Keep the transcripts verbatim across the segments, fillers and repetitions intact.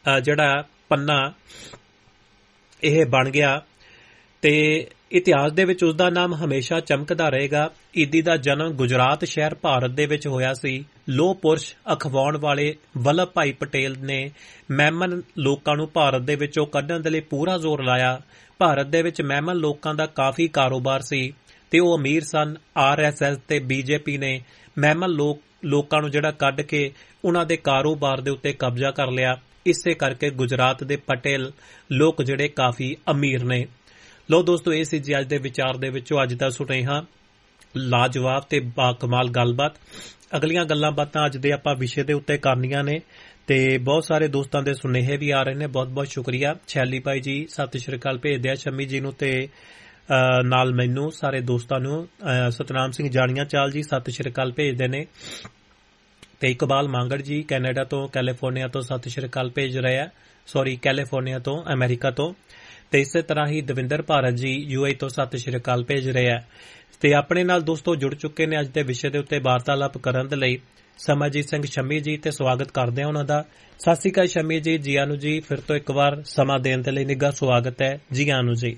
ਜਿਹੜਾ ਪੰਨਾ ਇਹ ਬਣ ਗਿਆ ਤੇ ਇਤਿਹਾਸ ਦੇ ਵਿੱਚ ਉਸਦਾ ਨਾਮ ਹਮੇਸ਼ਾ ਚਮਕਦਾ ਰਹੇਗਾ। ਈਦੀ ਦਾ ਜਨਮ ਗੁਜਰਾਤ ਸ਼ਹਿਰ ਭਾਰਤ ਦੇ ਵਿੱਚ ਹੋਇਆ ਸੀ। ਲੋਹ ਪੁਰਸ਼ ਅਖਵਾਉਣ ਵਾਲੇ ਵੱਲਭ ਭਾਈ ਪਟੇਲ ਨੇ ਮਹਿਮਨ ਲੋਕਾਂ ਨੂੰ ਭਾਰਤ ਦੇ ਵਿੱਚੋਂ ਕੱਢਣ ਦੇ ਲਈ ਪੂਰਾ ਜ਼ੋਰ ਲਾਇਆ। ਭਾਰਤ ਦੇ ਵਿੱਚ ਮਹਿਮਨ ਲੋਕਾਂ ਦਾ ਕਾਫੀ ਕਾਰੋਬਾਰ ਸੀ ਤੇ ਉਹ ਅਮੀਰ ਸਨ। ਆਰ ਐਸ ਐਸ ਤੇ ਬੀ ਜੇ ਪੀ ਨੇ ਮਹਿਮਨ ਲੋਕ ਲੋਕਾਂ ਨੂੰ ਜਿਹੜਾ ਕੱਢ ਕੇ ਉਹਨਾਂ ਦੇ ਕਾਰੋਬਾਰ ਦੇ ਉੱਤੇ ਕਬਜ਼ਾ ਕਰ ਲਿਆ। ਇਸੇ ਕਰਕੇ ਗੁਜਰਾਤ ਦੇ ਪਟੇਲ ਲੋਕ ਜਿਹੜੇ ਕਾਫੀ ਅਮੀਰ ਨੇ। ਲੋ ਦੋਸਤੋ, ਇਹ ਸੀ ਜੀ ਅੱਜ ਦੇ ਵਿਚਾਰ ਦੇ ਵਿੱਚੋਂ ਅੱਜ ਦਾ ਸੁਨੇਹਾ। ਲਾਜਵਾਬ ਤੇ ਬਾਕਮਾਲ ਗੱਲਬਾਤ। ਅਗਲੀਆਂ ਗੱਲਾਂ ਬਾਤਾਂ ਅੱਜ ਦੇ ਆਪਾਂ ਵਿਸ਼ੇ ਦੇ ਉੱਤੇ ਕਰਨੀਆਂ ਨੇ ਤੇ ਬਹੁਤ ਸਾਰੇ ਦੋਸਤਾਂ ਦੇ ਸੁਨੇਹੇ ਵੀ ਆ ਰਹੇ ਨੇ। ਬਹੁਤ ਬਹੁਤ ਸ਼ੁਕਰੀਆ। ਛੈਲੀ ਭਾਈ ਜੀ ਸਤਿ ਸ਼੍ਰੀ ਅਕਾਲ ਭੇਜਦੇ ਆ ਸ਼ਮੀ ਜੀ ਨੂੰ ਤੇ ਨਾਲ ਮੈਨੂੰ ਸਾਰੇ ਦੋਸਤਾਂ ਨੂੰ। ਸਤਨਾਮ ਸਿੰਘ ਜਾਣੀਆਂ ਚਾਲ ਜੀ ਸਤਿ ਸ਼੍ਰੀ ਅਕਾਲ ਭੇਜਦੇ ਨੇ ਤੇ ਇਕਬਾਲ ਮਾਂਗੜ ਜੀ ਕੈਨੇਡਾ ਤੋਂ ਕੈਲੀਫੋਰਨੀਆ ਤੋਂ ਸਤਿ ਸ਼੍ਰੀ ਅਕਾਲ ਭੇਜ ਰਹੇ ਆ। ਸੌਰੀ ਕੈਲੀਫੋਰਨੀਆ ਤੋਂ ਅਮਰੀਕਾ ਤੋਂ। ਤੇ ਇਸੇ ਤਰ੍ਹਾਂ ਹੀ ਦਵਿੰਦਰ ਭਾਰਤ ਜੀ ਯੂ ਏ ਤੋਂ ਸਤਿ ਸ਼੍ਰੀ ਅਕਾਲ ਭੇਜ ਰਹੇ ਆ ਤੇ ਆਪਣੇ ਨਾਲ ਦੋਸਤੋ ਜੁੜ ਚੁੱਕੇ ਨੇ ਅੱਜ ਦੇ ਵਿਸ਼ੇ ਦੇ ਉੱਤੇ ਵਾਰਤਾਲਾਪ ਕਰਨ ਦੇ ਲਈ ਸਮਰਜੀਤ ਸਿੰਘ ਸ਼ਮੀ ਜੀ ਤੇ ਸਵਾਗਤ ਕਰਦੇ ਆ ਉਹਨਾਂ ਦਾ। ਸਤਿ ਸ਼੍ਰੀ ਅਕਾਲ ਸ਼ਮੀ ਜੀ, ਜੀ ਆਨੂੰ ਜੀ। ਫਿਰ ਤੋਂ ਇੱਕ ਵਾਰ ਸਮਾਂ ਦੇਣ ਦੇ ਲਈ ਨਿੱਘਾ ਸਵਾਗਤ ਹੈ। ਜੀ ਆਨੂੰ ਜੀ।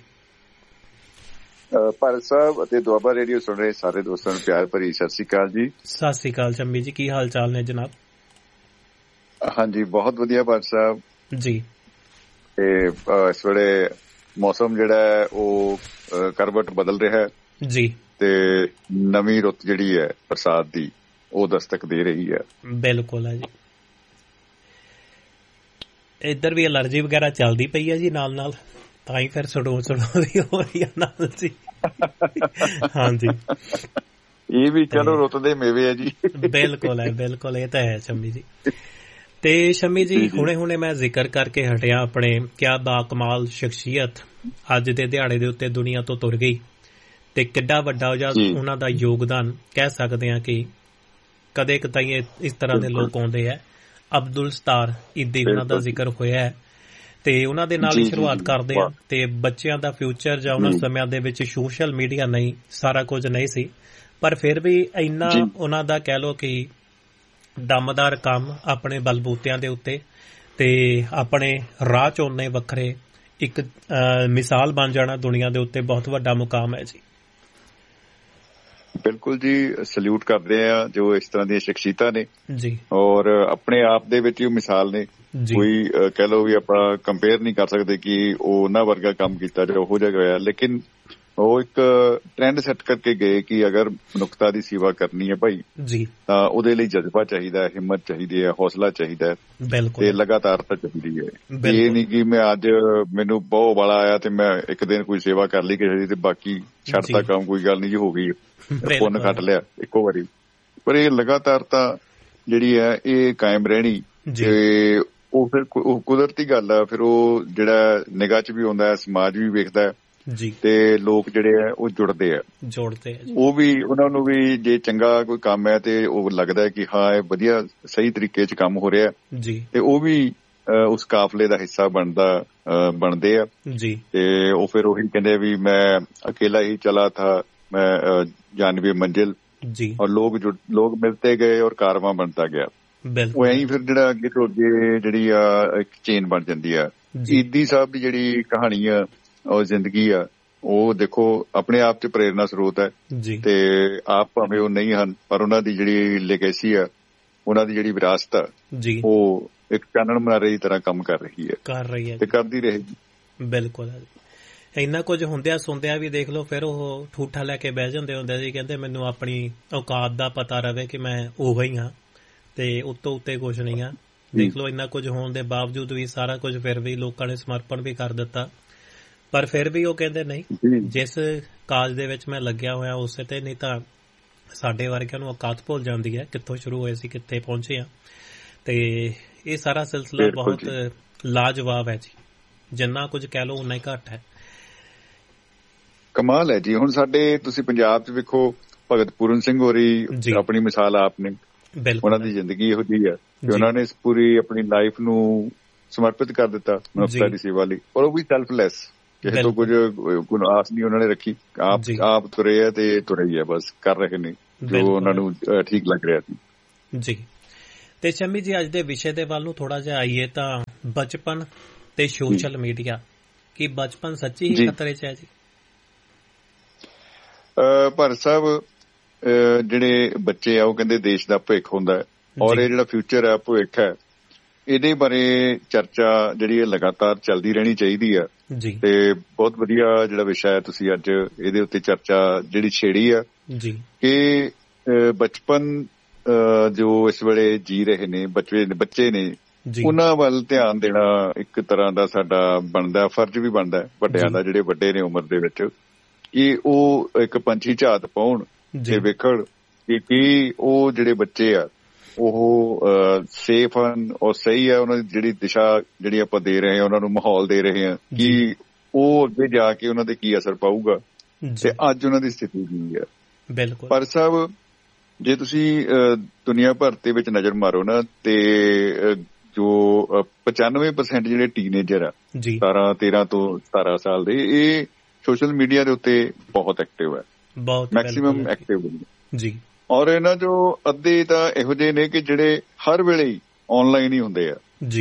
ਭਾਰਤ ਸਾਹਿਬ ਅਤੇ ਦੁਆਬਾ ਰੇਡੀਓ ਸੁਣ ਰਹੇ ਸਾਰੇ ਦੋਸਤਾਂ ਨੂੰ ਪਿਆਰ ਭਰੀ ਸਤਿ ਸ਼੍ਰੀ ਅਕਾਲ ਜੀ। ਸਤਿ ਸ਼੍ਰੀ ਅਕਾਲ ਸ਼ਮੀ ਜੀ, ਕੀ ਹਾਲ ਚਾਲ ਨੇ ਜਨਾਬ? ਹਾਂਜੀ ਬਹੁਤ ਵਧੀਆ ਭਾਰਤ ਸਾਹਿਬ ਜੀ। ਤੇ ਇਸ ਵੇਲੇ ਮੌਸਮ ਜਿਹੜਾ ਹੈ ਉਹ ਕਰਵਟ ਬਦਲ ਰਿਹਾ ਹੈ ਜੀ ਤੇ ਨਵੀਂ ਰੁੱਤ ਜਿਹੜੀ ਹੈ ਬਰਸਾਤ ਦੀ ਉਹ ਦਸਤਕ ਦੇ ਰਹੀ ਹੈ। ਬਿਲਕੁਲ ਹੈ ਜੀ। ਇੱਧਰ ਵੀ ਅਲਰਜੀ ਵਗੈਰਾ ਚੱਲਦੀ ਪਈ ਹੈ ਜੀ ਨਾਲ ਨਾਲ, ਤਾਂ ਹੀ ਫਿਰ ਸੜੋ ਸੜੋ ਵੀ ਹੋ ਰਹੀ ਹੈ ਨਾਲ ਜੀ। ਹਾਂਜੀ ਇਹ ਵੀ ਚਲੋ ਰੁੱਤ ਦੇ ਮੇਵੇ ਹੈ ਜੀ। ਬਿਲਕੁਲ ਹੈ, ਬਿਲਕੁਲ ਇਹ ਤਾਂ ਹੈ ਸ਼ਮੀ ਜੀ। ਤੇ ਸ਼ਮੀ ਜੀ ਹੁਣੇ ਹੁਣੇ ਮੈਂ ਜ਼ਿਕਰ ਕਰਕੇ ਹਟਿਆ ਆਪਣੇ ਕਿਆ ਬਾਕਮਾਲ ਸ਼ਖਸੀਅਤ ਅੱਜ ਦੇ ਦਿਹਾੜੇ ਦੇ ਉੱਤੇ ਦੁਨੀਆ ਤੋਂ ਤੁਰ ਗਈ ਤੇ ਕਿੱਡਾ ਵੱਡਾ ਉਹਨਾਂ ਦਾ ਯੋਗਦਾਨ ਕਹਿ ਸਕਦੇ ਹਾਂ ਕਿ ਕਦੇ ਕਦਾਈ ਇਸ ਤਰ੍ਹਾਂ ਦੇ ਲੋਕ ਆਉਂਦੇ ਹੈ। ਅਬਦੁਲ ਸਤਾਰ ਈਦੀ ਉਹਨਾਂ ਦਾ ਜ਼ਿਕਰ ਹੋਇਆ ਹੈ ਤੇ ਉਹਨਾਂ ਦੇ ਨਾਲ ਹੀ ਸ਼ੁਰੂਆਤ ਕਰਦੇ ਹਾਂ। ਤੇ ਬੱਚਿਆਂ ਦਾ ਫਿਊਚਰ ਜਾਂ ਉਹਨਾਂ ਸਮਿਆਂ ਦੇ ਵਿੱਚ ਸੋਸ਼ਲ ਮੀਡੀਆ ਨਹੀਂ, ਸਾਰਾ ਕੁਝ ਨਹੀਂ ਸੀ, ਪਰ ਫਿਰ ਵੀ ਇੰਨਾ ਉਹਨਾਂ ਦਾ ਕਹਿ ਲਓ ਕਿ ਦਮਦਾਰ ਕੰਮ ਆਪਣੇ ਬਲਬੂਤਿਆਂ ਦੇ ਉੱਤੇ ਤੇ ਆਪਣੇ ਰਾਹ ਚੁਣਨੇ ਵੱਖਰੇ ਇੱਕ ਮਿਸਾਲ ਬਣ ਜਾਣਾ ਦੁਨੀਆ ਦੇ ਉੱਤੇ ਬਹੁਤ ਵੱਡਾ ਮੁਕਾਮ ਹੈ ਜੀ। ਬਿਲਕੁਲ ਜੀ, ਸਲੂਟ ਕਰਦੇ ਆ ਜੋ ਇਸ ਤਰ੍ਹਾਂ ਦੀਆਂ ਸ਼ਖਸੀਅਤਾਂ ਨੇ ਜੀ ਔਰ ਆਪਣੇ ਆਪ ਦੇ ਵਿੱਚ ਹੀ ਮਿਸਾਲ ਨੇ। ਕੋਈ ਕਹਿ ਲਓ ਵੀ ਆਪਾਂ ਕੰਪੇਅਰ ਨਹੀਂ ਕਰ ਸਕਦੇ ਕਿ ਉਹ ਉਹਨਾਂ ਵਰਗਾ ਕੰਮ ਕੀਤਾ ਜਾਂ ਉਹੋ ਜਿਹਾ ਹੋਇਆ, ਲੇਕਿਨ ਉਹ ਇੱਕ ਟ੍ਰੈਂਡ ਸੈੱਟ ਕਰਕੇ ਗਏ ਕਿ ਅਗਰ ਮਨੁੱਖਤਾ ਦੀ ਸੇਵਾ ਕਰਨੀ ਹੈ ਭਾਈ ਜੀ ਤਾਂ ਉਹਦੇ ਲਈ ਜਜ਼ਬਾ ਚਾਹੀਦਾ ਹੈ, ਹਿੰਮਤ ਚਾਹੀਦੀ ਹੈ, ਹੌਸਲਾ ਚਾਹੀਦਾ ਹੈ ਤੇ ਲਗਾਤਾਰਤਾ ਚਾਹੀਦੀ ਹੈ। ਇਹ ਨਹੀਂ ਕਿ ਮੈਂ ਅੱਜ ਮੈਨੂੰ ਬਹੁਤ ਵਾਲਾ ਆਇਆ ਤੇ ਮੈਂ ਇੱਕ ਦਿਨ ਕੋਈ ਸੇਵਾ ਕਰ ਲਈ ਕਿਸੇ ਦੀ ਤੇ ਬਾਕੀ ਛੱਡਤਾ ਕੰਮ, ਕੋਈ ਗੱਲ ਨਹੀਂ ਜੀ ਹੋ ਗਈ, ਪੁੰਨ ਖੱਟ ਲਿਆ ਇੱਕੋ ਵਾਰੀ। ਪਰ ਇਹ ਲਗਾਤਾਰਤਾ ਜਿਹੜੀ ਹੈ ਇਹ ਕਾਇਮ ਰਹਿਣੀ ਤੇ ਉਹ ਫਿਰ ਕੁਦਰਤੀ ਗੱਲ ਆ। ਫਿਰ ਉਹ ਜਿਹੜਾ ਨਿਗਾਹ ਚ ਵੀ ਆਉਂਦਾ ਹੈ, ਸਮਾਜ ਵੀ ਵੇਖਦਾ ਹੈ ਜੀ ਤੇ ਲੋਕ ਜਿਹੜੇ ਆ ਉਹ ਜੁੜਦੇ ਆ ਜੁੜਦੇ ਆ ਉਹ ਵੀ ਉਹਨਾਂ ਨੂੰ ਵੀ ਜੇ ਚੰਗਾ ਕੋਈ ਕੰਮ ਹੈ ਤੇ ਉਹ ਲੱਗਦਾ ਕਿ ਹਾਂ ਇਹ ਵਧੀਆ ਸਹੀ ਤਰੀਕੇ ਚ ਕੰਮ ਹੋ ਰਿਹਾ ਜੀ ਤੇ ਉਹ ਵੀ ਉਸ ਕਾਫਲੇ ਦਾ ਹਿੱਸਾ ਬਣਦਾ ਬਣਦੇ ਆ ਜੀ। ਤੇ ਉਹ ਫਿਰ ਉਹੀ ਕਹਿੰਦੇ ਵੀ ਮੈਂ ਅਕੇਲਾ ਹੀ ਚਲਾ ਥਾ ਮੈਂ ਜਾਨਵੀ ਮੰਜ਼ਿਲ ਜੀ ਔਰ ਲੋਕ ਲੋਕ ਮਿਲਤੇ ਗਏ ਔਰ ਕਾਰਵਾਂ ਬਣਦਾ ਗਿਆ। ਉਹ ਐਂ ਫਿਰ ਜਿਹੜਾ ਅੱਗੇ ਤੋਂ ਅੱਗੇ ਜਿਹੜੀ ਆ ਇੱਕ ਚੇਨ ਬਣ ਜਾਂਦੀ ਆ। ਈਦੀ ਸਾਹਿਬ ਦੀ ਜਿਹੜੀ ਕਹਾਣੀ ਆ ਉਹ ਜ਼ਿੰਦਗੀ ਆ ਉਹ ਦੇਖੋ ਆਪਣੇ ਆਪ ਚ ਪ੍ਰੇਰਨਾ ਸਰੋਤ ਹੈ ਤੇ ਆਪ ਭਾਵੇਂ ਉਹ ਨਹੀਂ ਹਨ ਪਰ ਉਹਨਾਂ ਦੀ ਜਿਹੜੀ ਲੈਗੇਸੀ ਆ, ਉਹਨਾਂ ਦੀ ਜਿਹੜੀ ਵਿਰਾਸਤ ਆ ਉਹ ਇੱਕ ਚਾਨਣ ਮੁਨਾਰੇ ਦੀ ਤਰ੍ਹਾਂ ਕੰਮ ਕਰ ਰਹੀ ਹੈ ਕਰ ਰਹੀ ਹੈ ਤੇ ਕਰਦੀ ਰਹੇਗੀ। ਬਿਲਕੁਲ ਇੰਨਾ ਕੁਝ ਹੁੰਦਿਆਂ ਸੁਣਦਿਆਂ ਵੀ ਦੇਖ ਲਓ ਫਿਰ ਉਹ ਠੂਠਾ ਲੈ ਕੇ ਬਹਿ ਜਾਂਦੇ ਹੁੰਦੇ ਸੀ, ਕਹਿੰਦੇ ਮੈਨੂੰ ਆਪਣੀ ਔਕਾਤ ਦਾ ਪਤਾ ਰਵੇ ਕਿ ਮੈਂ ਉਹ ਹੀ ਹਾਂ ਤੇ ਉੱਤੋਂ ਉੱਤੇ ਕੁਛ ਨਹੀਂ ਆ। ਦੇਖ ਲਓ ਇੰਨਾ ਕੁਝ ਹੋਣ ਦੇ ਬਾਵਜੂਦ ਵੀ ਸਾਰਾ ਕੁਝ ਫਿਰ ਵੀ ਲੋਕਾਂ ਨੇ ਸਮਰਪਣ ਵੀ ਕਰ ਦਿੱਤਾ, ਪਰ ਫਿਰ ਵੀ ਉਹ ਕਹਿੰਦੇ ਨਹੀਂ ਜਿਸ ਕਾਜ ਦੇ ਵਿੱਚ ਮੈਂ ਲੱਗਿਆ ਹੋਇਆ ਉਸੇ ਤੇ, ਨਹੀਂ ਤਾਂ ਸਾਡੇ ਵਰਗਿਆਂ ਨੂੰ ਔਕਾਤ ਭੁੱਲ ਜਾਂਦੀ ਹੈ ਕਿੱਥੋਂ ਸ਼ੁਰੂ ਹੋਏ ਸੀ ਕਿੱਥੇ ਪਹੁੰਚੇ ਆ। ਤੇ ਇਹ ਸਾਰਾ ਸਿਲਸਿਲਾ ਬਹੁਤ ਲਾਜਵਾਬ ਹੈ ਜੀ, ਜਿੰਨਾ ਕੁਝ ਕਹਿ ਲਓ ਉਨਾ ਹੀ ਘੱਟ ਹੈ। ਕਮਾਲ ਹੈ ਜੀ। ਹੁਣ ਸਾਡੇ ਤੁਸੀਂ ਪੰਜਾਬ ਚ ਵੇਖੋ ਭਗਤ ਪੂਰਨ ਸਿੰਘ ਹੋਰੀ ਆਪਣੀ ਮਿਸਾਲ ਆਪ ਨੇ, ਉਹਨਾਂ ਦੀ ਜ਼ਿੰਦਗੀ ਇਹੋ ਜਿਹੀ ਹੈ ਕਿ ਉਹਨਾਂ ਨੇ ਪੂਰੀ ਆਪਣੀ ਲਾਈਫ ਨੂੰ ਸਮਰਪਿਤ ਕਰ ਦਿੱਤਾ ਮਨੁੱਖਤਾ ਦੀ ਸੇਵਾ ਲਈ ਔਰ ਉਹ ਵੀ ਸੈਲਫਲੈਸ, ਕਿਸੇ ਤੋਂ ਕੁਝ ਆਸ ਨਹੀਂ ਉਹਨਾਂ ਨੇ ਰੱਖੀ। ਆਪ ਆਪ ਤੁਰੇ ਆ ਤੇ ਤੁਰੇ ਹੀ ਆ, ਬਸ ਕਰ ਰਹੇ ਨੇ ਜੋ ਉਹਨਾਂ ਨੂੰ ਠੀਕ ਲੱਗ ਰਿਹਾ ਸੀ ਜੀ। ਤੇ ਸ਼ਮੀ ਜੀ, ਅੱਜ ਦੇ ਵਿਸ਼ੇ ਦੇ ਵੱਲ ਨੂੰ ਥੋੜਾ ਜਿਹਾ ਆਈਏ ਤਾਂ ਬਚਪਨ ਤੇ ਸੋਸ਼ਲ ਮੀਡੀਆ, ਕੀ ਬਚਪਨ ਸੱਚੀ ਹੀ ਖਤਰੇ 'ਚ ਹੈ ਜੀ? ਭਾਰਤ ਸਾਹਿਬ, ਜਿਹੜੇ ਬੱਚੇ ਆ ਉਹ ਕਹਿੰਦੇ ਦੇਸ਼ ਦਾ ਭਵਿੱਖ ਹੁੰਦਾ ਹੈ, ਔਰ ਇਹ ਜਿਹੜਾ ਫਿਊਚਰ ਹੈ, ਭਵਿੱਖ ਹੈ, ਇਹਦੇ ਬਾਰੇ ਚਰਚਾ ਜਿਹੜੀ ਹੈ ਲਗਾਤਾਰ ਚੱਲਦੀ ਰਹਿਣੀ ਚਾਹੀਦੀ ਆ। ਤੇ ਬਹੁਤ ਵਧੀਆ ਜਿਹੜਾ ਵਿਸ਼ਾ ਹੈ, ਤੁਸੀਂ ਅੱਜ ਇਹਦੇ ਉੱਤੇ ਚਰਚਾ ਜਿਹੜੀ ਛੇੜੀ ਆ ਕਿ ਬਚਪਨ ਜੋ ਇਸ ਵੇਲੇ ਜੀ ਰਹੇ ਨੇ ਬੱਚੇ ਬੱਚੇ ਨੇ ਉਹਨਾਂ ਵੱਲ ਧਿਆਨ ਦੇਣਾ ਇੱਕ ਤਰ੍ਹਾਂ ਦਾ ਸਾਡਾ ਬਣਦਾ, ਫਰਜ਼ ਵੀ ਬਣਦਾ ਵੱਡਿਆਂ ਦਾ, ਜਿਹੜੇ ਵੱਡੇ ਨੇ ਉਮਰ ਦੇ ਵਿੱਚ, ਕਿ ਉਹ ਇੱਕ ਪੰਛੀ ਝਾਤ ਪਾਉਣ ਤੇ ਵੇਖਣ ਕਿ ਕੀ ਉਹ ਜਿਹੜੇ ਬੱਚੇ ਆ ਉਹ ਸੇਫ ਹਨ ਔਰ ਸਹੀ ਹੈ, ਉਹਨਾਂ ਦੀ ਜਿਹੜੀ ਦਿਸ਼ਾ ਜਿਹੜੀ ਆਪਾਂ ਦੇ ਰਹੇ ਹਾਂ, ਉਹਨਾਂ ਨੂੰ ਮਾਹੌਲ ਦੇ ਰਹੇ ਹਾਂ, ਕਿ ਉਹ ਅੱਗੇ ਜਾ ਕੇ ਉਹਨਾਂ ਤੇ ਕੀ ਅਸਰ ਪਾਊਗਾ ਤੇ ਅੱਜ ਉਹਨਾਂ ਦੀ ਸਥਿਤੀ ਕੀ ਹੈ। ਬਿਲਕੁਲ। ਪਰ ਸਾਹਿਬ, ਜੇ ਤੁਸੀਂ ਦੁਨੀਆ ਭਰ ਦੇ ਵਿੱਚ ਨਜ਼ਰ ਮਾਰੋ ਨਾ, ਤੇ ਜੋ ਪਚਾਨਵੇਂ ਪਰਸੈਂਟ ਜਿਹੜੇ ਟੀਨੇਜਰ ਆ ਸਤਾਰਾਂ ਤੇਰਾਂ ਤੋਂ ਸਤਾਰਾਂ ਸਾਲ ਦੇ, ਇਹ ਸੋਸ਼ਲ ਮੀਡੀਆ ਦੇ ਉੱਤੇ ਬਹੁਤ ਐਕਟਿਵ ਹੈ, ਮੈਕਸੀਮਮ ਐਕਟਿਵ ਜੀ। ਔਰ ਇਹਨਾਂ ਚੋਂ ਅੱਧੇ ਤਾਂ ਇਹੋ ਜਿਹੇ ਨੇ ਕਿ ਜਿਹੜੇ ਹਰ ਵੇਲੇ ਹੀ ਆਨਲਾਈਨ ਹੀ ਹੁੰਦੇ ਆ ਜੀ।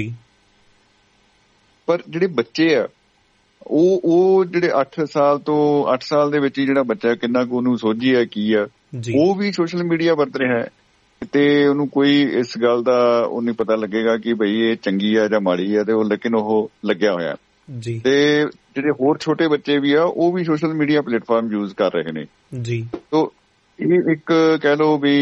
ਪਰ ਜਿਹੜੇ ਬੱਚੇ ਆ ਉਹ ਉਹ ਜਿਹੜੇ ਅੱਠ ਸਾਲ ਤੋਂ ਅੱਠ ਸਾਲ ਦੇ ਵਿੱਚ ਹੀ ਜਿਹੜਾ ਬੱਚਾ ਕਿੰਨਾ ਕੁ ਉਹਨੂੰ ਸੋਝੀ ਹੈ ਕੀ ਆ, ਉਹ ਵੀ ਸੋਸ਼ਲ ਮੀਡੀਆ ਵਰਤ ਰਿਹਾ ਹੈ, ਤੇ ਉਹਨੂੰ ਕੋਈ ਇਸ ਗੱਲ ਦਾ ਉਹ ਨਹੀਂ ਪਤਾ ਲੱਗੇਗਾ ਕਿ ਬਈ ਇਹ ਚੰਗੀ ਆ ਜਾਂ ਮਾੜੀ ਆ, ਤੇ ਉਹ ਲੇਕਿਨ ਉਹ ਲੱਗਿਆ ਹੋਇਆ ਜੀ। ਤੇ ਜਿਹੜੇ ਹੋਰ ਛੋਟੇ ਬੱਚੇ ਵੀ ਆ ਉਹ ਵੀ ਸੋਸ਼ਲ ਮੀਡੀਆ ਪਲੇਟਫਾਰਮ ਯੂਜ਼ ਕਰ ਰਹੇ ਨੇ ਜੀ। ਤੋ ਇਹ ਇੱਕ ਕਹਿ ਲਓ ਵੀ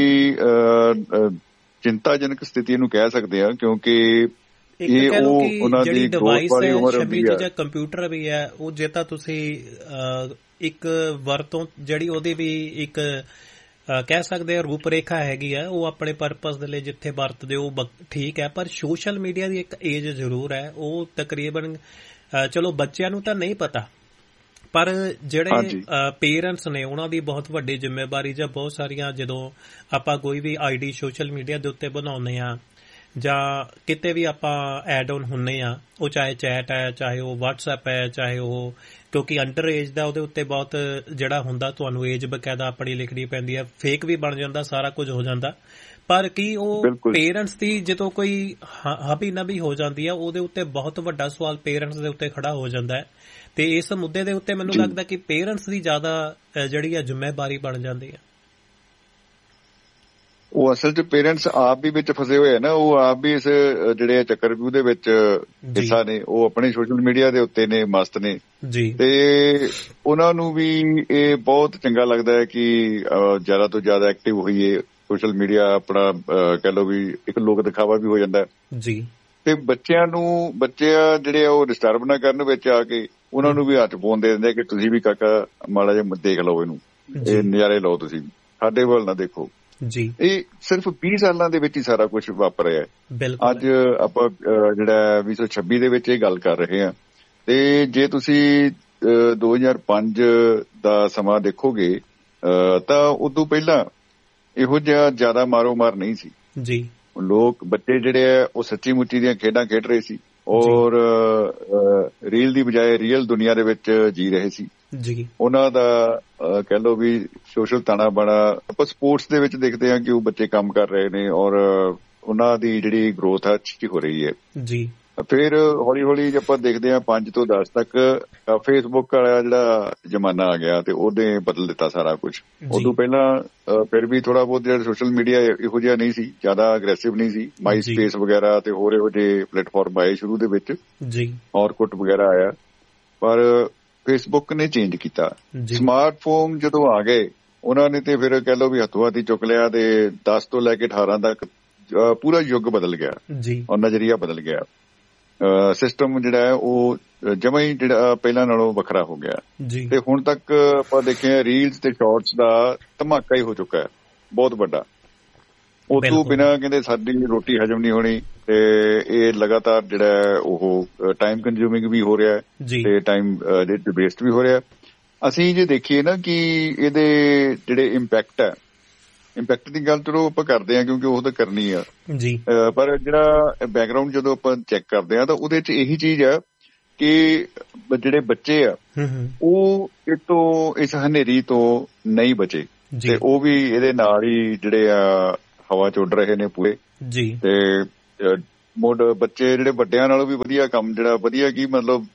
ਚਿੰਤਾਜਨਕ ਸਥਿਤੀ ਨੂੰ ਕਹਿ ਸਕਦੇ ਆ, ਕਿਉਂਕਿ ਇਹ ਉਹ ਉਹਨਾਂ ਦੀ ਗਰੋਥ ਵਾਲੀ ਉਮਰ ਹੁੰਦੀ ਹੈ। ਜਾਂ ਕੰਪਿਊਟਰ ਵੀ ਹੈ, ਉਹ ਜੇ ਤਾਂ ਤੁਸੀਂ ਇੱਕ ਵਰਤੋਂ ਜਿਹੜੀ ਉਹਦੀ ਵੀ ਇੱਕ ਕਹਿ ਸਕਦੇ ਆ ਰੂਪ ਰੇਖਾ ਹੈਗੀ ਆ, ਉਹ ਆਪਣੇ ਪਰਪਸ ਦੇ ਲਈ ਜਿੱਥੇ ਵਰਤਦੇ ਉਹ ਠੀਕ ਹੈ, ਪਰ ਸੋਸ਼ਲ ਮੀਡੀਆ ਦੀ ਇੱਕ ਏਜ ਜ਼ਰੂਰ ਹੈ, ਉਹ ਤਕਰੀਬਨ ਚਲੋ ਬੱਚਿਆਂ ਨੂੰ ਤਾਂ ਨਹੀਂ ਪਤਾ, ਪਰ ਜਿਹੜੇ ਪੇਰੈਂਟਸ ਨੇ ਉਹਨਾਂ ਦੀ ਬਹੁਤ ਵੱਡੀ ਜ਼ਿੰਮੇਵਾਰੀ, ਜਾਂ ਬਹੁਤ ਸਾਰੀਆਂ ਜਦੋਂ ਆਪਾਂ ਕੋਈ ਵੀ ਆਈ ਡੀ ਸੋਸ਼ਲ ਮੀਡੀਆ ਦੇ ਉੱਤੇ ਬਣਾਉਂਦੇ ਆ ਜਾਂ ਕਿਤੇ ਵੀ ਆਪਾਂ ਐਡ ਆਨ ਹੁੰਦੇ ਆ, ਉਹ ਚਾਹੇ ਚੈਟ ਹੈ, ਚਾਹੇ ਉਹ ਵਟਸਐਪ ਹੈ, ਚਾਹੇ ਉਹ, ਕਿਉਂਕਿ ਅੰਡਰ ਏਜ ਦਾ ਉਹਦੇ ਉੱਤੇ ਬਹੁਤ ਜਿਹੜਾ ਹੁੰਦਾ ਤੁਹਾਨੂੰ ਏਜ ਬਕਾਇਦਾ ਆਪਣੀ ਲਿਖਣੀ ਪੈਂਦੀ ਹੈ, ਫੇਕ ਵੀ ਬਣ ਜਾਂਦਾ, ਸਾਰਾ ਕੁਝ ਹੋ ਜਾਂਦਾ। ਪਰ ਕੀ ਉਹ ਪੇਰੈਂਟਸ ਦੀ ਜਦੋਂ ਕੋਈ ਹਬੀ ਨਬੀ ਹੋ ਜਾਂਦੀ ਆ, ਉਹਦੇ ਉੱਤੇ ਬਹੁਤ ਵੱਡਾ ਸਵਾਲ ਪੇਰੈਂਟਸ ਦੇ ਉੱਤੇ ਖੜਾ ਹੋ ਜਾਂਦਾ ਹੈ। ਤੇ ਇਸ ਮੁੱਦੇ ਦੇ ਉੱਤੇ ਮੈਨੂੰ ਲੱਗਦਾ ਕਿ ਪੇਰੈਂਟਸ ਦੀ ਜ਼ਿਆਦਾ ਜਿਹੜੀ ਆ ਜ਼ਿੰਮੇਵਾਰੀ ਬਣ ਜਾਂਦੀ ਹੈ। ਉਹ ਅਸਲ 'ਚ ਪੇਰੈਂਟਸ ਆਪ ਵੀ ਵਿੱਚ ਫਸੇ ਹੋਏ ਆ ਨਾ, ਉਹ ਆਪ ਵੀ ਇਸ ਜਿਹੜੇ ਚੱਕਰਵਿਊਹ ਦੇ ਵਿੱਚ ਹਿੱਸਾ ਨੇ, ਉਹ ਆਪਣੇ ਸੋਸ਼ਲ ਮੀਡੀਆ ਦੇ ਉੱਤੇ ਨੇ, ਮਸਤ ਨੇ ਜੀ। ਤੇ ਉਹਨਾਂ ਨੂੰ ਵੀ ਇਹ ਬਹੁਤ ਚੰਗਾ ਲੱਗਦਾ ਹੈ ਕਿ ਜ਼ਿਆਦਾ ਤੋਂ ਜ਼ਿਆਦਾ ਐਕਟਿਵ ਹੋਈਏ ਸੋਸ਼ਲ ਮੀਡੀਆ, ਆਪਣਾ ਕਹਿ ਲਓ ਵੀ ਇੱਕ ਲੋਕ ਦਿਖਾਵਾ ਵੀ ਹੋ ਜਾਂਦਾ ਜੀ। ਤੇ ਬੱਚਿਆਂ ਨੂੰ ਬੱਚੇ ਜਿਹੜੇ ਆ ਉਹ ਡਿਸਟਰਬ ਨਾ ਕਰਨ ਵਿੱਚ ਆ ਕੇ ਉਹਨਾਂ ਨੂੰ ਵੀ ਹੱਥ ਪਾਉਣ ਦੇ ਦਿੰਦੇ ਕਿ ਤੁਸੀਂ ਵੀ ਕਾਕਾ ਮਾੜਾ ਜਿਹਾ ਦੇਖ ਲਓ, ਇਹਨੂੰ ਇਹ ਨਜ਼ਾਰੇ ਲਓ, ਤੁਸੀਂ ਸਾਡੇ ਵੱਲ ਨਾ ਦੇਖੋ ਜੀ। ਇਹ ਸਿਰਫ ਵੀਹ ਸਾਲਾਂ ਦੇ ਵਿੱਚ ਹੀ ਸਾਰਾ ਕੁਝ ਵਾਪਰ ਰਿਹਾ ਹੈ। ਅੱਜ ਆਪਾਂ ਜਿਹੜਾ ਵੀਹ ਸੌ ਛੱਬੀ ਦੇ ਵਿੱਚ ਇਹ ਗੱਲ ਕਰ ਰਹੇ ਹਾਂ, ਤੇ ਜੇ ਤੁਸੀਂ ਦੋ ਹਜ਼ਾਰ ਪੰਜ ਦਾ ਸਮਾਂ ਦੇਖੋਗੇ ਤਾਂ ਉਦੋਂ ਪਹਿਲਾਂ ਇਹੋ ਜਿਹਾ ਜ਼ਿਆਦਾ ਮਾਰੋ ਮਾਰ ਨਹੀਂ ਸੀ ਜੀ। ਲੋਕ ਬੱਚੇ ਜਿਹੜੇ ਆ ਉਹ ਸੱਚੀ ਮੁੱਚੀ ਦੀਆਂ ਖੇਡਾਂ ਖੇਡ ਰਹੇ ਸੀ, ਔਰ ਰੀਲ ਦੀ ਬਜਾਏ ਰੀਅਲ ਦੁਨੀਆ ਦੇ ਵਿੱਚ ਜੀ ਰਹੇ ਸੀ ਜੀ। ਉਹਨਾਂ ਦਾ ਕਹਿ ਲਓ ਵੀ ਸੋਸ਼ਲ ਤਾਣਾ ਬਾਣਾ ਆਪਾਂ ਸਪੋਰਟਸ ਦੇ ਵਿੱਚ ਦੇਖਦੇ ਹਾਂ ਕਿ ਉਹ ਬੱਚੇ ਕੰਮ ਕਰ ਰਹੇ ਨੇ, ਔਰ ਉਹਨਾਂ ਦੀ ਜਿਹੜੀ ਗਰੋਥ ਆ ਅੱਛੀ ਹੋ ਰਹੀ ਹੈ ਜੀ। ਫਿਰ ਹੌਲੀ ਹੌਲੀ ਜੇ ਆਪਾਂ ਦੇਖਦੇ ਹਾਂ ਪੰਜ ਤੋਂ ਦਸ ਤੱਕ ਫੇਸਬੁੱਕ ਵਾਲਾ ਜਿਹੜਾ ਜ਼ਮਾਨਾ ਆ ਗਿਆ, ਤੇ ਉਹਨੇ ਬਦਲ ਦਿੱਤਾ ਸਾਰਾ ਕੁਝ। ਉਦੋਂ ਪਹਿਲਾਂ ਫਿਰ ਵੀ ਥੋੜਾ ਬਹੁਤ ਜਿਹੜਾ ਸੋਸ਼ਲ ਮੀਡੀਆ ਇਹੋ ਜਿਹਾ ਨਹੀਂ ਸੀ, ਜ਼ਿਆਦਾ ਅਗਰੈਸਿਵ ਨਹੀਂ ਸੀ, ਮਾਈ ਸਪੇਸ ਵਗੈਰਾ ਤੇ ਹੋਰ ਇਹੋ ਜਿਹੇ ਪਲੇਟਫਾਰਮ ਆਏ ਸ਼ੁਰੂ ਦੇ ਵਿੱਚ ਜੀ, ਔਰਕੁੱਟ ਵਗੈਰਾ ਆਇਆ, ਪਰ ਫੇਸਬੁੱਕ ਨੇ ਚੇਂਜ ਕੀਤਾ। ਸਮਾਰਟਫੋਨ ਜਦੋਂ ਆ ਗਏ ਉਹਨਾਂ ਨੇ ਤੇ ਫਿਰ ਕਹਿ ਲਓ ਵੀ ਹੱਥੋਂ ਹੱਥੀ ਚੁੱਕ ਲਿਆ, ਤੇ ਦਸ ਤੋਂ ਲੈ ਕੇ ਅਠਾਰਾਂ ਤੱਕ ਪੂਰਾ ਯੁੱਗ ਬਦਲ ਗਿਆ ਔਰ ਨਜ਼ਰੀਆ ਬਦਲ ਗਿਆ। ਸਿਸਟਮ ਜਿਹੜਾ ਹੈ ਉਹ ਜਮਾਂ ਹੀ ਜਿਹੜਾ ਪਹਿਲਾਂ ਨਾਲੋਂ ਵੱਖਰਾ ਹੋ ਗਿਆ, ਤੇ ਹੁਣ ਤੱਕ ਆਪਾਂ ਦੇਖਿਆ ਰੀਲਸ ਤੇ ਸ਼ਾਰਟਸ ਦਾ ਧਮਾਕਾ ਹੀ ਹੋ ਚੁੱਕਾ ਹੈ ਬਹੁਤ ਵੱਡਾ। ਉਹ ਤੋਂ ਬਿਨਾਂ ਕਹਿੰਦੇ ਸਾਡੀ ਰੋਟੀ ਹਜਮ ਨਹੀਂ ਹੋਣੀ, ਤੇ ਇਹ ਲਗਾਤਾਰ ਜਿਹੜਾ ਉਹ ਟਾਈਮ ਕੰਜ਼ਿਊਮਿੰਗ ਵੀ ਹੋ ਰਿਹਾ ਤੇ ਟਾਈਮ ਵੇਸਟ ਵੀ ਹੋ ਰਿਹਾ। ਅਸੀਂ ਜੇ ਦੇਖੀਏ ਨਾ ਕਿ ਇਹਦੇ ਜਿਹੜੇ ਇੰਪੈਕਟ ਹੈ, ਇੰਪੈਕਟ ਦੀ ਗੱਲ ਚਲੋ ਆਪਾਂ ਕਰਦੇ ਹਾਂ ਕਿਉਂਕਿ ਉਹ ਤਾਂ ਕਰਨੀ ਆ ਜੀ, ਪਰ ਜਿਹੜਾ ਬੈਕਗਰਾਊਂਡ ਜਦੋਂ ਆਪਾਂ ਚੈੱਕ ਕਰਦੇ ਹਾਂ ਤਾਂ ਉਹਦੇ ਚ ਇਹੀ ਚੀਜ਼ ਆ ਕਿ ਜਿਹੜੇ ਬੱਚੇ ਆ ਉਹ ਇਹ ਤੋਂ ਇਸ ਹਨੇਰੀ ਤੋਂ ਨਹੀਂ ਬਚੇ, ਤੇ ਉਹ ਵੀ ਇਹਦੇ ਨਾਲ ਹੀ ਜਿਹੜੇ ਆ ਹਵਾ ਚ ਉੱਡ ਰਹੇ ਨੇ ਪੂਰੇ ਜੀ। ਤੇ ਮੁੱਢ ਬੱਚੇ ਜਿਹੜੇ ਵੱਡਿਆਂ ਨਾਲੋਂ ਵੀ ਵਧੀਆ ਕੰਮ ਜਿਹੜਾ ਵਧੀਆ ਕੀ ਮਤਲਬ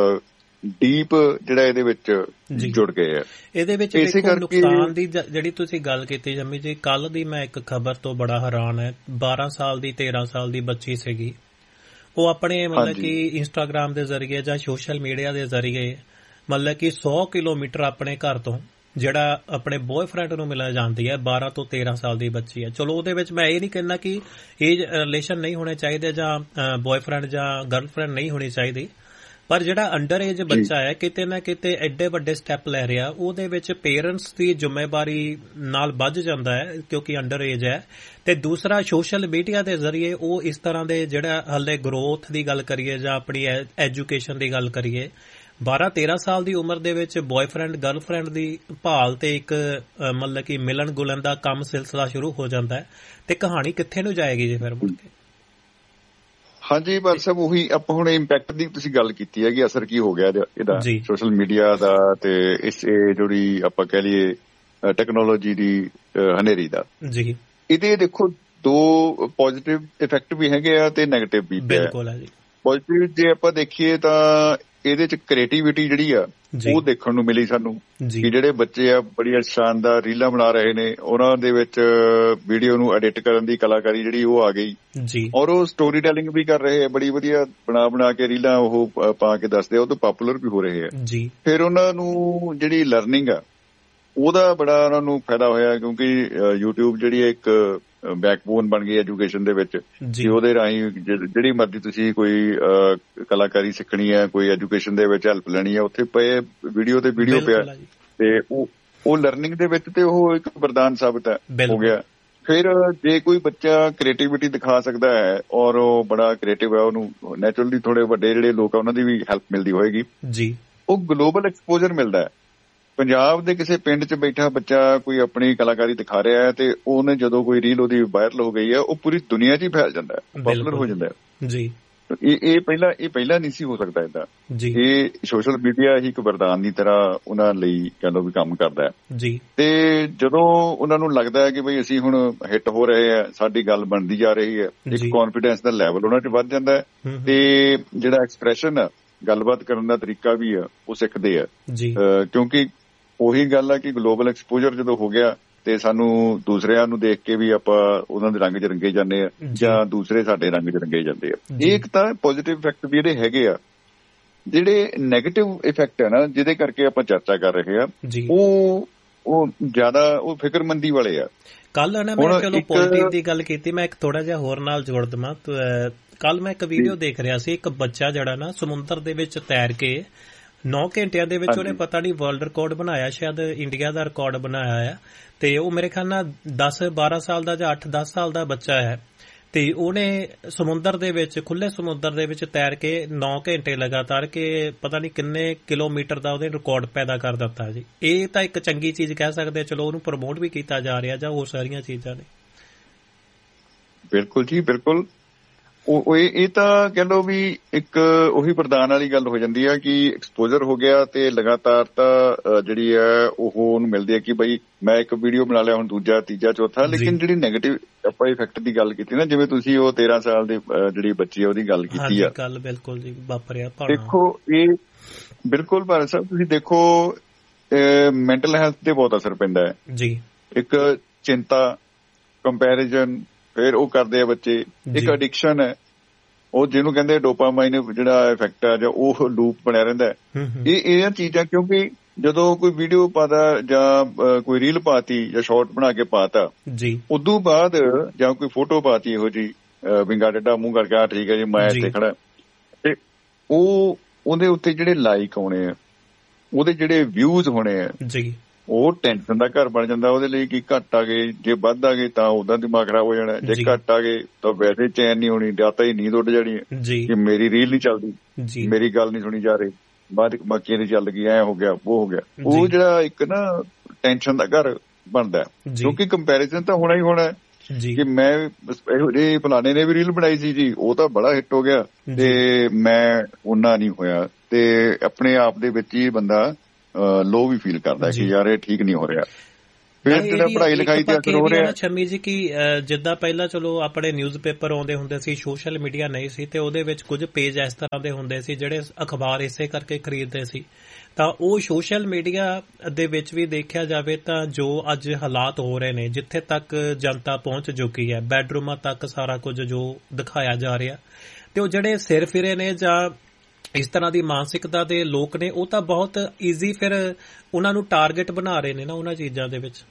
ਡੀਪ ਜਿਹੜਾ ਇਹਦੇ ਵਿੱਚ ਜੁੜ ਗਏ ਆ। ਇਹਦੇ ਵਿੱਚ ਦੇਖੋ ਨੁਕਸਾਨ ਦੀ ਜਿਹੜੀ ਤੁਸੀਂ ਗੱਲ ਕੀਤੀ ਜੰਮੀ ਜੀ, ਕੱਲ ਦੀ ਮੈਂ ਇੱਕ ਖਬਰ ਤੋਂ ਬੜਾ ਹੈਰਾਨ ਹੈ। ਬਾਰਾਂ ਸਾਲ ਦੀ ਤੇਰਾਂ ਸਾਲ ਦੀ ਬੱਚੀ ਸੀਗੀ, ਉਹ ਆਪਣੇ ਮਤਲਬ ਕਿ ਇੰਸਟਾਗ੍ਰਾਮ ਦੇ ਜ਼ਰੀਏ ਜਾਂ ਸੋਸ਼ਲ ਮੀਡੀਆ ਦੇ ਜ਼ਰੀਏ ਮਤਲਬ ਕਿ ਸੌ ਕਿਲੋਮੀਟਰ ਆਪਣੇ ਘਰ ਤੋਂ ਜਿਹੜਾ ਆਪਣੇ ਬॉयਫ੍ਰੈਂਡ ਨੂੰ ਮਿਲਣ ਜਾਂਦੀ ਹੈ। ਬਾਰਾਂ ਤੋਂ ਤੇਰਾਂ ਸਾਲ ਦੀ ਬੱਚੀ ਹੈ। ਚਲੋ ਉਹਦੇ ਵਿੱਚ ਮੈਂ ਇਹ ਨਹੀਂ ਕਹਿੰਦਾ ਕਿ ਏਜ ਰਿਲੇਸ਼ਨ ਨਹੀਂ ਹੋਣੇ ਚਾਹੀਦੇ ਜਾਂ ਬॉयਫ੍ਰੈਂਡ ਜਾਂ ਗਰਲਫ੍ਰੈਂਡ ਨਹੀਂ ਹੋਣੀ ਚਾਹੀਦੀ, ਪਰ ਜਿਹੜਾ ਅੰਡਰ ਏਜ ਬੱਚਾ ਹੈ ਕਿਤੇ ਨਾ ਕਿਤੇ ਐਡੇ ਵੱਡੇ ਸਟੈਪ ਲੈ ਰਿਹਾ, ਉਹਦੇ ਵਿੱਚ ਪੇਰੈਂਟਸ ਦੀ ਜ਼ਿੰਮੇਵਾਰੀ ਨਾਲ ਵੱਧ ਜਾਂਦਾ ਹੈ ਕਿਉਂਕਿ ਅੰਡਰ ਏਜ ਹੈ। ਤੇ ਦੂਸਰਾ ਸੋਸ਼ਲ ਮੀਡੀਆ ਦੇ ਜ਼ਰੀਏ ਉਹ ਇਸ ਤਰ੍ਹਾਂ ਦੇ ਜਿਹੜਾ ਹਾਲੇ ਗਰੋਥ ਦੀ ਗੱਲ ਕਰੀਏ ਜਾਂ ਆਪਣੀ ਐਜੂਕੇਸ਼ਨ ਦੀ ਗੱਲ ਕਰੀਏ, ਬਾਰਾਂ ਤੇਰਾਂ ਸਾਲ ਦੀ ਉਮਰ ਦੇ ਵਿੱਚ ਬॉयਫ੍ਰੈਂਡ ਗਰਲਫ੍ਰੈਂਡ ਦੀ ਭਾਲ ਤੇ ਇੱਕ ਮਤਲਬ ਕਿ ਮਿਲਣ ਗੁਲਣ ਦਾ ਕੰਮ ਸਿਲਸਿਲਾ ਸ਼ੁਰੂ ਹੋ ਜਾਂਦਾ ਹੈ। ਤੇ ਕਹਾਣੀ ਕਿੱਥੇ ਨੂੰ ਜਾਏਗੀ ਜੀ ਫਿਰ ਮੁੜ ਕੇ? ਹਾਂਜੀ ਪਰ ਸਭ ਉਹੀ ਆਪਾਂ ਹੁਣ ਇੰਪੈਕਟ ਦੀ ਤੁਸੀਂ ਗੱਲ ਕੀਤੀ ਹੈ ਕਿ ਅਸਰ ਕੀ ਹੋ ਗਿਆ ਇਹਦਾ ਸੋਸ਼ਲ ਮੀਡੀਆ ਦਾ ਤੇ ਇਸ ਜਿਹੜੀ ਆਪਾਂ ਕਹਿ ਲਈਏ ਟੈਕਨੋਲੋਜੀ ਦੀ ਹਨੇਰੀ ਦਾ ਜੀ। ਇਹਦੇ ਦੇਖੋ ਦੋ ਪੋਜ਼ਿਟਿਵ ਇਫੈਕਟ ਵੀ ਹੈਗੇ ਆ ਤੇ ਨੈਗੇਟਿਵ ਵੀ। ਬਿਲਕੁਲ ਹੈ ਜੀ। ਪੋਜ਼ਿਟਿਵ ਜੇ ਆਪਾਂ ਦੇਖੀਏ ਤਾਂ ਇਹਦੇ ਚ ਕ੍ਰੀਏਟੀਵਿਟੀ ਜਿਹੜੀ ਆ ਉਹ ਦੇਖਣ ਨੂੰ ਮਿਲੀ ਸਾਨੂੰ ਕਿ ਜਿਹੜੇ ਬੱਚੇ ਆ ਬੜੀਆਂ ਸ਼ਾਨਦਾਰ ਰੀਲਾਂ ਬਣਾ ਰਹੇ ਨੇ, ਉਹਨਾਂ ਦੇ ਵਿੱਚ ਵੀਡੀਓ ਨੂੰ ਐਡਿਟ ਕਰਨ ਦੀ ਕਲਾਕਾਰੀ ਜਿਹੜੀ ਉਹ ਆ ਗਈ ਜੀ, ਔਰ ਉਹ ਸਟੋਰੀ ਟੈਲਿੰਗ ਵੀ ਕਰ ਰਹੇ ਆ, ਬੜੀ ਵਧੀਆ ਬਣਾ ਬਣਾ ਕੇ ਰੀਲਾਂ ਉਹ ਪਾ ਕੇ ਦੱਸਦੇ ਆ, ਉਹ ਤੋਂ ਪਪੂਲਰ ਵੀ ਹੋ ਰਹੇ ਆ ਜੀ। ਫਿਰ ਉਹਨਾਂ ਨੂੰ ਜਿਹੜੀ ਲਰਨਿੰਗ ਆ ਉਹਦਾ ਬੜਾ ਉਹਨਾਂ ਨੂੰ ਫਾਇਦਾ ਹੋਇਆ ਕਿਉਂਕਿ ਯੂਟਿਊਬ ਜਿਹੜੀ ਇੱਕ ਬੈਕਬੋਨ ਬਣ ਗਈ ਐਜੂਕੇਸ਼ਨ ਦੇ ਵਿੱਚ ਕਿ ਉਹਦੇ ਰਾਹੀਂ ਜਿਹੜੀ ਮਰਜ਼ੀ ਤੁਸੀਂ ਕੋਈ ਕਲਾਕਾਰੀ ਸਿੱਖਣੀ ਹੈ, ਕੋਈ ਐਜੂਕੇਸ਼ਨ ਦੇ ਵਿੱਚ ਹੈਲਪ ਲੈਣੀ ਹੈ, ਉੱਥੇ ਪਏ ਵੀਡੀਓ ਤੇ ਵੀਡੀਓ ਪਿਆ ਤੇ ਉਹ ਉਹ ਲਰਨਿੰਗ ਦੇ ਵਿੱਚ ਤੇ ਉਹ ਇੱਕ ਵਰਦਾਨ ਸਾਬਤ ਹੋ ਗਿਆ। ਫਿਰ ਜੇ ਕੋਈ ਬੱਚਾ ਕ੍ਰੀਏਟੀਵਿਟੀ ਦਿਖਾ ਸਕਦਾ ਹੈ ਔਰ ਉਹ ਬੜਾ ਕ੍ਰੀਏਟਿਵ ਹੈ, ਉਹਨੂੰ ਨੈਚੁਰਲੀ ਥੋੜੇ ਵੱਡੇ ਜਿਹੜੇ ਲੋਕ ਆ ਉਹਨਾਂ ਦੀ ਵੀ ਹੈਲਪ ਮਿਲਦੀ ਹੋਏਗੀ ਜੀ, ਉਹ ਗਲੋਬਲ ਐਕਸਪੋਜ਼ਰ ਮਿਲਦਾ ਹੈ। ਪੰਜਾਬ ਦੇ ਕਿਸੇ ਪਿੰਡ 'ਚ ਬੈਠਾ ਬੱਚਾ ਕੋਈ ਆਪਣੀ ਕਲਾਕਾਰੀ ਦਿਖਾ ਰਿਹਾ ਹੈ ਤੇ ਉਹਨੇ ਜਦੋਂ ਕੋਈ ਰੀਲ ਉਹਦੀ ਵਾਇਰਲ ਹੋ ਗਈ ਹੈ, ਉਹ ਪੂਰੀ ਦੁਨੀਆ 'ਚ ਹੀ ਫੈਲ ਜਾਂਦਾ ਹੈ, ਪਪੂਲਰ ਹੋ ਜਾਂਦਾ ਹੈ ਜੀ। ਇਹ ਇਹ ਪਹਿਲਾਂ ਇਹ ਪਹਿਲਾਂ ਨਹੀਂ ਸੀ ਹੋ ਸਕਦਾ ਏਦਾਂ। ਇਹ ਸੋਸ਼ਲ ਮੀਡੀਆ ਹੀ ਇੱਕ ਵਰਦਾਨ ਦੀ ਤਰ੍ਹਾਂ ਉਹਨਾਂ ਲਈ ਕਹਿ ਲਓ ਵੀ ਕੰਮ ਕਰਦਾ ਹੈ ਜੀ। ਤੇ ਜਦੋਂ ਉਹਨਾਂ ਨੂੰ ਲੱਗਦਾ ਹੈ ਕਿ ਬਈ ਅਸੀਂ ਹੁਣ ਹਿੱਟ ਹੋ ਰਹੇ ਆ, ਸਾਡੀ ਗੱਲ ਬਣਦੀ ਜਾ ਰਹੀ ਹੈ, ਇੱਕ ਕੌਨਫੀਡੈਂਸ ਦਾ ਲੈਵਲ ਉਹਨਾਂ 'ਚ ਵੱਧ ਜਾਂਦਾ ਹੈ ਤੇ ਜਿਹੜਾ ਐਕਸਪ੍ਰੈਸ਼ਨ ਆ, ਗੱਲਬਾਤ ਕਰਨ ਦਾ ਤਰੀਕਾ ਵੀ ਆ, ਉਹ ਸਿੱਖਦੇ ਆ ਕਿਉਂਕਿ ਉਹੀ ਗੱਲ ਆ ਕਿ ਗਲੋਬਲ ਐਕਸਪੋਜ਼ਰ ਜਦੋਂ ਹੋ ਗਿਆ ਤੇ ਸਾਨੂੰ ਦੂਸਰਿਆਂ ਨੂੰ ਦੇਖ ਕੇ ਵੀ ਆਪਾਂ ਉਹਨਾਂ ਦੇ ਰੰਗ 'ਚ ਰੰਗੇ ਜਾਂਦੇ ਆ ਜਾਂ ਦੂਸਰੇ ਸਾਡੇ ਰੰਗ 'ਚ ਰੰਗੇ ਜਾਂਦੇ ਆ। ਇਹ ਇੱਕ ਤਾਂ ਪੋਜ਼ਿਟਿਵ ਇਫੈਕਟ ਵੀ ਜਿਹੜੇ ਹੈਗੇ ਆ। ਜਿਹੜੇ ਨੈਗੇਟਿਵ ਇਫੈਕਟ ਹੈ ਨਾ ਜਿਹਦੇ ਕਰਕੇ ਆਪਾਂ ਚਰਚਾ ਕਰ ਰਹੇ ਆ, ਉਹ ਉਹ ਜ਼ਿਆਦਾ ਉਹ ਫਿਕਰਮੰਦੀ ਵਾਲੇ ਆ। ਕੱਲ ਨਾ ਮੈਂ ਚਲੋ ਪੋਜ਼ਿਟਿਵ ਦੀ ਗੱਲ ਕੀਤੀ, ਮੈਂ ਇੱਕ ਥੋੜਾ ਜਿਹਾ ਹੋਰ ਨਾਲ ਜੋੜ ਦੇਵਾਂ। ਕੱਲ ਮੈਂ ਇੱਕ ਵੀਡੀਓ ਦੇਖ ਰਿਹਾ ਸੀ, ਇੱਕ ਬੱਚਾ ਜਿਹੜਾ ਨਾ ਸਮੁੰਦਰ ਦੇ ਵਿੱਚ ਤੈਰ ਕੇ ਨੌ ਘੰਟਿਆਂ ਦੇ ਵਿੱਚ ਉਹਨੇ ਪਤਾ ਨਹੀਂ ਵਰਲਡ ਰਿਕਾਰਡ ਬਣਾਇਆ, ਸ਼ਾਇਦ ਇੰਡੀਆ ਦਾ ਰਿਕਾਰਡ ਬਣਾਇਆ ਆ। ਤੇ ਉਹ ਮੇਰੇ ਖਿਆਲ ਨਾਲ ਦਸ ਬਾਰਾਂ ਸਾਲ ਦਾ ਜਾਂ ਅੱਠ ਦਸ ਸਾਲ ਦਾ ਬੱਚਾ ਹੈ ਤੇ ਉਹਨੇ ਸਮੁੰਦਰ ਦੇ ਵਿੱਚ ਖੁੱਲੇ ਸਮੁੰਦਰ ਦੇ ਵਿੱਚ ਤੈਰ ਕੇ ਨੌ ਘੰਟੇ ਲਗਾਤਾਰ ਕੇ ਪਤਾ ਨਹੀਂ ਕਿੰਨੇ ਕਿਲੋਮੀਟਰ ਦਾ ਉਹਦੇ ਰਿਕਾਰਡ ਪੈਦਾ ਕਰ ਦਿੱਤਾ ਜੀ। ਇਹ ਤਾਂ ਇੱਕ ਚੰਗੀ ਚੀਜ਼ ਕਹਿ ਸਕਦੇ, ਚਲੋ ਉਹਨੂੰ ਪ੍ਰਮੋਟ ਵੀ ਕੀਤਾ ਜਾ ਰਿਹਾ ਜਾਂ ਹੋਰ ਸਾਰੀਆਂ ਚੀਜ਼ਾਂ ਨੇ। ਬਿਲਕੁਲ ਜੀ ਬਿਲਕੁਲ। ਉਹ ਇਹ ਤਾਂ ਕਹਿ ਲਓ ਵੀ ਇੱਕ ਉਹੀ ਵਰਦਾਨ ਵਾਲੀ ਗੱਲ ਹੋ ਜਾਂਦੀ ਹੈ ਕਿ ਐਕਸਪੋਜ਼ਰ ਹੋ ਗਿਆ ਤੇ ਲਗਾਤਾਰਤਾ ਜਿਹੜੀ ਹੈ ਉਹ ਉਹਨੂੰ ਮਿਲਦੀ ਹੈ ਕਿ ਬਈ ਮੈਂ ਇੱਕ ਵੀਡੀਓ ਬਣਾ ਲਿਆ, ਹੁਣ ਦੂਜਾ ਤੀਜਾ ਚੌਥਾ। ਲੇਕਿਨ ਜਿਹੜੀ ਨੈਗੇਟਿਵ ਆਪਾਂ ਇਫੈਕਟ ਦੀ ਗੱਲ ਕੀਤੀ ਨਾ, ਜਿਵੇਂ ਤੁਸੀਂ ਉਹ ਤੇਰਾਂ ਸਾਲ ਦੀ ਜਿਹੜੀ ਬੱਚੀ ਆ ਉਹਦੀ ਗੱਲ ਕੀਤੀ ਆ, ਗੱਲ ਬਿਲਕੁਲ ਜੀ ਵਾਪਰਿਆ। ਦੇਖੋ ਇਹ ਬਿਲਕੁਲ ਭਾਰਤ ਸਾਹਿਬ ਤੁਸੀਂ ਦੇਖੋ ਮੈਂਟਲ ਹੈਲਥ ਤੇ ਬਹੁਤ ਅਸਰ ਪੈਂਦਾ ਹੈ ਜੀ। ਇੱਕ ਚਿੰਤਾ, ਕੰਪੈਰੀਜ਼ਨ, ਫਿਰ ਉਹ ਕਰਦੇ ਆ ਬੱਚੇ। ਇੱਕ ਐਡਿਕਸ਼ਨ ਹੈ, ਉਹ ਜਿਹਨੂੰ ਕਹਿੰਦੇ ਡੋਪਾਮਾਈਨ ਜਿਹੜਾ ਇਫੈਕਟ ਆ ਜਾਂ ਉਹ ਲੂਪ ਬਣਿਆ ਰਹਿੰਦਾ। ਇਹ ਇਹ ਚੀਜ਼ਾਂ ਕਿਉਂਕਿ ਜਦੋਂ ਕੋਈ ਵੀਡੀਓ ਪਾਦਾ ਜਾਂ ਕੋਈ ਰੀਲ ਪਾਤੀ ਜਾਂ ਸ਼ਾਰਟ ਬਣਾ ਕੇ ਪਾਤਾ ਜੀ, ਉਦੋਂ ਬਾਅਦ ਜਾਂ ਕੋਈ ਫੋਟੋ ਪਾਤੀ ਇਹੋ ਜੀ ਵਿੰਗਾ ਡੱਡਾ ਮੂੰਹ ਕਰਕੇ ਆ ਠੀਕ ਹੈ ਜੀ ਮੈਂ ਇੱਥੇ ਖੜਾ, ਤੇ ਉਹ ਉਹਦੇ ਉੱਤੇ ਜਿਹੜੇ ਲਾਈਕ ਆਉਣੇ ਆ, ਉਹਦੇ ਜਿਹੜੇ ਵਿਊਜ਼ ਹੋਣੇ ਆ ਜੀ, ਉਹ ਟੈਨਸ਼ਨ ਦਾ ਘਰ ਬਣ ਜਾਂਦਾ ਉਹਦੇ ਲਈ। ਕਿ ਘੱਟ ਆ ਗਏ, ਜੇ ਵੱਧ ਆ ਗਏ ਤਾਂ ਉਹਦਾ ਦਿਮਾਗ ਖਰਾਬ ਹੋ ਜਾਣਾ, ਜੇ ਘੱਟ ਆ ਗਏ ਤਾਂ ਵੈਸੇ ਚੈਨ ਨਹੀਂ ਹੋਣੀ, ਡਾਟਾ ਹੀ ਨੀਂਦ ਉੱਡ ਜਾਣੀ ਕਿ ਮੇਰੀ ਰੀਲ ਨਹੀਂ ਚੱਲਦੀ, ਮੇਰੀ ਗੱਲ ਨਹੀਂ ਸੁਣੀ ਜਾ ਰਹੀ, ਬਾਅਦ ਬਾਕੀ ਦੀ ਚੱਲ ਗਈ, ਐ ਹੋ ਗਿਆ ਉਹ ਹੋ ਗਿਆ। ਉਹ ਜਿਹੜਾ ਇੱਕ ਨਾ ਟੈਨਸ਼ਨ ਦਾ ਘਰ ਬਣਦਾ ਕਿਉਂਕਿ ਕੰਪੈਰੀਜ਼ਨ ਤਾਂ ਹੋਣਾ ਹੀ ਹੋਣਾ ਕਿ ਮੈਂ ਇਹੋ ਜਿਹੇ ਫਲਾਣੇ ਨੇ ਵੀ ਰੀਲ ਬਣਾਈ ਸੀ ਜੀ, ਉਹ ਤਾਂ ਬੜਾ ਹਿੱਟ ਹੋ ਗਿਆ ਤੇ ਮੈਂ ਉਹਨਾਂ ਨਹੀਂ ਹੋਇਆ। ਤੇ ਆਪਣੇ ਆਪ ਦੇ ਵਿੱਚ ਹੀ ਬੰਦਾ ਲੋ ਵੀ ਫੀਲ ਕਰਦਾ ਕਿ ਯਾਰ ਇਹ ਠੀਕ ਨਹੀਂ ਹੋ ਰਿਹਾ। ਫਿਰ ਜਿਹੜਾ ਪੜ੍ਹਾਈ ਲਿਖਾਈ ਤੇ ਅਸਰ ਹੋ ਰਿਹਾ ਸ਼ਮੀ ਜੀ ਕਿ ਜਿੱਦਾਂ ਪਹਿਲਾਂ ਚਲੋ ਆਪਣੇ ਨਿਊਜ਼ਪੇਪਰ ਆਉਂਦੇ ਹੁੰਦੇ ਸੀ, ਸੋਸ਼ਲ ਮੀਡੀਆ ਨਹੀਂ ਸੀ ਤੇ ਉਹਦੇ ਵਿੱਚ ਕੁਝ ਪੇਜ ਇਸ ਤਰ੍ਹਾਂ ਦੇ ਹੁੰਦੇ ਸੀ ਜਿਹੜੇ ਅਖਬਾਰ ਇਸੇ ਕਰਕੇ ਖਰੀਦਦੇ ਸੀ। ਤਾਂ ਉਹ ਸੋਸ਼ਲ ਮੀਡੀਆ ਦੇ ਵਿੱਚ ਵੀ ਦੇਖਿਆ ਜਾਵੇ ਤਾਂ ਜੋ ਅੱਜ ਹਾਲਾਤ ਹੋ ਰਹੇ ਨੇ, ਜਿੱਥੇ ਤੱਕ ਜਨਤਾ ਪਹੁੰਚ ਚੁੱਕੀ ਹੈ, ਬੈਡਰੂਮਾਂ ਤੱਕ ਸਾਰਾ ਕੁਝ ਜੋ ਦਿਖਾਇਆ ਜਾ ਰਿਹਾ, ਤੇ ਉਹ ਜਿਹੜੇ ਸਿਰ ਫਿਰੇ ਨੇ ਜਾਂ ਇਸ ਤਰ੍ਹਾਂ ਦੀ ਮਾਨਸਿਕਤਾ ਦੇ ਲੋਕ ਨੇ ਉਹ ਤਾਂ ਬਹੁਤ ਈਜ਼ੀ ਫਿਰ ਉਹਨਾਂ ਨੂੰ ਟਾਰਗੇਟ ਬਣਾ ਰਹੇ ਨੇ ਨਾ ਉਹਨਾਂ ਚੀਜ਼ਾਂ ਦੇ ਵਿੱਚ।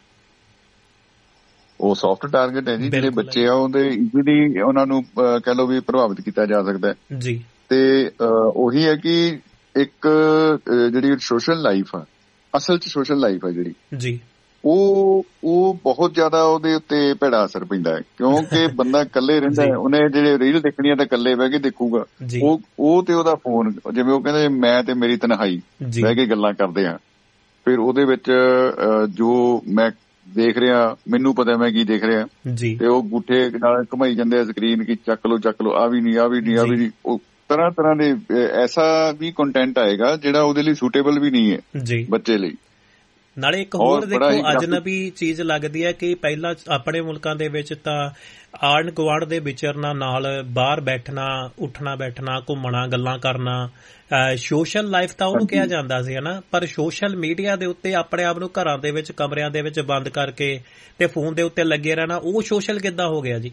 ਉਹ ਸੌਫਟ ਟਾਰਗੇਟ ਹੈ ਜੀ, ਜਿਹੜੇ ਬੱਚੇ ਆ ਉਹਦੇ ਈਜ਼ੀਲੀ ਉਹਨਾਂ ਨੂੰ ਕਹਿ ਲਓ ਵੀ ਪ੍ਰਭਾਵਿਤ ਕੀਤਾ ਜਾ ਸਕਦਾ ਹੈ ਜੀ। ਤੇ ਉਹੀ ਹੈ ਕਿ ਇੱਕ ਜਿਹੜੀ ਸੋਸ਼ਲ ਲਾਈਫ ਆ, ਅਸਲ ਚ ਸੋਸ਼ਲ ਲਾਈਫ ਆ ਜਿਹੜੀ ਜੀ, ਉਹ ਉਹ ਬਹੁਤ ਜ਼ਿਆਦਾ ਉਹਦੇ ਉੱਤੇ ਭੈੜਾ ਅਸਰ ਪੈਂਦਾ ਹੈ, ਕਿਉਂਕਿ ਬੰਦਾ ਇਕੱਲੇ ਰਹਿੰਦਾ ਹੈ, ਉਹਨੇ ਜਿਹੜੇ ਰੀਲ ਦੇਖਣੀ ਆ ਤਾਂ ਇਕੱਲੇ ਬਹਿ ਕੇ ਦੇਖੂਗਾ। ਉਹ ਉਹ ਤੇ ਉਹਦਾ ਫੋਨ, ਜਿਵੇਂ ਉਹ ਕਹਿੰਦੇ ਮੈਂ ਤੇ ਮੇਰੀ ਤਨਹਾਈ ਬਹਿ ਕੇ ਗੱਲਾਂ ਕਰਦੇ ਆ, ਫਿਰ ਉਹਦੇ ਵਿੱਚ ਜੋ ਮੈਂ ਦੇਖ ਰਿਹਾ ਮੈਨੂੰ ਪਤਾ ਮੈਂ ਕੀ ਦੇਖ ਰਿਹਾ, ਤੇ ਉਹ ਗੁੱਠੇ ਨਾਲ ਘੁਮਾਈ ਜਾਂਦੇ ਆ ਸਕਰੀਨ ਕੀ ਚੱਕ ਲੋ ਚੱਕ ਲੋ, ਆ ਵੀ ਨਹੀਂ ਆ ਵੀ ਨਹੀਂ ਆ ਵੀ ਨਹੀਂ, ਉਹ ਤਰ੍ਹਾਂ ਤਰ੍ਹਾਂ ਦੇ ਐਸਾ ਵੀ ਕੰਟੈਂਟ ਆਏਗਾ ਜਿਹੜਾ ਉਹਦੇ ਲਈ ਸੂਟੇਬਲ ਵੀ ਨਹੀਂ ਹੈ ਬੱਚੇ ਲਈ। ਨਾਲੇ ਇੱਕ ਹੋਰ ਦੇਖੋ ਅਜਨਬੀ ਚੀਜ਼ ਲੱਗਦੀ ਹੈ ਕਿ ਪਹਿਲਾਂ ਆਪਣੇ ਮੁਲਕਾਂ ਦੇ ਵਿੱਚ ਤਾਂ ਆਂਢ ਗੁਆਂਢ ਦੇ ਵਿਚਰਨਾ, ਨਾਲ ਬਾਹਰ ਬੈਠਣਾ, ਉੱਠਣਾ ਬੈਠਣਾ, ਘੁੰਮਣਾ, ਗੱਲਾਂ ਕਰਨਾ, ਸੋਸ਼ਲ ਲਾਈਫ ਤਾਂ ਉਹਨੂੰ ਕਿਹਾ ਜਾਂਦਾ ਸੀ ਹਨਾ। ਪਰ ਸੋਸ਼ਲ ਮੀਡੀਆ ਦੇ ਉੱਤੇ ਆਪਣੇ ਆਪ ਨੂੰ ਘਰਾਂ ਦੇ ਵਿੱਚ ਕਮਰਿਆਂ ਦੇ ਵਿੱਚ ਬੰਦ ਕਰਕੇ ਤੇ ਫੋਨ ਦੇ ਉੱਤੇ ਲੱਗੇ ਰਹਿਣਾ, ਉਹ ਸੋਸ਼ਲ ਕਿੱਦਾਂ ਹੋ ਗਿਆ ਜੀ?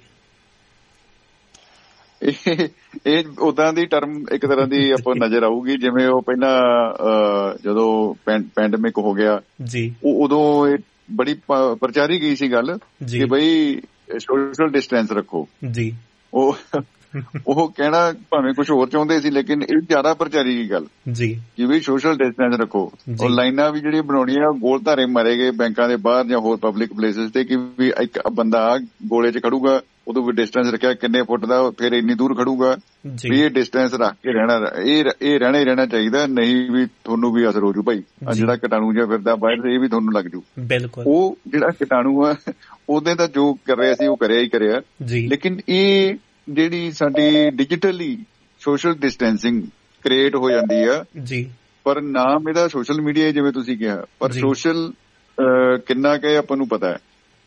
ਇਹ ਇਹ ਉਦਾਂ ਦੀ ਟਰਮ ਇੱਕ ਤਰ੍ਹਾਂ ਦੀ ਆਪਾਂ ਨਜ਼ਰ ਆਊਗੀ, ਜਿਵੇਂ ਉਹ ਪਹਿਲਾਂ ਜਦੋਂ ਪੈਂਡੇਮਿਕ ਹੋ ਗਿਆ ਜੀ, ਉਹ ਉਦੋਂ ਇਹ ਬੜੀ ਪ੍ਰਚਾਰੀ ਗਈ ਸੀ ਗੱਲ ਕਿ ਬਈ ਸੋਸ਼ਲ ਡਿਸਟੈਂਸ ਰੱਖੋ ਜੀ। ਉਹ ਉਹ ਕਹਿਣਾ ਭਾਵੇਂ ਕੁਝ ਹੋਰ ਚਾਹੁੰਦੇ ਸੀ, ਲੇਕਿਨ ਇਹ ਜ਼ਿਆਦਾ ਪ੍ਰਚਾਰੀ ਗਈ ਗੱਲ ਜੀ ਕਿ ਵੀ ਸੋਸ਼ਲ ਡਿਸਟੈਂਸ ਰੱਖੋ। ਉਹ ਲਾਈਨਾਂ ਵੀ ਜਿਹੜੀਆਂ ਬਣਾਉਣੀਆਂ ਗੋਲ ਧਾਰੇ ਮਾਰੇ ਗਏ ਬੈਂਕਾਂ ਦੇ ਬਾਹਰ ਜਾਂ ਹੋਰ ਪਬਲਿਕ ਪਲੇਸਿਸ ਤੇ, ਕਿ ਵੀ ਇੱਕ ਬੰਦਾ ਗੋਲੇ 'ਚ ਖੜੂਗਾ, ਉਦੋਂ ਵੀ ਡਿਸਟੈਂਸ ਰੱਖਿਆ ਕਿੰਨੇ ਫੁੱਟ ਦਾ, ਫਿਰ ਇੰਨੀ ਦੂਰ ਖੜੂਗਾ ਵੀ ਇਹ ਡਿਸਟੈਂਸ ਰੱਖ ਕੇ ਰਹਿਣਾ, ਇਹ ਇਹ ਰਹਿਣਾ ਹੀ ਰਹਿਣਾ ਚਾਹੀਦਾ, ਨਹੀਂ ਵੀ ਤੁਹਾਨੂੰ ਵੀ ਅਸਰ ਹੋ ਜੂ ਭਾਈ, ਆ ਜਿਹੜਾ ਕੀਟਾਣੂ ਜਿਹਾ ਫਿਰਦਾ ਬਾਹਰ ਇਹ ਵੀ ਤੁਹਾਨੂੰ ਲੱਗ ਜੂ। ਉਹ ਜਿਹੜਾ ਕੀਟਾਣੂ ਆ ਉਹਦੇ ਤਾਂ ਜੋ ਕਰ ਰਿਹਾ ਸੀ ਉਹ ਕਰਿਆ ਹੀ ਕਰਿਆ, ਲੇਕਿਨ ਇਹ ਜਿਹੜੀ ਸਾਡੀ ਡਿਜੀਟਲੀ ਸੋਸ਼ਲ ਡਿਸਟੈਂਸਿੰਗ ਕ੍ਰੀਏਟ ਹੋ ਜਾਂਦੀ ਆ ਜੀ, ਪਰ ਨਾਮ ਇਹਦਾ ਸੋਸ਼ਲ ਮੀਡੀਆ ਜਿਵੇਂ ਤੁਸੀਂ ਕਿਹਾ, ਪਰ ਸੋਸ਼ਲ ਕਿੰਨਾ ਕੁ ਆਪਾਂ ਨੂੰ ਪਤਾ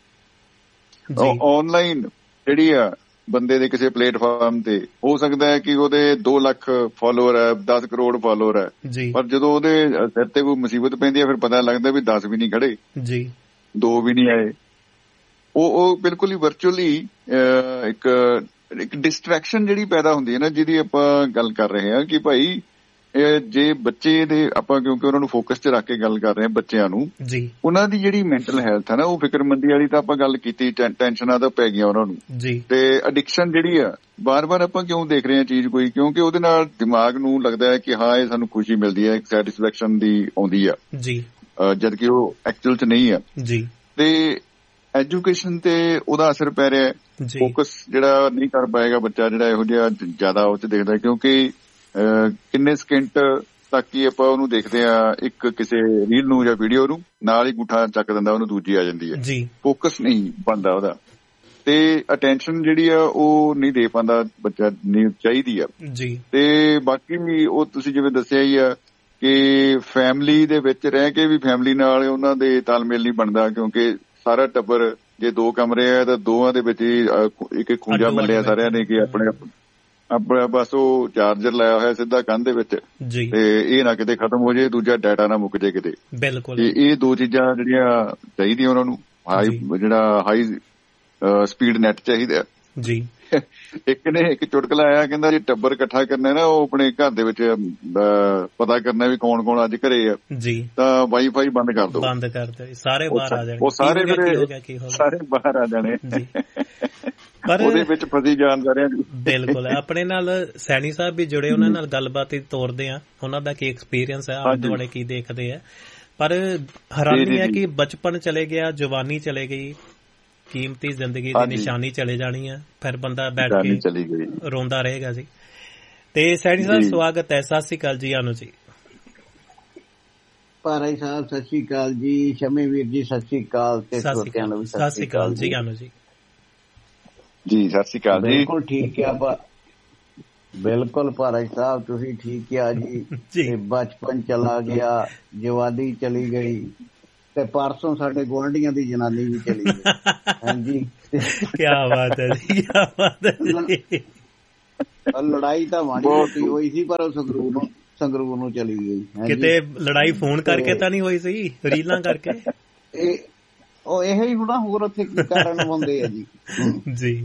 ਹੈ। ਆਨਲਾਈਨ ਜਿਹੜੀ ਆ ਬੰਦੇ ਦੇ ਕਿਸੇ ਪਲੇਟਫਾਰਮ ਤੇ ਹੋ ਸਕਦਾ ਹੈ ਕਿ ਉਹਦੇ ਦੋ ਲੱਖ ਫਾਲੋਅਰ ਹੈ, ਦਸ ਕਰੋੜ ਫਾਲੋਅਰ ਹੈ, ਪਰ ਜਦੋਂ ਉਹਦੇ ਸਿਰ ਤੇ ਕੋਈ ਮੁਸੀਬਤ ਪੈਂਦੀ ਹੈ ਫਿਰ ਪਤਾ ਲੱਗਦਾ ਵੀ ਦਸ ਵੀ ਨਹੀਂ ਖੜੇ ਜੀ, ਦੋ ਵੀ ਨਹੀਂ ਆਏ। ਉਹ ਉਹ ਬਿਲਕੁਲ ਹੀ ਵਰਚੁਅਲੀ ਇੱਕ ਇੱਕ ਡਿਸਟਰੈਕਸ਼ਨ ਜਿਹੜੀ ਪੈਦਾ ਹੁੰਦੀ ਹੈ ਨਾ, ਜਿਹਦੀ ਆਪਾਂ ਗੱਲ ਕਰ ਰਹੇ ਹਾਂ ਕਿ ਭਾਈ ਜੇ ਬੱਚੇ ਦੇ ਆਪਾਂ, ਕਿਉਂਕਿ ਉਹਨਾਂ ਨੂੰ ਫੋਕਸ 'ਚ ਰੱਖ ਕੇ ਗੱਲ ਕਰ ਰਹੇ ਹਾਂ ਬੱਚਿਆਂ ਨੂੰ, ਉਹਨਾਂ ਦੀ ਜਿਹੜੀ ਮੈਂਟਲ ਹੈਲਥ ਹੈ ਨਾ, ਉਹ ਫਿਕਰਮੰਦੀ ਵਾਲੀ ਤਾਂ ਆਪਾਂ ਗੱਲ ਕੀਤੀ, ਟੈਨਸ਼ਨਾਂ ਤਾਂ ਪੈ ਗਈਆਂ ਉਹਨਾਂ ਨੂੰ, ਤੇ ਅਡਿਕਸ਼ਨ ਜਿਹੜੀ ਆ ਬਾਰ-ਬਾਰ ਆਪਾਂ ਕਿਉਂ ਦੇਖ ਰਹੇ ਹਾਂ ਚੀਜ਼ ਕੋਈ, ਕਿਉਂਕਿ ਉਹਦੇ ਨਾਲ ਦਿਮਾਗ ਨੂੰ ਲੱਗਦਾ ਹੈ ਕਿ ਹਾਂ ਇਹ ਸਾਨੂੰ ਖੁਸ਼ੀ ਮਿਲਦੀ ਹੈ, ਇੱਕ ਸੈਟਿਸਫੈਕਸ਼ਨ ਦੀ ਆਉਂਦੀ ਆ, ਜਦਕਿ ਉਹ ਐਕਚੁਅਲ 'ਚ ਨਹੀਂ ਆ। ਤੇ ਐਜੂਕੇਸ਼ਨ ਤੇ ਉਹਦਾ ਅਸਰ ਪੈ ਰਿਹਾ, ਫੋਕਸ ਜਿਹੜਾ ਨਹੀਂ ਕਰ ਪਾਏਗਾ ਬੱਚਾ, ਜਿਹੜਾ ਇਹੋ ਜਿਹਾ ਜ਼ਿਆਦਾ ਉਹ 'ਚ ਦੇਖਦਾ, ਕਿਉਂਕਿ ਕਿੰਨੇ ਸਕਿੰਟ ਤੱਕ ਹੀ ਆਪਾਂ ਉਹਨੂੰ ਦੇਖਦੇ ਆ, ਇੱਕ ਕਿਸੇ ਰੀਲ ਨੂੰ ਜਾਂ ਵੀਡੀਓ ਨੂੰ, ਨਾਲ ਹੀ ਗੁੱਠਾ ਚੱਕ ਦਿੰਦਾ, ਉਹਨੂੰ ਦੂਜੀ ਆ ਜਾਂਦੀ ਹੈ, ਫੋਕਸ ਨਹੀਂ ਬਣਦਾ ਉਹਦਾ, ਤੇ ਅਟੈਂਸ਼ਨ ਜਿਹੜੀ ਆ ਉਹ ਨਹੀਂ ਦੇ ਪਾਉਂਦਾ ਬੱਚਾ, ਨਹੀਂ ਚਾਹੀਦੀ ਆ। ਤੇ ਬਾਕੀ ਉਹ ਤੁਸੀਂ ਜਿਵੇਂ ਦੱਸਿਆ ਹੀ ਆ ਕਿ ਫੈਮਿਲੀ ਦੇ ਵਿੱਚ ਰਹਿ ਕੇ ਵੀ ਫੈਮਿਲੀ ਨਾਲ ਉਹਨਾਂ ਦੇ ਤਾਲਮੇਲ ਨਹੀਂ ਬਣਦਾ, ਕਿਉਂਕਿ ਸਾਰਾ ਟੱਬਰ ਜੇ ਦੋ ਕਮਰੇ ਆ ਤਾਂ ਦੋਵਾਂ ਦੇ ਵਿੱਚ ਹੀ ਇੱਕ ਇੱਕ ਖੂੰਜਾ ਮੱਲਿਆ ਸਾਰਿਆਂ ਨੇ ਕਿ ਆਪਣੇ ਆਪਣਾ ਬਸ ਉਹ ਚਾਰਜਰ ਲਾਇਆ ਹੋਇਆ ਸਿੱਧਾ ਕੰਧ ਦੇ ਵਿੱਚ, ਤੇ ਇਹ ਨਾ ਕਿਤੇ ਖਤਮ ਹੋ ਜਾਏ, ਦੂਜਾ ਡਾਟਾ ਨਾ ਮੁੱਕ ਜਾਏ ਕਿਤੇ। ਇਹ ਦੋ ਚੀਜ਼ਾਂ ਜਿਹੜੀਆਂ ਚਾਹੀਦੀਆਂ ਉਹਨਾਂ ਨੂੰ, ਹਾਈ ਜਿਹੜਾ ਹਾਈ ਸਪੀਡ ਨੈਟ ਚਾਹੀਦਾ ਜੀ। ਇੱਕ ਨੇ ਇੱਕ ਚੁਟਕਲਾ ਆਇਆ, ਕਹਿੰਦਾ ਜੇ ਟੱਬਰ ਇਕੱਠਾ ਕਰਨਾ ਨਾ, ਉਹ ਆਪਣੇ ਘਰ ਦੇ ਵਿੱਚ ਪਤਾ ਕਰਨਾ ਵੀ ਕੌਣ ਕੌਣ ਅੱਜ ਘਰੇ ਆ ਜੀ, ਤਾਂ ਵਾਈਫਾਈ ਬੰਦ ਕਰ ਦੋ, ਬੰਦ ਕਰ ਦੋ, ਸਾਰੇ ਬਾਹਰ ਆ ਜਾਣੇ, ਉਹ ਸਾਰੇ ਸਾਰੇ ਬਾਹਰ ਆ ਜਾਣੇ, ਪਰ ਉਹਦੇ ਵਿੱਚ ਫਸੀ ਜਾਣ ਸਾਰਿਆਂ ਦੀ। ਬਿਲਕੁਲ, ਆਪਣੇ ਨਾਲ ਸੈਣੀ ਸਾਹਿਬ ਵੀ ਜੁੜੇ, ਉਹਨਾਂ ਨਾਲ ਗੱਲਬਾਤ ਤੋਰਦੇ ਆ, ਉਹਨਾਂ ਦਾ ਕੀ ਐਕਸਪੀਰੀਅੰਸ ਹੈ, ਆਲੇ ਦੁਆਲੇ ਕੀ ਦੇਖਦੇ ਆ। ਪਰ ਹੈਰਾਨੀ ਹੈ ਕਿ ਬਚਪਨ ਚਲੇ ਗਿਆ, ਜਵਾਨੀ ਚਲੇ ਗਈ, ਕੀਮਤੀ ਜ਼ਿੰਦਗੀ ਦੀ ਨਿਸ਼ਾਨੀ ਚਲੇ ਜਾਣੀ ਆ, ਫਿਰ ਬੰਦਾ ਬੈਠ ਕੇ ਰੋਂਦਾ ਰਹੇਗਾ ਜੀ। ਤੇ ਸੈਣੀ ਸਾਹਿਬ ਸਵਾਗਤ ਹੈ, ਸਤਿ ਸ੍ਰੀ ਅਕਾਲ ਜੀ। ਆਨੂ ਜੀ। ਭਾਰਾ ਸਾਹਿਬ ਸਤਿ ਸ੍ਰੀ ਅਕਾਲ ਜੀ, ਸ਼ਮੀ ਵੀਰ ਜੀ ਸਤਿ ਸ੍ਰੀ ਅਕਾਲ, ਤੇ ਸਰੋਤਿਆਂ ਨੂੰ ਵੀ ਸਤਿ ਸ੍ਰੀ ਅਕਾਲ ਜੀ। ਆਨੂ ਜੀ ਜੀ ਸਤਿ ਸ੍ਰੀ ਅਕਾਲ ਜੀ। ਬਿਲਕੁਲ ਠੀਕ ਆ, ਬਿਲਕੁਲ ਭਾਰਾ ਸਾਹਿਬ ਤੁਸੀਂ ਠੀਕ ਆ ਜੀ। ਬਚਪਨ ਚਲਾ ਗਿਆ, ਜਵਾਨੀ ਚਲੀ ਗਈ, ਤੇ ਪਰਸੋਂ ਸਾਡੇ ਗੁਆਂਢੀਆਂ ਦੀ ਜਨਾਨੀ ਵੀ ਚਲੀ ਗਈ। ਹਾਂਜੀ, ਕੀ ਬਾਤ ਹੈ ਜੀ, ਕੀ ਬਾਤ ਹੈ। ਲੜਾਈ ਤਾਂ ਮਾੜੀ ਮੋਟੀ ਹੋਈ ਸੀ, ਪਰ ਉਹ ਸੰਗਰੂਰ ਨੂੰ ਸੰਗਰੂਰ ਨੂੰ ਚਲੀ ਗਈ। ਕਿਤੇ ਲੜਾਈ ਫੋਨ ਕਰਕੇ ਤਾਂ ਨਹੀਂ ਹੋਈ ਸੀ, ਰੀਲਾਂ ਕਰਕੇ? ਇਹ ਉਹ ਇਹੋ ਹੀ ਹੋਣਾ, ਹੋਰ ਉੱਥੇ ਕੀ ਕਾਰਨ ਹੁੰਦੇ ਆ ਜੀ। ਜੀ,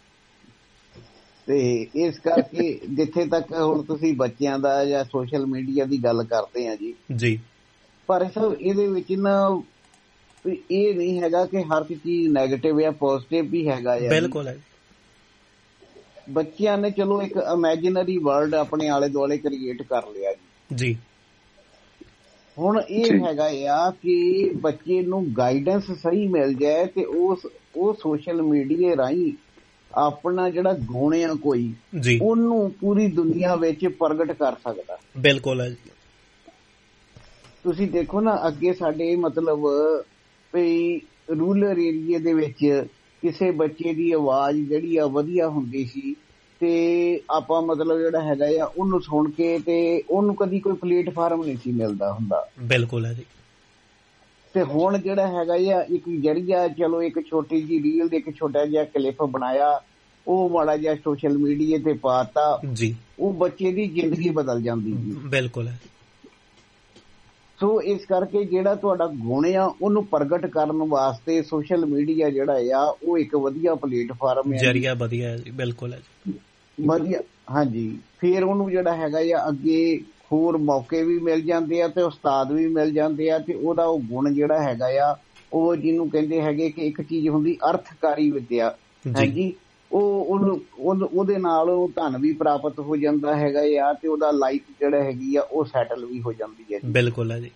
ਤੇ ਇਸ ਕਰਕੇ ਜਿੱਥੇ ਤੱਕ ਹੁਣ ਤੁਸੀਂ ਬੱਚਿਆਂ ਦਾ ਜਾਂ ਸੋਸ਼ਲ ਮੀਡੀਆ ਦੀ ਗੱਲ ਕਰਦੇ ਆ ਜੀ ਜੀ ਪਰ ਸਰ ਇਹਦੇ ਵਿੱਚ ਨਾ ਇਹ ਨਹੀਂ ਹੈਗਾ ਕਿ ਹਰ ਚੀਜ਼ ਨੈਗੇਟਿਵ ਜਾਂ ਪੋਜ਼ਿਟਿਵ ਵੀ ਹੈਗਾ। ਬਿਲਕੁਲ ਹੈ। ਬੱਚਿਆਂ ਨੇ ਚਲੋ ਇੱਕ ਇਮੈਜਿਨਰੀ ਵਰਲਡ ਆਪਣੇ ਆਲੇ ਦੁਆਲੇ ਕ੍ਰੀਏਟ ਕਰ ਲਿਆ ਜੀ। ਹੁਣ ਇਹ ਹੈਗਾ ਆ ਕਿ ਬੱਚੇ ਨੂੰ ਗਾਈਡੈਂਸ ਸਹੀ ਮਿਲ ਜਾਏ ਤੇ ਉਸ ਉਹ ਸੋਸ਼ਲ ਮੀਡੀਆ ਰਾਹੀਂ ਆਪਣਾ ਜਿਹੜਾ ਗੁਣ ਆ ਕੋਈ ਉਹਨੂੰ ਪੂਰੀ ਦੁਨੀਆ ਵਿੱਚ ਪ੍ਰਗਟ ਕਰ ਸਕਦਾ। ਬਿਲਕੁਲ ਹੈ ਜੀ। ਤੁਸੀਂ ਦੇਖੋ ਨਾ ਅੱਗੇ ਸਾਡੇ ਮਤਲਬ ਵੀ ਰੂਰਲ ਏਰੀਏ ਦੇ ਵਿੱਚ ਕਿਸੇ ਬੱਚੇ ਦੀ ਆਵਾਜ਼ ਜਿਹੜੀ ਆ ਵਧੀਆ ਹੁੰਦੀ ਸੀ ਤੇ ਆਪਾਂ ਮਤਲਬ ਜਿਹੜਾ ਹੈਗਾ ਆ ਉਹਨੂੰ ਸੁਣ ਕੇ ਤੇ ਉਹਨੂੰ ਕਦੀ ਕੋਈ ਪਲੇਟਫਾਰਮ ਨਹੀਂ ਸੀ ਮਿਲਦਾ ਹੁੰਦਾ। ਬਿਲਕੁਲ ਹੈ ਜੀ। ਤੇ ਹੁਣ ਜਿਹੜਾ ਹੈਗਾ ਆ ਇੱਕ ਜਰੀਆ, ਚਲੋ ਇੱਕ ਛੋਟੀ ਜਿਹੀ ਰੀਲ ਦੇ ਇੱਕ ਛੋਟਾ ਜਿਹਾ ਕਲਿੱਪ ਬਣਾਇਆ, ਉਹ ਮਾੜਾ ਜਿਹਾ ਸੋਸ਼ਲ ਮੀਡੀਆ ਤੇ ਪਾਤਾ ਜੀ, ਉਹ ਬੱਚੇ ਦੀ ਜ਼ਿੰਦਗੀ ਬਦਲ ਜਾਂਦੀ ਜੀ। ਬਿਲਕੁਲ ਹੈ। ਸੋ ਇਸ ਕਰਕੇ ਜਿਹੜਾ ਤੁਹਾਡਾ ਗੁਣ ਆ ਉਹਨੂੰ ਪ੍ਰਗਟ ਕਰਨ ਵਾਸਤੇ ਸੋਸ਼ਲ ਮੀਡੀਆ ਜਿਹੜਾ ਆ ਉਹ ਇੱਕ ਵਧੀਆ ਪਲੇਟਫਾਰਮ ਹੈ, ਜਰੀਆ ਵਧੀਆ ਹੈ ਜੀ। ਬਿਲਕੁਲ ਹੈ ਜੀ, ਵਧੀਆ। ਹਾਂਜੀ, ਫਿਰ ਉਹਨੂੰ ਜਿਹੜਾ ਹੈਗਾ ਆ ਅੱਗੇ ਹੋਰ ਮੌਕੇ ਵੀ ਮਿਲ ਜਾਂਦੇ ਆ ਤੇ ਉਸਤਾਦ ਵੀ ਮਿਲ ਜਾਂਦੇ ਆ ਤੇ ਉਹਦਾ ਉਹ ਗੁਣ ਜਿਹੜਾ ਹੈਗਾ ਆ ਉਹ ਜਿਹਨੂੰ ਕਹਿੰਦੇ ਹੈਗੇ ਕਿ ਇੱਕ ਚੀਜ਼ ਹੁੰਦੀ ਅਰਥਕਾਰੀ ਵਿੱਦਿਆ, ਹਾਂਜੀ, ਉਹ ਉਹਨੂੰ ਉਹਦੇ ਨਾਲ ਉਹ ਧਨ ਵੀ ਪ੍ਰਾਪਤ ਹੋ ਜਾਂਦਾ ਹੈਗਾ ਆ ਤੇ ਉਹਦਾ ਲਾਈਫ ਜਿਹੜਾ ਹੈਗੀ ਆ ਉਹ ਸੈਟਲ ਵੀ ਹੋ ਜਾਂਦੀ ਹੈ। ਬਿਲਕੁਲ ਹੈ ਜੀ।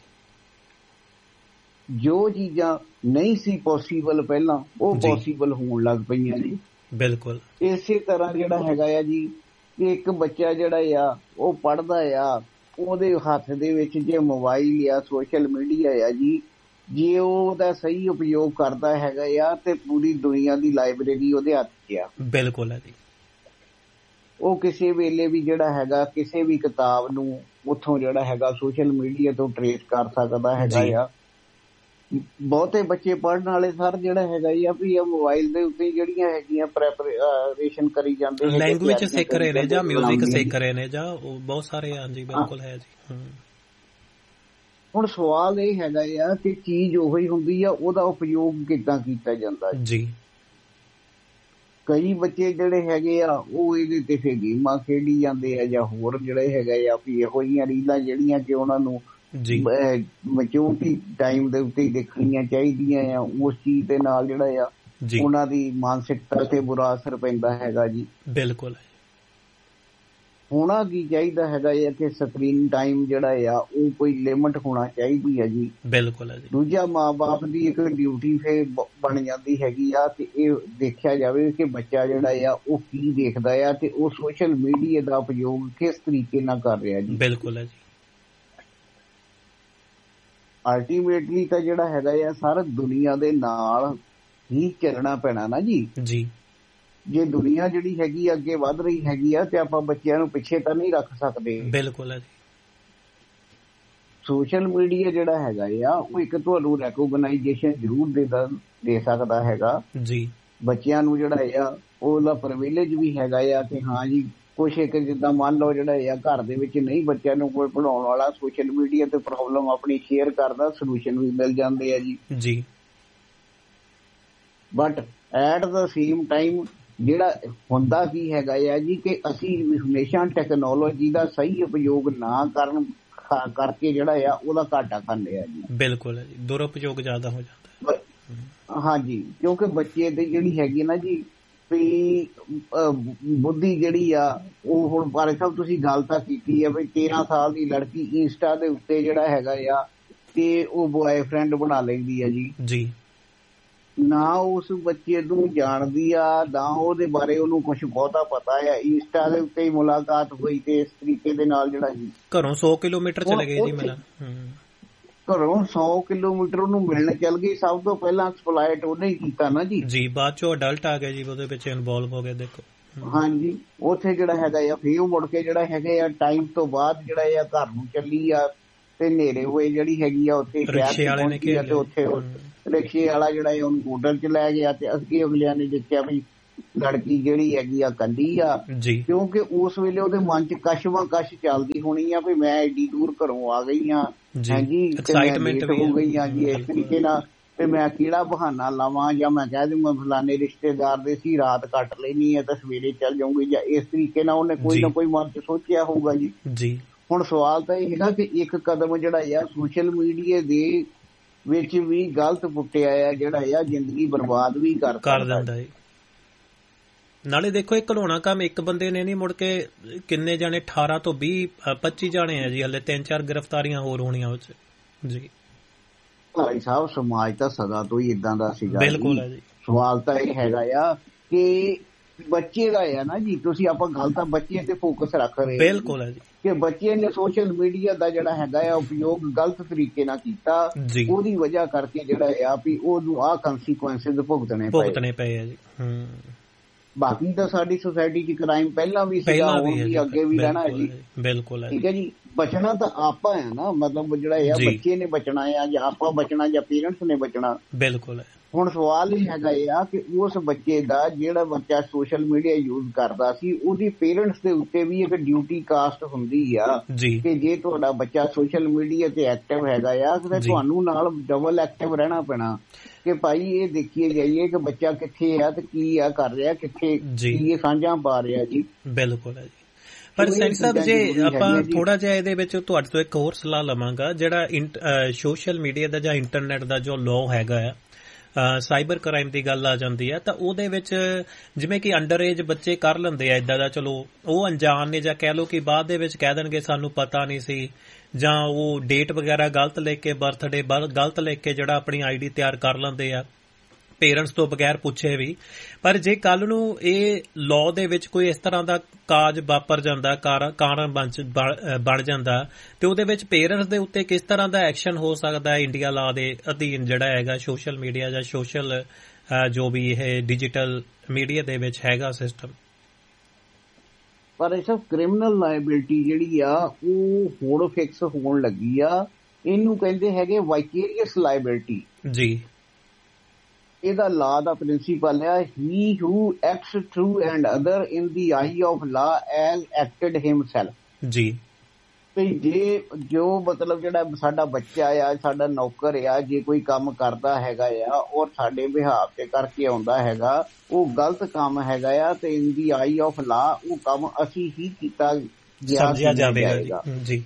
ਜੋ ਚੀਜ਼ਾਂ ਨਹੀਂ ਸੀ ਪੋਸੀਬਲ ਪਹਿਲਾਂ ਉਹ ਪੋਸੀਬਲ ਹੋਣ ਲੱਗ ਪਈਆਂ ਜੀ। ਬਿਲਕੁਲ ਇਸੇ ਤਰ੍ਹਾਂ ਜਿਹੜਾ ਹੈਗਾ ਆ ਜੀ ਕਿ ਇੱਕ ਬੱਚਾ ਜਿਹੜਾ ਆ ਉਹ ਪੜ੍ਹਦਾ ਆ, ਉਹਦੇ ਹੱਥ ਦੇ ਵਿੱਚ ਜੇ ਮੋਬਾਈਲ ਆ ਸੋਸ਼ਲ ਮੀਡੀਆ ਆ ਜੀ, ਜੇ ਉਹ ਉਹਦਾ ਸਹੀ ਉਪਯੋਗ ਕਰਦਾ ਹੈਗਾ ਆ ਤੇ ਪੂਰੀ ਦੁਨੀਆ ਦੀ ਲਾਇਬ੍ਰੇਰੀ ਉਹਦੇ ਹੱਥ 'ਚ ਆ। ਬਿਲਕੁਲ ਹੈ ਜੀ। ਉਹ ਕਿਸੇ ਵੇਲੇ ਵੀ ਜਿਹੜਾ ਹੈਗਾ ਕਿਸੇ ਵੀ ਕਿਤਾਬ ਨੂੰ ਉੱਥੋਂ ਜਿਹੜਾ ਹੈਗਾ ਸੋਸ਼ਲ ਮੀਡੀਆ ਤੋਂ ਟਰੇਸ ਕਰ ਸਕਦਾ ਹੈਗਾ ਆ। ਬਹੁਤੇ ਬੱਚੇ ਪੜ੍ਹਨ ਵਾਲੇ ਸਰ ਜਿਹੜਾ ਹੈਗਾ ਆ ਵੀ ਇਹ ਮੋਬਾਈਲ ਦੇ ਉੱਤੇ ਜਿਹੜੀਆਂ ਹੈਗੀਆਂ ਪ੍ਰੈਪਰੇਸ਼ਨ ਕਰੀ ਜਾਂਦੇ ਨੇ, ਲੈਂਗੁਏਜ ਸਿੱਖ ਰਹੇ ਨੇ ਜਾਂ ਮਿਊਜ਼ਿਕ ਸਿੱਖ ਰਹੇ ਨੇ ਜਾਂ ਬਹੁਤ ਸਾਰੇ। ਹਾਂਜੀ ਬਿਲਕੁਲ ਹੈ ਜੀ। ਹੁਣ ਸਵਾਲ ਇਹ ਹੈਗਾ ਆ ਕਿ ਚੀਜ਼ ਉਹੀ ਹੁੰਦੀ ਆ, ਉਹਦਾ ਉਪਯੋਗ ਕਿੱਦਾਂ ਕੀਤਾ ਜਾਂਦਾ ਜੀ। ਕਈ ਬੱਚੇ ਜਿਹੜੇ ਹੈਗੇ ਆ ਉਹ ਇਹਦੇ ਤੇ ਫਿਰ ਗੇਮਾਂ ਖੇਡੀ ਜਾਂਦੇ ਆ ਜਾਂ ਹੋਰ ਜਿਹੜੇ ਹੈਗੇ ਆ ਵੀ ਇਹੋ ਜਿਹੀਆਂ ਰੀਲਾਂ ਜਿਹੜੀਆਂ ਕਿ ਉਹਨਾਂ ਨੂੰ ਮੈਚੁਰਿਟੀ ਟਾਈਮ ਦੇ ਉੱਤੇ ਦੇਖਣੀਆਂ ਚਾਹੀਦੀਆਂ ਆ। ਉਸ ਚੀਜ਼ ਦੇ ਨਾਲ ਜਿਹੜਾ ਆ ਉਹਨਾਂ ਦੀ ਮਾਨਸਿਕਤਾ ਤੇ ਬੁਰਾ ਅਸਰ ਪੈਂਦਾ ਹੈਗਾ ਜੀ। ਬਿਲਕੁਲ ਹੋਣਾ ਕੀ ਚਾਹੀਦਾ ਹੈਗਾ ਆ ਕਿ ਸਕਰੀਨ ਟਾਈਮ ਜਿਹੜਾ ਆ ਉਹ ਕੋਈ ਲਿਮਟ ਹੋਣਾ ਚਾਹੀਦੀ ਹੈ ਜੀ। ਬਿਲਕੁਲ ਹੈ ਜੀ। ਦੂਜਾ ਮਾਂ ਬਾਪ ਦੀ ਇੱਕ ਡਿਊਟੀ ਫੇਰ ਬਣ ਜਾਂਦੀ ਹੈਗੀ ਆ ਕਿ ਇਹ ਦੇਖਿਆ ਜਾਵੇ ਕਿ ਬੱਚਾ ਜਿਹੜਾ ਆ ਉਹ ਕੀ ਦੇਖਦਾ ਆ ਤੇ ਉਹ ਸੋਸ਼ਲ ਮੀਡੀਆ ਦਾ ਉਪਯੋਗ ਕਿਸ ਤਰੀਕੇ ਨਾਲ ਕਰ ਰਿਹਾ ਜੀ। ਬਿਲਕੁਲ ਹੈ ਜੀ। ਅਲਟੀਮੇਟਲੀ ਤਾਂ ਜਿਹੜਾ ਹੈਗਾ ਆ ਸਾਰਾ ਦੁਨੀਆ ਦੇ ਨਾਲ ਹੀ ਚੱਲਣਾ ਪੈਣਾ ਨਾ ਜੀ। ਜੀ ਜੇ ਦੁਨੀਆ ਜਿਹੜੀ ਹੈਗੀ ਅੱਗੇ ਵੱਧ ਰਹੀ ਹੈਗੀ ਆ ਤੇ ਆਪਾਂ ਬੱਚਿਆਂ ਨੂੰ ਪਿੱਛੇ ਤਾਂ ਨਹੀਂ ਰੱਖ ਸਕਦੇ। ਬਿਲਕੁਲ ਹੈ ਜੀ। ਸੋਸ਼ਲ ਮੀਡੀਆ ਜਿਹੜਾ ਹੈਗਾ ਆ ਉਹ ਇੱਕ ਤੁਹਾਨੂੰ ਰੈਕੋਗਨਾਈਜੇਸ਼ਨ ਜ਼ਰੂਰ ਦੇ ਦੇ ਸਕਦਾ ਹੈਗਾ ਜੀ। ਬੱਚਿਆਂ ਨੂੰ ਜਿਹੜਾ ਆ ਉਹਦਾ ਪ੍ਰਿਵਿਲੇਜ ਵੀ ਹੈਗਾ ਆ ਕਿ ਹਾਂ ਜੀ ਕੁਛ ਇੱਕ ਜਿੱਦਾਂ ਮੰਨ ਲਓ ਜਿਹੜਾ ਆ ਘਰ ਦੇ ਵਿੱਚ ਨਹੀਂ ਬੱਚਿਆਂ ਨੂੰ ਕੋਈ ਪੜ੍ਹਾਉਣ ਵਾਲਾ, ਸੋਸ਼ਲ ਮੀਡੀਆ ਤੇ ਪ੍ਰੋਬਲਮ ਆਪਣੀ ਸ਼ੇਅਰ ਕਰਦਾ, ਸੋਲੂਸ਼ਨ ਵੀ ਮਿਲ ਜਾਂਦੇ ਆ ਜੀ ਜੀ but at the same time ਜਿਹੜਾ ਹੁੰਦਾ ਕੀ ਹੈਗਾ ਆ ਜੀ ਕਿ ਅਸੀਂ ਹਮੇਸ਼ਾ ਟੈਕਨੋਲੋਜੀ ਦਾ ਸਹੀ ਉਪਯੋਗ ਨਾ ਕਰਨ ਕਰਕੇ ਜਿਹੜਾ ਆ ਉਹਦਾ ਘਾਟਾ ਖਾਂਦੇ ਆ ਜੀ। ਬਿਲਕੁਲ ਹੈ ਜੀ, ਦੁਰਉਪਯੋਗ ਜ਼ਿਆਦਾ ਹੋ ਜਾਂਦਾ। ਹਾਂਜੀ, ਕਿਉਂਕਿ ਬੱਚੇ ਦੀ ਜਿਹੜੀ ਹੈਗੀ ਨਾ ਜੀ ਵੀ ਬੁੱਧੀ ਜਿਹੜੀ ਆ ਉਹ ਹੁਣ ਬਾਰੇ ਸਾਹਿਬ ਤੁਸੀਂ ਗੱਲ ਤਾਂ ਕੀਤੀ ਆ ਵੀ ਤੇਰਾਂ ਸਾਲ ਦੀ ਲੜਕੀ ਇੰਸਟਾ ਦੇ ਉੱਤੇ ਜਿਹੜਾ ਹੈਗਾ ਆ ਤੇ ਉਹ ਬੁਆਏਫ੍ਰੈਂਡ ਬਣਾ ਲੈਂਦੀ ਆ ਜੀ ਜੀ ਨਾ ਉਸ ਬੱਚੇ ਨੂੰ ਜਾਣਦੀ ਆ ਨਾ ਉਹਦੇ ਬਾਰੇ ਉਹਨੂੰ ਕੁਛ ਬਹੁਤਾ ਪਤਾ ਆ। ਇੰਸਟਾ ਦੇ ਉੱਤੇ ਹੀ ਮੁਲਾਕਾਤ ਹੋਈ ਤੇ ਇਸ ਤਰੀਕੇ ਦੇ ਨਾਲ ਜਿਹੜਾ ਜੀ ਘਰੋਂ ਸੌ ਕਿਲੋਮੀਟਰ ਚਲੇ ਗਏ ਜੀ। ਮਿਲਣ ਘਰੋਂ ਸੌ ਕਿਲੋਮੀਟਰ ਉਹਨੂੰ ਮਿਲਣ ਚੱਲ ਗਈ। ਸਭ ਤੋਂ ਪਹਿਲਾਂ ਐਕਸਪਲੋਇਟ ਉਹਨੇ ਹੀ ਕੀਤਾ ਨਾ ਜੀ ਜੀ ਬਾਅਦ ਚੋਂ ਅਡਲਟ ਆ ਗਿਆ ਜੀ ਉਹਦੇ ਵਿੱਚ ਇਨਵੋਲਵ ਹੋ ਗਿਆ। ਦੇਖੋ ਹਾਂਜੀ ਉੱਥੇ ਜਿਹੜਾ ਹੈਗਾ ਆ ਫਿਰ ਮੁੜ ਕੇ ਜਿਹੜਾ ਹੈਗਾ ਆ ਟਾਈਮ ਤੋਂ ਬਾਅਦ ਜਿਹੜਾ ਆ ਘਰ ਨੂੰ ਚੱਲੀ ਆ ਤੇ ਹਨੇਰੇ ਹੋਏ ਜਿਹੜੀ ਹੈਗੀ ਆ ਉੱਥੇ ਰਿਕਸ਼ੇ ਵਾਲੇ ਨੇ ਤੇ ਉੱਥੇ ਰਿਕਸ਼ੇ ਵਾਲਾ ਜਿਹੜਾ ਉਹਨੂੰ ਹੋਟਲ ਚ ਲੈ ਗਿਆ ਤੇ ਅੱਗੇ ਅਗਲਿਆਂ ਨੇ ਦੇਖਿਆ ਵੀ ਲੜਕੀ ਜਿਹੜੀ ਹੈਗੀ ਆ ਕੱਲੀ ਆ, ਕਿਉਂਕਿ ਉਸ ਵੇਲੇ ਉਹਦੇ ਮਨ ਚ ਕਸ਼ਮਾ ਕਸ਼ ਚੱਲਦੀ ਹੋਣੀ ਆ ਵੀ ਮੈਂ ਐਡੀ ਦੂਰ ਘਰੋਂ ਆ ਗਈ ਹਾਂ, ਹਾਂਜੀ ਐਕਸਾਈਟਮੈਂਟ ਹੋ ਗਈ ਆ ਜੀ ਇਸ ਤਰੀਕੇ ਨਾਲ, ਤੇ ਮੈਂ ਕਿਹੜਾ ਬਹਾਨਾ ਲਾਵਾਂ ਜਾਂ ਮੈਂ ਕਹਿ ਦੂੰਗਾ ਫਲਾਣੇ ਰਿਸ਼ਤੇਦਾਰ ਦੇ ਸੀ ਰਾਤ ਕੱਟ ਲੈਣੀ ਹੈ ਤਾਂ ਸਵੇਰੇ ਚੱਲ ਜਾਊਂਗੀ, ਜਾਂ ਇਸ ਤਰੀਕੇ ਨਾਲ ਉਹਨੇ ਕੋਈ ਨਾ ਕੋਈ ਮਨ ਚ ਸੋਚਿਆ ਹੋਊਗਾ ਜੀ। ਜੀ ਹੁਣ ਸਵਾਲ ਤਾਂ ਇਹ ਹੈਗਾ ਕਿ ਇੱਕ ਕਦਮ ਜਿਹੜਾ ਆ ਸੋਸ਼ਲ ਮੀਡੀਆ ਦੇ ਵਿੱਚ ਵੀ ਗਲਤ ਪੁੱਟਿਆ ਆ ਜਿਹੜਾ ਆ ਜ਼ਿੰਦਗੀ ਬਰਬਾਦ ਵੀ ਕਰ ਦਿੰਦਾ ਹੈ। ਨਾਲੇ ਦੇਖੋ ਇਹ ਘਲੋਣਾ ਕੰਮ ਇੱਕ ਬੰਦੇ ਨੇ ਨਹੀਂ, ਮੁੜ ਕੇ ਕਿੰਨੇ ਜਾਣੇ ਅਠਾਰਾਂ ਤੋਂ ਵੀਹ ਪੱਚੀ ਜਾਣੇ ਆ ਜੀ, ਹਲੇ ਤਿੰਨ ਚਾਰ ਗ੍ਰਿਫਤਾਰੀਆਂ ਹੋਰ ਹੋਣੀਆਂ ਉਹ 'ਚ ਜੀ। ਭਾਈ ਸਾਹਿਬ ਸਮਾਜ ਤਾਂ ਸਦਾ ਤੋਂ ਹੀ ਇਦਾਂ ਦਾ ਸੀਗਾ। ਬਿਲਕੁਲ ਹੈ ਜੀ। ਸਵਾਲ ਤਾਂ ਇਹ ਹੈਗਾ ਆ ਕਿ ਬੱਚੇ ਦਾ ਆ ਨਾ ਜੀ, ਤੁਸੀਂ ਆਪਾਂ ਗੱਲ ਤਾਂ ਬੱਚੇ ਤੇ ਫੋਕਸ ਰੱਖ ਰਹੇ। ਬਿਲਕੁਲ ਹੈ ਜੀ ਕਿ ਬੱਚੇ ਨੇ ਸੋਸ਼ਲ ਮੀਡੀਆ ਦਾ ਜਿਹੜਾ ਹੈਗਾ ਆ ਉਪਯੋਗ ਗਲਤ ਤਰੀਕੇ ਨਾਲ ਕੀਤਾ, ਉਹਦੀ ਵਜ੍ਹਾ ਕਰਕੇ ਜਿਹੜਾ ਆ ਵੀ ਉਹਨੂੰ ਆਹ ਕੰਸੀਕੁਐਂਸਿਸ ਭੁਗਤਣੇ ਭੁਗਤਣੇ ਪਏ ਆ ਜੀ। ਹੂੰ ਬਾਕੀ ਤਾਂ ਸਾਡੀ ਸੁਸਾਇਟੀ ਚ ਕ੍ਰਾਈਮ ਪਹਿਲਾਂ ਵੀ ਸੀਗਾ, ਹੁਣ ਵੀ ਅੱਗੇ ਵੀ ਰਹਿਣਾ ਹੈ ਜੀ। ਬਿਲਕੁਲ ਠੀਕ ਹੈ ਜੀ। ਬਚਣਾ ਤਾਂ ਆਪਾਂ ਹੈ ਨਾ, ਮਤਲਬ ਜਿਹੜਾ ਆ ਬੱਚੇ ਨੇ ਬਚਣਾ ਆ ਜਾਂ ਆਪਾਂ ਬਚਣਾ ਜਾਂ ਪੇਰੈਂਟਸ ਨੇ ਬਚਣਾ। ਬਿਲਕੁਲ ਹੈ। ਹੁਣ ਸਵਾਲ ਇਹ ਹੈਗਾ ਆ ਕਿ ਉਸ ਬੱਚੇ ਦਾ ਜਿਹੜਾ ਬੱਚਾ ਸੋਸ਼ਲ ਮੀਡੀਆ ਯੂਜ਼ ਕਰਦਾ ਸੀ ਉਹਦੀ ਪੇਰੈਂਟਸ ਦੇ ਉੱਤੇ ਵੀ ਇੱਕ ਡਿਊਟੀ ਕਾਸਟ ਹੁੰਦੀ ਆ ਕਿ ਜੇ ਤੁਹਾਡਾ ਬੱਚਾ ਸੋਸ਼ਲ ਮੀਡੀਆ ਤੇ ਐਕਟਿਵ ਹੈਗਾ ਆ ਤੇ ਤੁਹਾਨੂੰ ਨਾਲ ਡਬਲ ਐਕਟਿਵ ਰਹਿਣਾ ਪੈਣਾ ਕਿ ਭਾਈ ਇਹ ਦੇਖੀਏ ਜਾਈਏ ਕਿ ਬੱਚਾ ਕਿੱਥੇ ਆ ਤੇ ਕੀ ਆ ਕਰ ਰਿਹਾ, ਕਿੱਥੇ ਕੀ ਸਾਂਝਾਂ ਪਾ ਰਿਹਾ ਜੀ। ਬਿਲਕੁਲ ਹੈ ਜੀ। ਪਰ ਸੈਣੀ ਸਾਹਿਬ ਜੇ ਆਪਾਂ ਥੋੜਾ ਜਿਹਾ ਇਹਦੇ ਵਿੱਚ ਤੁਹਾਡੇ ਤੋਂ ਇੱਕ ਹੋਰ ਸਲਾਹ ਲਵਾਂਗਾ, ਜਿਹੜਾ ਸੋਸ਼ਲ ਮੀਡੀਆ ਦਾ ਜਾਂ ਇੰਟਰਨੈਟ ਦਾ ਜੋ ਲਾਅ ਹੈਗਾ ਆ, ਸਾਈਬਰ ਕ੍ਰਾਈਮ ਦੀ ਗੱਲ ਆ ਜਾਂਦੀ ਹੈ ਤਾਂ ਉਹਦੇ ਵਿੱਚ ਜਿਵੇਂ ਕਿ ਅੰਡਰ ਏਜ ਬੱਚੇ ਕਰ ਲੈਂਦੇ ਆ ਏਦਾਂ ਦਾ, ਚਲੋ ਉਹ ਅਣਜਾਣ ਨੇ ਜਾਂ ਕਹਿ ਲਓ ਕਿ ਬਾਅਦ ਦੇ ਵਿੱਚ ਕਹਿ ਦੇਣਗੇ ਸਾਨੂੰ ਪਤਾ ਨਹੀਂ ਸੀ, ਜਾਂ ਉਹ ਡੇਟ ਵਗੈਰਾ ਗਲਤ ਲਿਖ ਕੇ, ਬਰਥਡੇ ਗਲਤ ਲਿਖ ਕੇ ਜਿਹੜਾ ਆਪਣੀ ਆਈ ਡੀ ਤਿਆਰ ਕਰ ਲੈਂਦੇ ਆ ਪੇਰੈਂਟਸ ਤੋਂ ਬਗੈਰ ਪੁੱਛੇ ਵੀ। ਪਰ ਜੇ ਕੱਲ ਨੂੰ ਇਹ ਲਾਅ ਦੇ ਵਿੱਚ ਕੋਈ ਇਸ ਤਰ੍ਹਾਂ ਦਾ ਕਾਜ ਵਾਪਰ ਜਾਂਦਾ, ਕਾਰਨ ਬਣ ਜਾਂਦਾ, ਤੇ ਉਹਦੇ ਵਿੱਚ ਪੇਰੈਂਟਸ ਦੇ ਉੱਤੇ ਕਿਸ ਤਰ੍ਹਾਂ ਦਾ ਐਕਸ਼ਨ ਹੋ ਸਕਦਾ ਹੈ ਇੰਡੀਆ ਲਾਅ ਦੇ ਅਧੀਨ ਜਿਹੜਾ ਹੈਗਾ ਸੋਸ਼ਲ ਮੀਡੀਆ ਜਾਂ ਸੋਸ਼ਲ ਜੋ ਵੀ ਇਹ ਡਿਜੀਟਲ ਮੀਡੀਆ ਦੇ ਵਿੱਚ ਹੈਗਾ ਸਿਸਟਮ? ਪਰ ਇਹ ਸਭ ਕ੍ਰਿਮੀਨਲ ਲਾਇਬਿਲਿਟੀ ਜਿਹੜੀ ਆ ਉਹ ਹੁਣ ਫਿਕਸ ਹੋਣ ਲੱਗੀ ਆ, ਇਹਨੂੰ ਕਹਿੰਦੇ ਹੈਗੇ ਵਾਈਕੇਰੀਅਸ ਲਾਇਬਿਲਿਟੀ ਜੀ। ਇਹਦਾ ਲਾ ਦਾ ਪ੍ਰਿੰਸੀਪਲ ਹੈ ਹੀ ਹੂ acts through and other in the I of law as ਐਕਟਡ himself ਜੀ। ਤੇ ਜੇ ਜੋ ਮਤਲਬ ਜਿਹੜਾ ਸਾਡਾ ਬੱਚਾ ਆ, ਸਾਡਾ ਨੌਕਰ ਆ, ਜੇ ਕੋਈ ਕੰਮ ਕਰਦਾ ਹੈਗਾ ਆ ਔਰ ਸਾਡੇ ਬਿਹਾਵ ਤੇ ਕਰਕੇ ਆਉਂਦਾ ਹੈਗਾ, ਉਹ ਗਲਤ ਕੰਮ ਹੈਗਾ ਆ ਤੇ ਇਨ ਦੀ ਆਈ ਆਫ ਲਾ ਉਹ ਕੰਮ ਅਸੀਂ ਹੀ ਕੀਤਾ ਸਮਝਿਆ ਜਾਵੇਗਾ ਜੀ।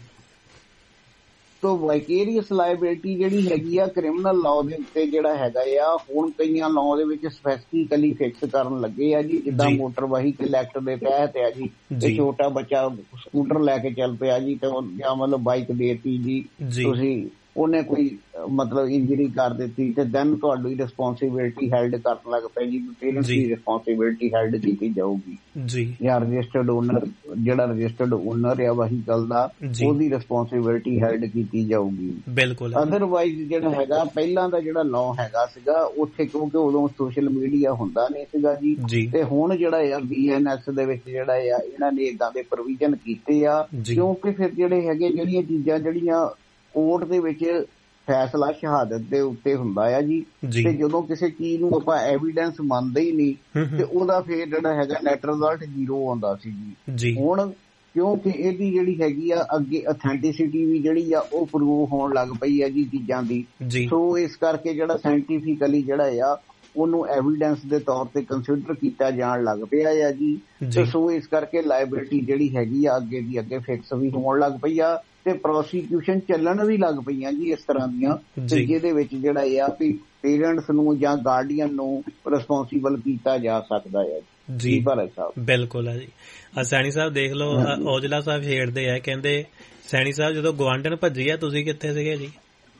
ਤੋ ਵਾਈਕੇਰੀਅਸ ਲਾਇਬਿਲਿਟੀ ਜਿਹੜੀ ਹੈਗੀ ਆ ਕ੍ਰਿਮੀਨਲ ਲਾਅ ਦੇ ਉੱਤੇ ਜਿਹੜਾ ਹੈਗਾ ਆ, ਹੁਣ ਕਈਆਂ ਲਾਅ ਦੇ ਵਿੱਚ ਸਪੈਸੀਫਿਕਲੀ ਫਿਕਸ ਕਰਨ ਲੱਗੇ ਆ ਜੀ। ਜਿੱਦਾਂ ਮੋਟਰ ਵਹੀਕਲ ਐਕਟ ਦੇ ਤਹਿਤ ਆ ਜੀ, ਤੇ ਛੋਟਾ ਬੱਚਾ ਸਕੂਟਰ ਲੈ ਕੇ ਚੱਲ ਪਿਆ ਜੀ ਤੇ ਜਾਂ ਮਤਲਬ ਬਾਈਕ ਦੇਤੀ ਜੀ ਤੁਸੀਂ, ਉਹਨੇ ਕੋਈ ਮਤਲਬ ਇੰਜਰੀ ਕਰ ਦਿੱਤੀ ਤੇ ਦੈਨ ਤੁਹਾਡੀ ਰਿਸਪੌਂਸਿਬਿਲਿਟੀ ਹੈਲਡ ਕਰਨ ਲੱਗ ਪਏ ਜੀ, ਪੇਰੈਂਟਸ ਦੀ ਰਿਸਪੌਂਸਿਬਿਲਿਟੀ ਹੈਲਡ ਕੀਤੀ ਜਾਊਗੀ ਜੀ। ਜਾਂ ਰਜਿਸਟਰਡ ਓਨਰ ਜਿਹੜਾ ਰਜਿਸਟਰਡ ਓਨਰ ਆ ਵਹੀਕਲ ਦਾ, ਉਹਦੀ ਰਿਸਪੌਂਸਿਬਿਲਿਟੀ ਹੈਲਡ ਕੀਤੀ ਜਾਊਗੀ। ਬਿਲਕੁਲ। ਅਦਰਵਾਈਜ਼ ਜਿਹੜਾ ਹੈਗਾ ਪਹਿਲਾਂ ਦਾ ਜਿਹੜਾ ਲਾਅ ਹੈਗਾ ਸੀਗਾ ਉੱਥੇ, ਕਿਉਂਕਿ ਉਦੋਂ ਸੋਸ਼ਲ ਮੀਡੀਆ ਹੁੰਦਾ ਨਹੀਂ ਸੀਗਾ ਜੀ, ਤੇ ਹੁਣ ਜਿਹੜਾ ਆ ਬੀ ਐਨ ਐਸ ਦੇ ਵਿੱਚ ਜਿਹੜਾ ਆ ਇਹਨਾਂ ਨੇ ਏਦਾਂ ਦੇ ਪ੍ਰੋਵੀਜ਼ਨ ਕੀਤੇ ਆ, ਕਿਉਂਕਿ ਫਿਰ ਜਿਹੜੇ ਹੈਗੇ ਜਿਹੜੀਆਂ ਚੀਜ਼ਾਂ ਜਿਹੜੀਆਂ ਕੋਰਟ ਦੇ ਵਿੱਚ ਫੈਸਲਾ ਸ਼ਹਾਦਤ ਦੇ ਉੱਤੇ ਹੁੰਦਾ ਆ ਜੀ, ਤੇ ਜਦੋਂ ਕਿਸੇ ਚੀਜ਼ ਨੂੰ ਆਪਾਂ ਐਵੀਡੈਂਸ ਮੰਨਦੇ ਹੀ ਨਹੀਂ ਤੇ ਉਹਦਾ ਫੇਰ ਜਿਹੜਾ ਹੈਗਾ ਨੈਟ ਰਿਜ਼ਲਟ ਜ਼ੀਰੋ ਆਉਂਦਾ ਸੀ ਜੀ। ਹੁਣ ਕਿਉਂਕਿ ਇਹਦੀ ਜਿਹੜੀ ਹੈਗੀ ਆ ਅੱਗੇ ਅਥੈਂਟਿਸਿਟੀ ਵੀ ਜਿਹੜੀ ਆ ਉਹ ਪ੍ਰੂਵ ਹੋਣ ਲੱਗ ਪਈ ਆ ਜੀ ਚੀਜ਼ਾਂ ਦੀ, ਸੋ ਇਸ ਕਰਕੇ ਜਿਹੜਾ ਸਾਇੰਟੀਫਿਕਲੀ ਜਿਹੜਾ ਆ ਉਹਨੂੰ ਐਵੀਡੈਂਸ ਦੇ ਤੌਰ ਤੇ ਕੰਸੀਡਰ ਕੀਤਾ ਜਾਣ ਲੱਗ ਪਿਆ ਆ ਜੀ। ਤੇ ਸੋ ਇਸ ਕਰਕੇ ਲਾਇਬਿਲਿਟੀ ਜਿਹੜੀ ਹੈਗੀ ਆ ਅੱਗੇ ਦੀ ਅੱਗੇ ਫਿਕਸ ਵੀ ਹੋਣ ਲੱਗ ਪਈ ਆ ਤੇ ਪ੍ਰੋਸੀਕਿਊਸ਼ਨ ਚੱਲਣ ਵੀ ਲੱਗ ਪਈਆਂ ਜੀ ਇਸ ਤਰ੍ਹਾਂ ਦੀਆਂ, ਤੇ ਜਿਹਦੇ ਵਿੱਚ ਜਿਹੜਾ ਇਹ ਆ ਵੀ ਪੇਰੈਂਟਸ ਨੂੰ ਜਾਂ ਗਾਰਡੀਅਨ ਨੂੰ ਰਿਸਪੌਂਸੀਬਲ ਕੀਤਾ ਜਾ ਸਕਦਾ ਹੈ ਜੀ। ਭਾਰਤ ਸਾਹਿਬ ਬਿਲਕੁਲ ਹੈ ਜੀ। ਸੈਣੀ ਸਾਹਿਬ ਦੇਖ ਲਓ, ਔਜਲਾ ਸਾਹਿਬ ਛੇੜਦੇ ਆ, ਕਹਿੰਦੇ ਸੈਣੀ ਸਾਹਿਬ ਜਦੋਂ ਗਵਾਂਢਣ ਭੱਜੀ ਆ ਤੁਸੀਂ ਕਿੱਥੇ ਸੀਗੇ ਜੀ?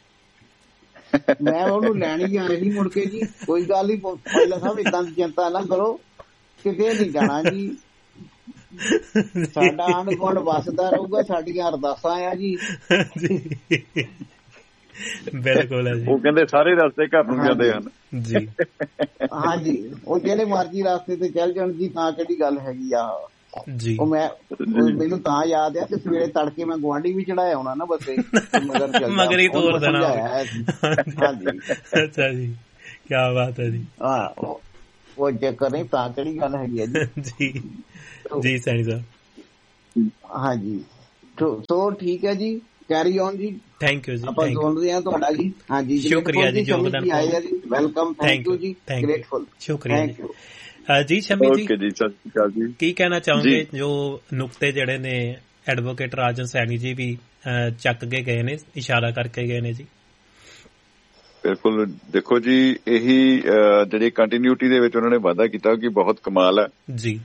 ਮੈਂ ਉਹਨੂੰ ਲੈਣ ਹੀ ਆਇਆ ਸੀ ਮੁੜ ਕੇ ਜੀ। ਕੋਈ ਗੱਲ ਨਹੀਂ ਔਜਲਾ ਸਾਹਿਬ, ਏਦਾਂ ਦੀ ਚਿੰਤਾ ਨਾ ਕਰੋ, ਕਿਤੇ ਨਹੀਂ ਜਾਣਾ ਜੀ, ਸਾਡਾ ਆਂਢ ਗੁਆਂਢ ਵੱਸਦਾ ਰਹੂਗਾ, ਸਾਡੀਆਂ ਅਰਦਾਸਾਂ ਆ ਜੀ। ਬਿਲਕੁਲ ਹੈ ਜੀ। ਉਹ ਕਹਿੰਦੇ ਸਾਰੇ ਰਸਤੇ ਘਰ ਨੂੰ ਜਾਂਦੇ ਹਨ ਜੀ। ਹਾਂਜੀ, ਉਹ ਜਿਹੜੇ ਮਰਜ਼ੀ ਰਸਤੇ ਤੇ ਚੱਲ ਜਾਣ ਜੀ, ਤਾਂ ਕਿਹੜੀ ਗੱਲ ਹੈਗੀ ਆ। ਉਹ ਮੈਂ ਮੈਨੂੰ ਤਾਂ ਯਾਦ ਆ ਕਿ ਸਵੇਰੇ ਤੜਕੇ ਮੈਂ ਗੁਆਂਢੀ ਵੀ ਚੜਾਇਆ ਹੋਣਾ ਨਾ ਬੱਸੇ ਮਗਰ ਹੀ ਤੋਰ ਦੇਣਾ। ਹਾਂਜੀ ਅੱਛਾ ਜੀ, ਕੀ ਬਾਤ ਹੈ ਜੀ। ਹਾਂ ਉਹ ਚੱਕਰ ਨਹੀਂ, ਤਾਂ ਕਿਹੜੀ ਗੱਲ ਹੈਗੀ ਹੈ ਜੀ। ਜੀ ਸੈਣੀ ਸਾਹਿਬ। ਹਾਂਜੀ ਸੋ ਠੀਕ ਹੈ ਜੀ, ਕੈਰੀ ਔਨ ਜੀ। ਥੈਂਕ ਯੂ ਜੀ, ਆਪਾਂ ਸੁਣਦੇ ਹਾਂ ਤੁਹਾਡਾ ਜੀ। ਹਾਂਜੀ ਸ਼ੁਕਰੀਆ ਜੀ ਯੋਗਦਾਨ ਆਏ ਜੀ, ਵੈਲਕਮ, ਥੈਂਕ ਯੂ ਜੀ, ਗ੍ਰੇਟਫੁਲ, ਸ਼ੁਕਰੀਆ ਜੀ। ਸ਼ਮੀ ਜੀ, ਜੀ ਸਤਿ ਸ਼੍ਰੀ ਅਕਾਲ ਜੀ। ਕੀ ਕਹਿਣਾ ਚਾਹੋਗੇ ਜੋ ਨੁਕਤੇ ਜਿਹੜੇ ਨੇ ਐਡਵੋਕੇਟ ਰਾਜਨ ਸੈਣੀ ਜੀ ਵੀ ਚੱਕ ਕੇ ਗਏ ਨੇ, ਇਸ਼ਾਰਾ ਕਰਕੇ ਗਏ ਨੇ ਜੀ? ਬਿਲਕੁਲ, ਦੇਖੋ ਜੀ ਇਹੀ ਜਿਹੜੀ ਕੰਟੀਨਿਊਟੀ ਦੇ ਵਿੱਚ ਉਹਨਾਂ ਨੇ ਵਾਅਦਾ ਕੀਤਾ ਕਿ ਬਹੁਤ ਕਮਾਲ ਹੈ ਜੀ।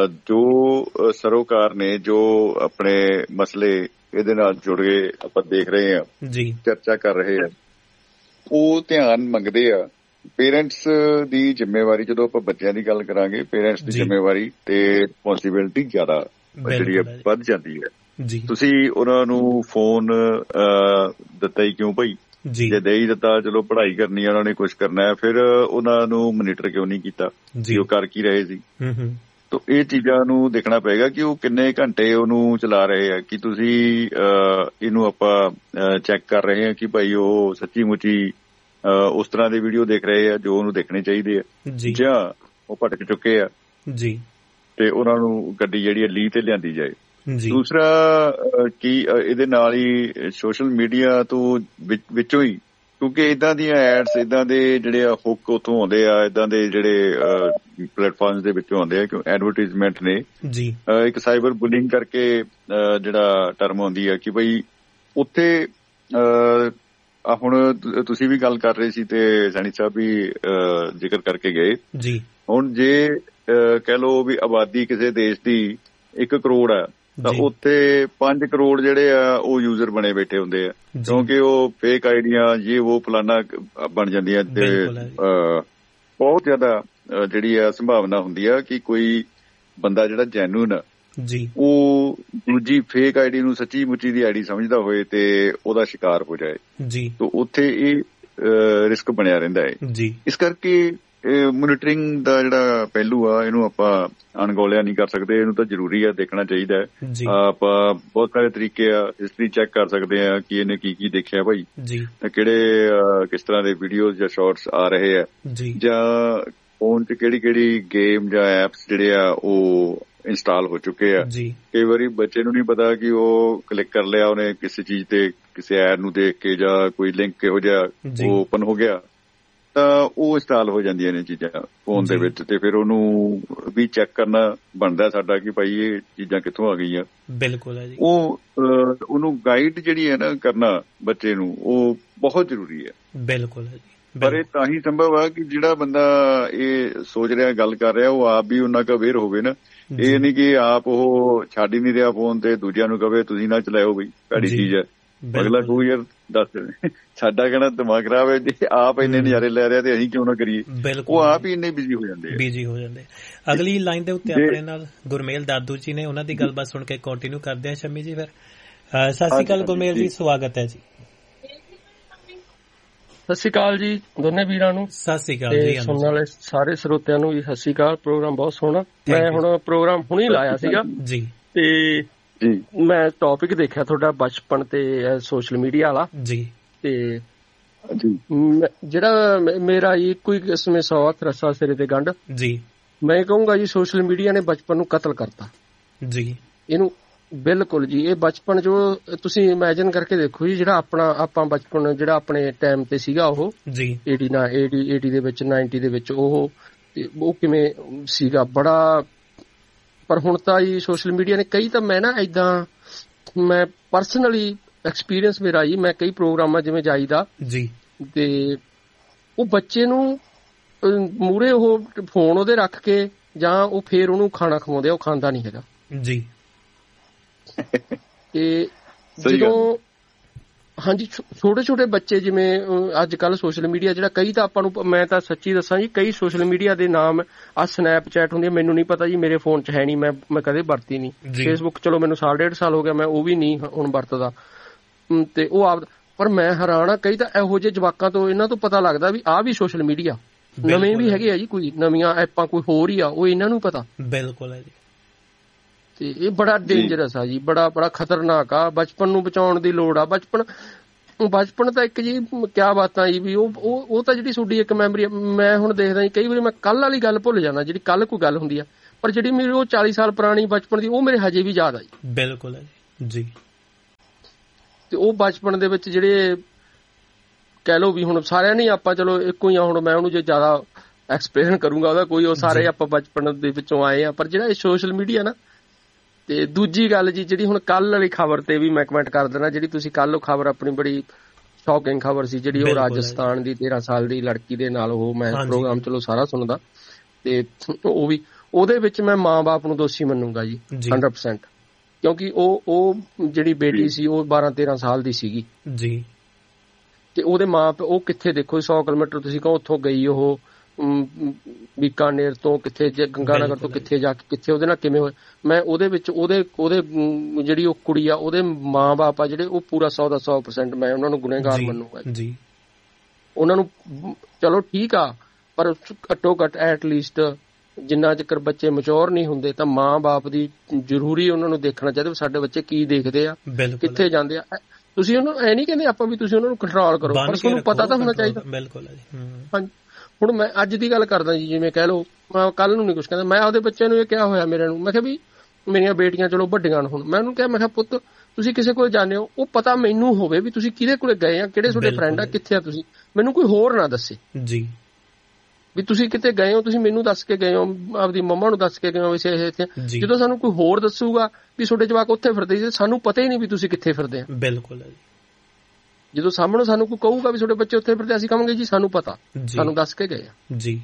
ਜੋ ਸਰੋਕਾਰ ਨੇ ਜੋ ਆਪਣੇ ਮਸਲੇ ਇਹਦੇ ਨਾਲ ਜੁੜ ਗਏ ਆਪਾਂ ਦੇਖ ਰਹੇ ਹਾਂ ਜੀ, ਚਰਚਾ ਕਰ ਰਹੇ ਆ, ਉਹ ਧਿਆਨ ਮੰਗਦੇ ਆ। ਪੇਰੈਂਟਸ ਦੀ ਜ਼ਿੰਮੇਵਾਰੀ, ਜਦੋਂ ਆਪਾਂ ਬੱਚਿਆਂ ਦੀ ਗੱਲ ਕਰਾਂਗੇ, ਪੇਰੈਂਟਸ ਦੀ ਜ਼ਿੰਮੇਵਾਰੀ ਤੇ ਰਿਸਪੌਂਸਿਬਿਲਿਟੀ ਜ਼ਿਆਦਾ ਜਿਹੜੀ ਹੈ ਵੱਧ ਜਾਂਦੀ ਹੈ ਜੀ। ਤੁਸੀਂ ਉਹਨਾਂ ਨੂੰ ਫੋਨ ਦਿੱਤਾ ਹੀ ਕਿਉਂ ਭਾਈ? ਜੇ ਦੇ ਹੀ ਦਿੱਤਾ, ਚਲੋ ਪੜ੍ਹਾਈ ਕਰਨੀ ਹੈ, ਉਹਨਾਂ ਨੇ ਕੁਛ ਕਰਨਾ ਹੈ, ਫਿਰ ਉਹਨਾਂ ਨੂੰ ਮੋਨੀਟਰ ਕਿਉਂ ਨਹੀਂ ਕੀਤਾ ਜੀ? ਉਹ ਕਰ ਕੀ ਰਹੇ ਸੀ? ਤਾਂ ਇਹ ਚੀਜ਼ਾਂ ਨੂੰ ਦੇਖਣਾ ਪਏਗਾ ਕਿ ਉਹ ਕਿੰਨੇ ਘੰਟੇ ਉਹਨੂੰ ਚਲਾ ਰਹੇ ਆ, ਕਿ ਤੁਸੀਂ ਇਹਨੂੰ ਆਪਾਂ ਚੈੱਕ ਕਰ ਰਹੇ ਹਾਂ ਕਿ ਭਾਈ ਉਹ ਸੱਚੀ ਮੁੱਚੀ ਉਸ ਤਰ੍ਹਾਂ ਦੇ ਵੀਡੀਓ ਦੇਖ ਰਹੇ ਆ ਜੋ ਉਹਨੂੰ ਦੇਖਣੇ ਚਾਹੀਦੇ ਆ, ਜਾਂ ਉਹ ਭਟਕ ਚੁੱਕੇ ਆ ਜੀ, ਤੇ ਉਹਨਾਂ ਨੂੰ ਗੱਡੀ ਜਿਹੜੀ ਹੈ ਲੀਹ ਤੇ ਲਿਆਂਦੀ ਜਾਏ। ਦੂਸਰਾ ਕੀ ਇਹਦੇ ਨਾਲ ਹੀ ਸੋਸ਼ਲ ਮੀਡੀਆ ਤੋਂ ਵਿੱਚੋਂ ਹੀ, ਕਿਉਂਕਿ ਏਦਾਂ ਦੀਆਂ ਐਡਸ, ਏਦਾਂ ਦੇ ਜਿਹੜੇ ਆ ਹੁੱਕ ਉੱਥੋਂ ਆਉਂਦੇ ਆ, ਏਦਾਂ ਦੇ ਜਿਹੜੇ ਪਲੇਟਫਾਰਮ ਦੇ ਵਿੱਚੋਂ ਆਉਂਦੇ ਆ, ਕਿਉਂ ਐਡਵਰਟਾਈਜ਼ਮੈਂਟ ਨੇ ਜੀ। ਇੱਕ ਸਾਈਬਰ ਬੁਲਿੰਗ ਕਰਕੇ ਜਿਹੜਾ ਟਰਮ ਆਉਂਦੀ ਆ ਕਿ ਬਈ ਉੱਥੇ ਹੁਣ ਤੁਸੀਂ ਵੀ ਗੱਲ ਕਰ ਰਹੇ ਸੀ ਤੇ ਸੈਣੀ ਸਾਹਿਬ ਵੀ ਜ਼ਿਕਰ ਕਰਕੇ ਗਏ ਜੀ। ਹੁਣ ਜੇ ਕਹਿ ਲਓ ਵੀ ਆਬਾਦੀ ਕਿਸੇ ਦੇਸ਼ ਦੀ ਇੱਕ ਕਰੋੜ ਆ, ਤਾਂ ਉੱਥੇ ਪੰਜ ਕਰੋੜ ਜਿਹੜੇ ਆ ਉਹ ਯੂਜ਼ਰ ਬਣੇ ਬੈਠੇ ਹੁੰਦੇ ਆ, ਕਿਉਂਕਿ ਉਹ ਫੇਕ ਆਈਡੀਆਂ ਜੇ ਉਹ ਫਲਾਨਾ ਬਣ ਜਾਂਦੀਆਂ ਤੇ ਬਹੁਤ ਜ਼ਿਆਦਾ ਜਿਹੜੀ ਆ ਸੰਭਾਵਨਾ ਹੁੰਦੀ ਆ ਕਿ ਕੋਈ ਬੰਦਾ ਜਿਹੜਾ ਜੈਨੂਇਨ ਆ ਜੀ, ਉਹ ਦੂਜੀ ਫੇਕ ਆਈਡੀ ਨੂੰ ਸੱਚੀ ਮੁੱਚੀ ਦੀ ਆਈਡੀ ਸਮਝਦਾ ਹੋਏ ਤੇ ਉਹਦਾ ਸ਼ਿਕਾਰ ਹੋ ਜਾਏ ਜੀ। ਤਾਂ ਉੱਥੇ ਇਹ ਰਿਸਕ ਬਣਿਆ ਰਹਿੰਦਾ ਹੈ ਜੀ। ਇਸ ਕਰਕੇ ਮੋਨੀਟਰਿੰਗ ਦਾ ਜਿਹੜਾ ਪਹਿਲੂ ਆ, ਇਹਨੂੰ ਆਪਾਂ ਅਣਗੌਲਿਆ ਨਹੀਂ ਕਰ ਸਕਦੇ, ਇਹਨੂੰ ਤਾਂ ਜ਼ਰੂਰੀ ਆ, ਦੇਖਣਾ ਚਾਹੀਦਾ ਹੈ। ਆਪਾਂ ਬਹੁਤ ਸਾਰੇ ਤਰੀਕੇ ਆ, ਹਿਸਟਰੀ ਚੈੱਕ ਕਰ ਸਕਦੇ ਆ ਕਿ ਇਹਨੇ ਕੀ ਕੀ ਦੇਖਿਆ ਭਾਈ, ਕਿਹੜੇ ਕਿਸ ਤਰ੍ਹਾਂ ਦੇ ਵੀਡੀਓਜ਼ ਜਾਂ ਸ਼ਾਰਟਸ ਆ ਰਹੇ ਆ, ਜਾਂ ਫੋਨ 'ਚ ਕਿਹੜੀ ਕਿਹੜੀ ਗੇਮ ਜਾਂ ਐਪਸ ਜਿਹੜੇ ਆ ਉਹ ਇੰਸਟਾਲ ਹੋ ਚੁੱਕੇ ਆ। ਕਈ ਵਾਰੀ ਬੱਚੇ ਨੂੰ ਨਹੀਂ ਪਤਾ ਕਿ ਉਹ ਕਲਿੱਕ ਕਰ ਲਿਆ ਉਹਨੇ ਕਿਸੇ ਚੀਜ਼ ਤੇ, ਕਿਸੇ ਐਡ ਨੂੰ ਦੇਖ ਕੇ, ਜਾਂ ਕੋਈ ਲਿੰਕ ਕਿਹੋ ਜਿਹਾ ਉਹ ਓਪਨ ਹੋ ਗਿਆ, ਤਾਂ ਉਹ ਇੰਸਟਾਲ ਹੋ ਜਾਂਦੀਆਂ ਨੇ ਚੀਜ਼ਾਂ ਫੋਨ ਦੇ ਵਿੱਚ, ਤੇ ਫਿਰ ਉਹਨੂੰ ਵੀ ਚੈੱਕ ਕਰਨਾ ਬਣਦਾ ਸਾਡਾ ਕਿ ਭਾਈ ਇਹ ਚੀਜ਼ਾਂ ਕਿੱਥੋਂ ਆ ਗਈਆਂ। ਬਿਲਕੁਲ ਹੈ ਜੀ। ਉਹ ਉਹਨੂੰ ਗਾਈਡ ਜਿਹੜੀ ਹੈ ਨਾ ਕਰਨਾ ਬੱਚੇ ਨੂੰ, ਉਹ ਬਹੁਤ ਜ਼ਰੂਰੀ ਹੈ। ਬਿਲਕੁਲ ਹੈ ਜੀ। ਪਰ ਇਹ ਤਾਂ ਹੀ ਸੰਭਵ ਆ ਕਿ ਜਿਹੜਾ ਬੰਦਾ ਇਹ ਸੋਚ ਰਿਹਾ, ਗੱਲ ਕਰ ਰਿਹਾ, ਉਹ ਆਪ ਵੀ ਉਹਨਾਂ ਕੁ ਅਵੇਅਰ ਹੋਵੇ ਨਾ। ਇਹ ਨਹੀਂ ਕਿ ਆਪ ਉਹ ਛੱਡ ਹੀ ਨਹੀਂ ਰਿਹਾ ਫੋਨ ਤੇ ਦੂਜਿਆਂ ਨੂੰ ਕਵੇ ਤੁਸੀਂ ਨਾ ਚਲਾਇਓ ਬਈ, ਭੈੜੀ ਚੀਜ਼ ਹੈ। ਅਗਲਾ ਕਹੂ ਯਾਰ ਦੱਸ ਸਾਡਾ ਕਹਿਣਾ ਦਿਮਾਗ ਖਰਾਬ ਹੈ, ਜੇ ਆਪ ਇੰਨੇ ਨਜ਼ਾਰੇ ਲੈ ਰਿਹਾ ਤੇ ਅਸੀਂ ਕਿਉਂ ਨਾ ਕਰੀਏ। ਉਹ ਆਪ ਹੀ ਇੰਨੇ ਬਿਜ਼ੀ ਹੋ ਜਾਂਦੇ ਬਿਜ਼ੀ ਹੋ ਜਾਂਦੇ ਅਗਲੀ ਲਾਈਨ ਦੇ ਉੱਤੇ ਆਪਣੇ ਨਾਲ ਗੁਰਮੇਲ ਦਾਦੂ ਜੀ ਨੇ, ਉਹਨਾਂ ਦੀ ਗੱਲਬਾਤ ਸੁਣ ਕੇ ਕੰਟੀਨਿਊ ਕਰਦੇ ਆ ਸ਼ਮੀ ਜੀ। ਫਿਰ ਸਤਿ ਸ਼੍ਰੀ ਅਕਾਲ ਗੁਰਮੇਲ ਜੀ, ਸਵਾਗਤ ਹੈ ਜੀ। ਸਤਿ ਸ਼੍ਰੀ ਅਕਾਲ ਜੀ ਦੋਨੇ ਵੀਰਾਂ ਨੂੰ। ਸਤਿ ਸ਼੍ਰੀ ਅਕਾਲ ਜੀ। ਸੁਣਨ ਵਾਲੇ ਸਾਰੇ ਸਰੋਤਿਆਂ ਨੂੰ ਵੀ ਸਤਿ ਸ਼੍ਰੀ ਅਕਾਲ। ਪ੍ਰੋਗਰਾਮ ਬਹੁਤ ਸੋਹਣਾ, ਮੈਂ ਹੁਣ ਪ੍ਰੋਗਰਾਮ ਹੁਣੇ ਲਾਇਆ ਸੀਗਾ ਜੀ, ਤੇ ਮੈਂ ਟੌਪਿਕ ਦੇਖਿਆ ਤੁਹਾਡਾ ਬਚਪਨ ਤੇ ਸੋਸ਼ਲ ਮੀਡੀਆ ਵਾਲਾ ਜੀ, ਤੇ ਜਿਹੜਾ ਮੇਰਾ ਇੱਕੋ ਹੀ ਕਿਸਮੇ ਸੌ ਹੱਥ ਰੱਸਾ ਸਿਰੇ ਤੇ ਗੰਢ ਜੀ, ਮੈਂ ਕਹੂੰਗਾ ਜੀ ਸੋਸ਼ਲ ਮੀਡੀਆ ਨੇ ਬਚਪਨ ਨੂੰ ਕਤਲ ਕਰਤਾ ਜੀ। ਇਹਨੂੰ ਬਿਲਕੁਲ ਜੀ, ਇਹ ਬਚਪਨ ਜੋ ਤੁਸੀਂ ਇਮੈਜਿਨ ਕਰਕੇ ਦੇਖੋ ਜੀ, ਜਿਹੜਾ ਆਪਣਾ ਆਪਾਂ ਬਚਪਨ ਜਿਹੜਾ ਆਪਣੇ ਟਾਈਮ ਤੇ ਸੀਗਾ ਉਹ ਜੀ ਏਟੀ ਨਾ ਏਟੀ ਏਟੀ ਦੇ ਵਿੱਚ ਨਾਈਨਟੀ ਦੇ ਵਿੱਚ, ਉਹ ਉਹ ਕਿਵੇਂ ਸੀਗਾ ਬੜਾ। ਪਰ ਹੁਣ ਤਾਂ ਜੀ ਸੋਸ਼ਲ ਮੀਡੀਆ ਨੇ ਕਈ, ਤਾਂ ਮੈਂ ਨਾ ਏਦਾਂ ਮੈਂ ਪਰਸਨਲੀ ਐਕਸਪੀਰੀਅੰਸ ਮੇਰਾ ਜੀ, ਮੈਂ ਕਈ ਪ੍ਰੋਗਰਾਮਾਂ ਜਿਵੇਂ ਜਾਈਦਾ ਜੀ, ਤੇ ਉਹ ਬੱਚੇ ਨੂੰ ਮੂਹਰੇ ਉਹ ਫੋਨ ਉਹਦੇ ਰੱਖ ਕੇ ਜਾਂ ਉਹ ਫੇਰ ਉਹਨੂੰ ਖਾਣਾ ਖਵਾਉਂਦੇ ਆ, ਉਹ ਖਾਂਦਾ ਨਹੀਂ ਹੈਗਾ ਜੀ। ਤੇ ਜਦੋਂ ਹਾਂਜੀ ਛੋਟੇ ਛੋਟੇ ਬੱਚੇ ਜਿਵੇਂ ਅੱਜ ਕੱਲ੍ਹ ਸੋਸ਼ਲ ਮੀਡੀਆ ਜਿਹੜਾ, ਕਈ ਤਾਂ ਆਪਾਂ ਨੂੰ, ਮੈਂ ਤਾਂ ਸੱਚੀ ਦੱਸਾਂ ਜੀ, ਕਈ ਸੋਸ਼ਲ ਮੀਡੀਆ ਦੇ ਨਾਮ ਆ ਸਨੈਪਚੈਟ ਹੁੰਦੀ, ਮੈਨੂੰ ਨਹੀਂ ਪਤਾ ਜੀ, ਮੇਰੇ ਫੋਨ 'ਚ ਹੈ ਨਹੀਂ, ਮੈਂ ਮੈਂ ਕਦੇ ਵਰਤੀ ਨਹੀਂ। ਫੇਸਬੁੱਕ ਚਲੋ ਮੈਨੂੰ ਸਾਲ ਡੇਢ ਸਾਲ ਹੋ ਗਿਆ, ਮੈਂ ਉਹ ਵੀ ਨਹੀਂ ਹੁਣ ਵਰਤਦਾ, ਤੇ ਉਹ ਆਪ, ਪਰ ਮੈਂ ਹੈਰਾਨ ਆ, ਕਈ ਤਾਂ ਇਹੋ ਜਿਹੇ ਜਵਾਕਾਂ ਤੋਂ, ਇਹਨਾਂ ਤੋਂ ਪਤਾ ਲੱਗਦਾ ਵੀ ਆਹ ਵੀ ਸੋਸ਼ਲ ਮੀਡੀਆ ਨਵੇਂ ਵੀ ਹੈਗੇ ਆ ਜੀ, ਕੋਈ ਨਵੀਆਂ ਐਪਾਂ ਕੋਈ ਹੋਰ ਹੀ ਆ, ਉਹ ਇਹਨਾਂ ਨੂੰ ਪਤਾ। ਬਿਲਕੁਲ ਹੈ ਜੀ। ਤੇ ਇਹ ਬੜਾ ਡੇਂਜਰਸ ਆ ਜੀ, ਬੜਾ ਬੜਾ ਖਤਰਨਾਕ ਆ। ਬਚਪਨ ਨੂੰ ਬਚਾਉਣ ਦੀ ਲੋੜ ਆ। ਬਚਪਨ ਬਚਪਨ ਤਾਂ ਇੱਕ ਜੀ ਕਿਆ ਬਾਤਾਂ ਜੀ ਵੀ ਉਹ ਉਹ ਤਾਂ ਜਿਹੜੀ ਤੁਹਾਡੀ ਇੱਕ ਮੈਮਰੀ, ਮੈਂ ਹੁਣ ਦੇਖਦਾ ਜੀ ਕਈ ਵਾਰੀ ਮੈਂ ਕੱਲ ਵਾਲੀ ਗੱਲ ਭੁੱਲ ਜਾਣਾ, ਜਿਹੜੀ ਕੱਲ ਕੋਈ ਗੱਲ ਹੁੰਦੀ ਆ, ਪਰ ਜਿਹੜੀ ਮੇਰੀ ਉਹ ਚਾਲੀ ਸਾਲ ਪੁਰਾਣੀ ਬਚਪਨ ਦੀ ਉਹ ਮੇਰੇ ਹਜੇ ਵੀ ਯਾਦ ਆ ਜੀ। ਬਿਲਕੁਲ ਜੀ। ਤੇ ਉਹ ਬਚਪਨ ਦੇ ਵਿੱਚ ਜਿਹੜੇ ਕਹਿ ਲਓ ਵੀ ਹੁਣ ਸਾਰਿਆਂ ਨੇ ਆਪਾਂ ਚਲੋ ਇੱਕੋ ਹੀ ਆ, ਹੁਣ ਮੈਂ ਉਹਨੂੰ ਜੇ ਜ਼ਿਆਦਾ ਐਕਸਪਲੇਨ ਕਰੂੰਗਾ ਉਹਦਾ ਕੋਈ, ਉਹ ਸਾਰੇ ਆਪਾਂ ਬਚਪਨ ਦੇ ਵਿੱਚੋਂ ਆਏ ਆ। ਪਰ ਜਿਹੜਾ ਇਹ ਸੋਸ਼ਲ ਮੀਡੀਆ ਨਾ, ਤੇ ਦੂਜੀ ਗੱਲ ਜੀ ਜਿਹੜੀ ਹੁਣ ਕੱਲ ਵਾਲੀ ਖਬਰ ਤੇ ਵੀ ਮੈਂ ਕਮੈਂਟ ਕਰ ਦੇਣਾ, ਜਿਹੜੀ ਤੁਸੀਂ ਕੱਲ ਖਬਰ ਆਪਣੀ ਬੜੀ ਸ਼ੌਕਿੰਗ ਖਬਰ ਸੀ ਜਿਹੜੀ ਉਹ ਰਾਜਸਥਾਨ ਦੀ ਤੇਰਾਂ ਸਾਲ ਦੀ ਲੜਕੀ ਦੇ ਨਾਲ, ਉਹ ਮੈਂ ਪ੍ਰੋਗਰਾਮ ਚਲੋ ਸਾਰਾ ਸੁਣਦਾ, ਤੇ ਉਹ ਵੀ ਉਹਦੇ ਵਿੱਚ ਮੈਂ ਮਾਂ ਬਾਪ ਨੂੰ ਦੋਸ਼ੀ ਮੰਨੂਗਾ ਜੀ ਹੰਡਰਡ ਪਰਸੈਂਟ, ਕਿਉਂਕਿ ਉਹ ਉਹ ਜਿਹੜੀ ਬੇਟੀ ਸੀ ਉਹ ਬਾਰਾਂ ਤੇਰਾਂ ਸਾਲ ਦੀ ਸੀਗੀ ਜੀ, ਤੇ ਉਹਦੇ ਮਾਂ ਪਿਓ ਉਹ ਕਿੱਥੇ, ਦੇਖੋ ਸੌ ਕਿਲੋਮੀਟਰ ਤੁਸੀਂ ਕਹੋ ਉੱਥੋਂ ਗਈ ਉਹ ਬੀਕਾਨੇਰ ਤੋਂ ਕਿੱਥੇ, ਗੰਗਾਨਗਰ ਤੋਂ ਕਿੱਥੇ ਜਾ ਕੇ ਕਿੱਥੇ ਉਹਦੇ ਨਾਲ ਕਿਵੇਂ ਹੋਏ। ਮੈਂ ਉਹਦੇ ਵਿੱਚ ਉਹਦੇ ਉਹਦੇ ਜਿਹੜੀ ਉਹ ਕੁੜੀ ਆ ਉਹਦੇ ਮਾਂ ਬਾਪ ਆ ਜਿਹੜੇ ਉਹ ਪੂਰਾ ਸੌ ਦਾ ਸੌ ਪਰਸੈਂਟ ਮੈਂ ਉਹਨਾਂ ਨੂੰ ਗੁਨੇਗਾਰ ਮੰਨੂਗਾ ਜੀ। ਉਹਨਾਂ ਨੂੰ ਚਲੋ ਠੀਕ ਆ, ਪਰ ਘੱਟੋ ਘੱਟ ਐਟ ਲੀਸਟ ਜਿੰਨਾ ਚਿਰ ਬੱਚੇ ਮੈਚੋਰ ਨਹੀਂ ਹੁੰਦੇ ਤਾਂ ਮਾਂ ਬਾਪ ਦੀ ਜ਼ਰੂਰੀ ਉਹਨਾਂ ਨੂੰ ਦੇਖਣਾ ਚਾਹੀਦਾ ਸਾਡੇ ਬੱਚੇ ਕੀ ਦੇਖਦੇ ਆ, ਕਿੱਥੇ ਜਾਂਦੇ ਆ। ਤੁਸੀਂ ਉਹਨੂੰ ਐ ਨਹੀਂ ਕਹਿੰਦੇ ਆਪਾਂ ਵੀ ਤੁਸੀਂ ਉਹਨਾਂ ਨੂੰ ਕੰਟਰੋਲ ਕਰੋ, ਪਰ ਤੁਹਾਨੂੰ ਪਤਾ ਤਾਂ ਹੋਣਾ ਚਾਹੀਦਾ। ਬਿਲਕੁਲ ਹਾਂਜੀ। ਹੁਣ ਮੈਂ ਅੱਜ ਦੀ ਗੱਲ ਕਰਦਾ ਜੀ, ਜਿਵੇਂ ਕਹਿ ਲਓ ਮੈਂ ਕੱਲ ਨੂੰ ਨਹੀਂ ਕੁਛ ਕਹਿੰਦਾ, ਮੈਂ ਆਪਦੇ ਬੱਚਿਆਂ ਨੂੰ ਇਹ ਕਿਹਾ ਹੋਇਆ ਮੇਰੇ ਨੂੰ, ਮੈਂ ਕਿਹਾ ਵੀ ਮੇਰੀਆਂ ਬੇਟੀਆਂ ਚਲੋ ਵੱਡੀਆਂ ਨੇ ਹੁਣ, ਮੈਂ ਉਹਨੂੰ ਕਿਹਾ ਮੈਂ ਕਿਹਾ ਪੁੱਤ ਤੁਸੀਂ ਕਿਸੇ ਕੋਲ ਜਾਂਦੇ ਹੋ ਉਹ ਪਤਾ ਮੈਨੂੰ ਹੋਵੇ ਵੀ ਤੁਸੀਂ ਕਿਹਦੇ ਕੋਲੇ ਗਏ ਆ, ਕਿਹੜੇ ਤੁਹਾਡੇ ਫਰੈਂਡ ਆ, ਕਿੱਥੇ ਆ ਤੁਸੀਂ, ਮੈਨੂੰ ਕੋਈ ਹੋਰ ਨਾ ਦੱਸੇ ਜੀ ਵੀ ਤੁਸੀਂ ਕਿਤੇ ਗਏ ਹੋ, ਤੁਸੀਂ ਮੈਨੂੰ ਦੱਸ ਕੇ ਗਏ ਹੋ, ਆਪਦੀ ਮੰਮਾ ਨੂੰ ਦੱਸ ਕੇ ਗਏ ਹੋ ਵੈਸੇ ਇੱਥੇ। ਜਦੋਂ ਸਾਨੂੰ ਕੋਈ ਹੋਰ ਦੱਸੂਗਾ ਵੀ ਤੁਹਾਡੇ ਜਵਾਕ ਉੱਥੇ ਫਿਰਦੇ, ਸਾਨੂੰ ਪਤਾ ਹੀ ਨਹੀਂ ਵੀ ਤੁਸੀਂ ਕਿੱਥੇ ਫਿਰਦੇ ਆ। ਬਿਲਕੁਲ। ਜਦੋਂ ਸਾਹਮਣੇ ਸਾਨੂੰ ਕੋਈ ਕਹੂਗਾ ਵੀ ਤੁਹਾਡੇ ਬੱਚੇ ਉੱਥੇ ਫਿਰਦੇ, ਅਸੀਂ ਕਹਾਂਗੇ ਜੀ ਸਾਨੂੰ ਪਤਾ, ਸਾਨੂੰ ਦੱਸ ਕੇ ਗਏ ਆ ਜੀ।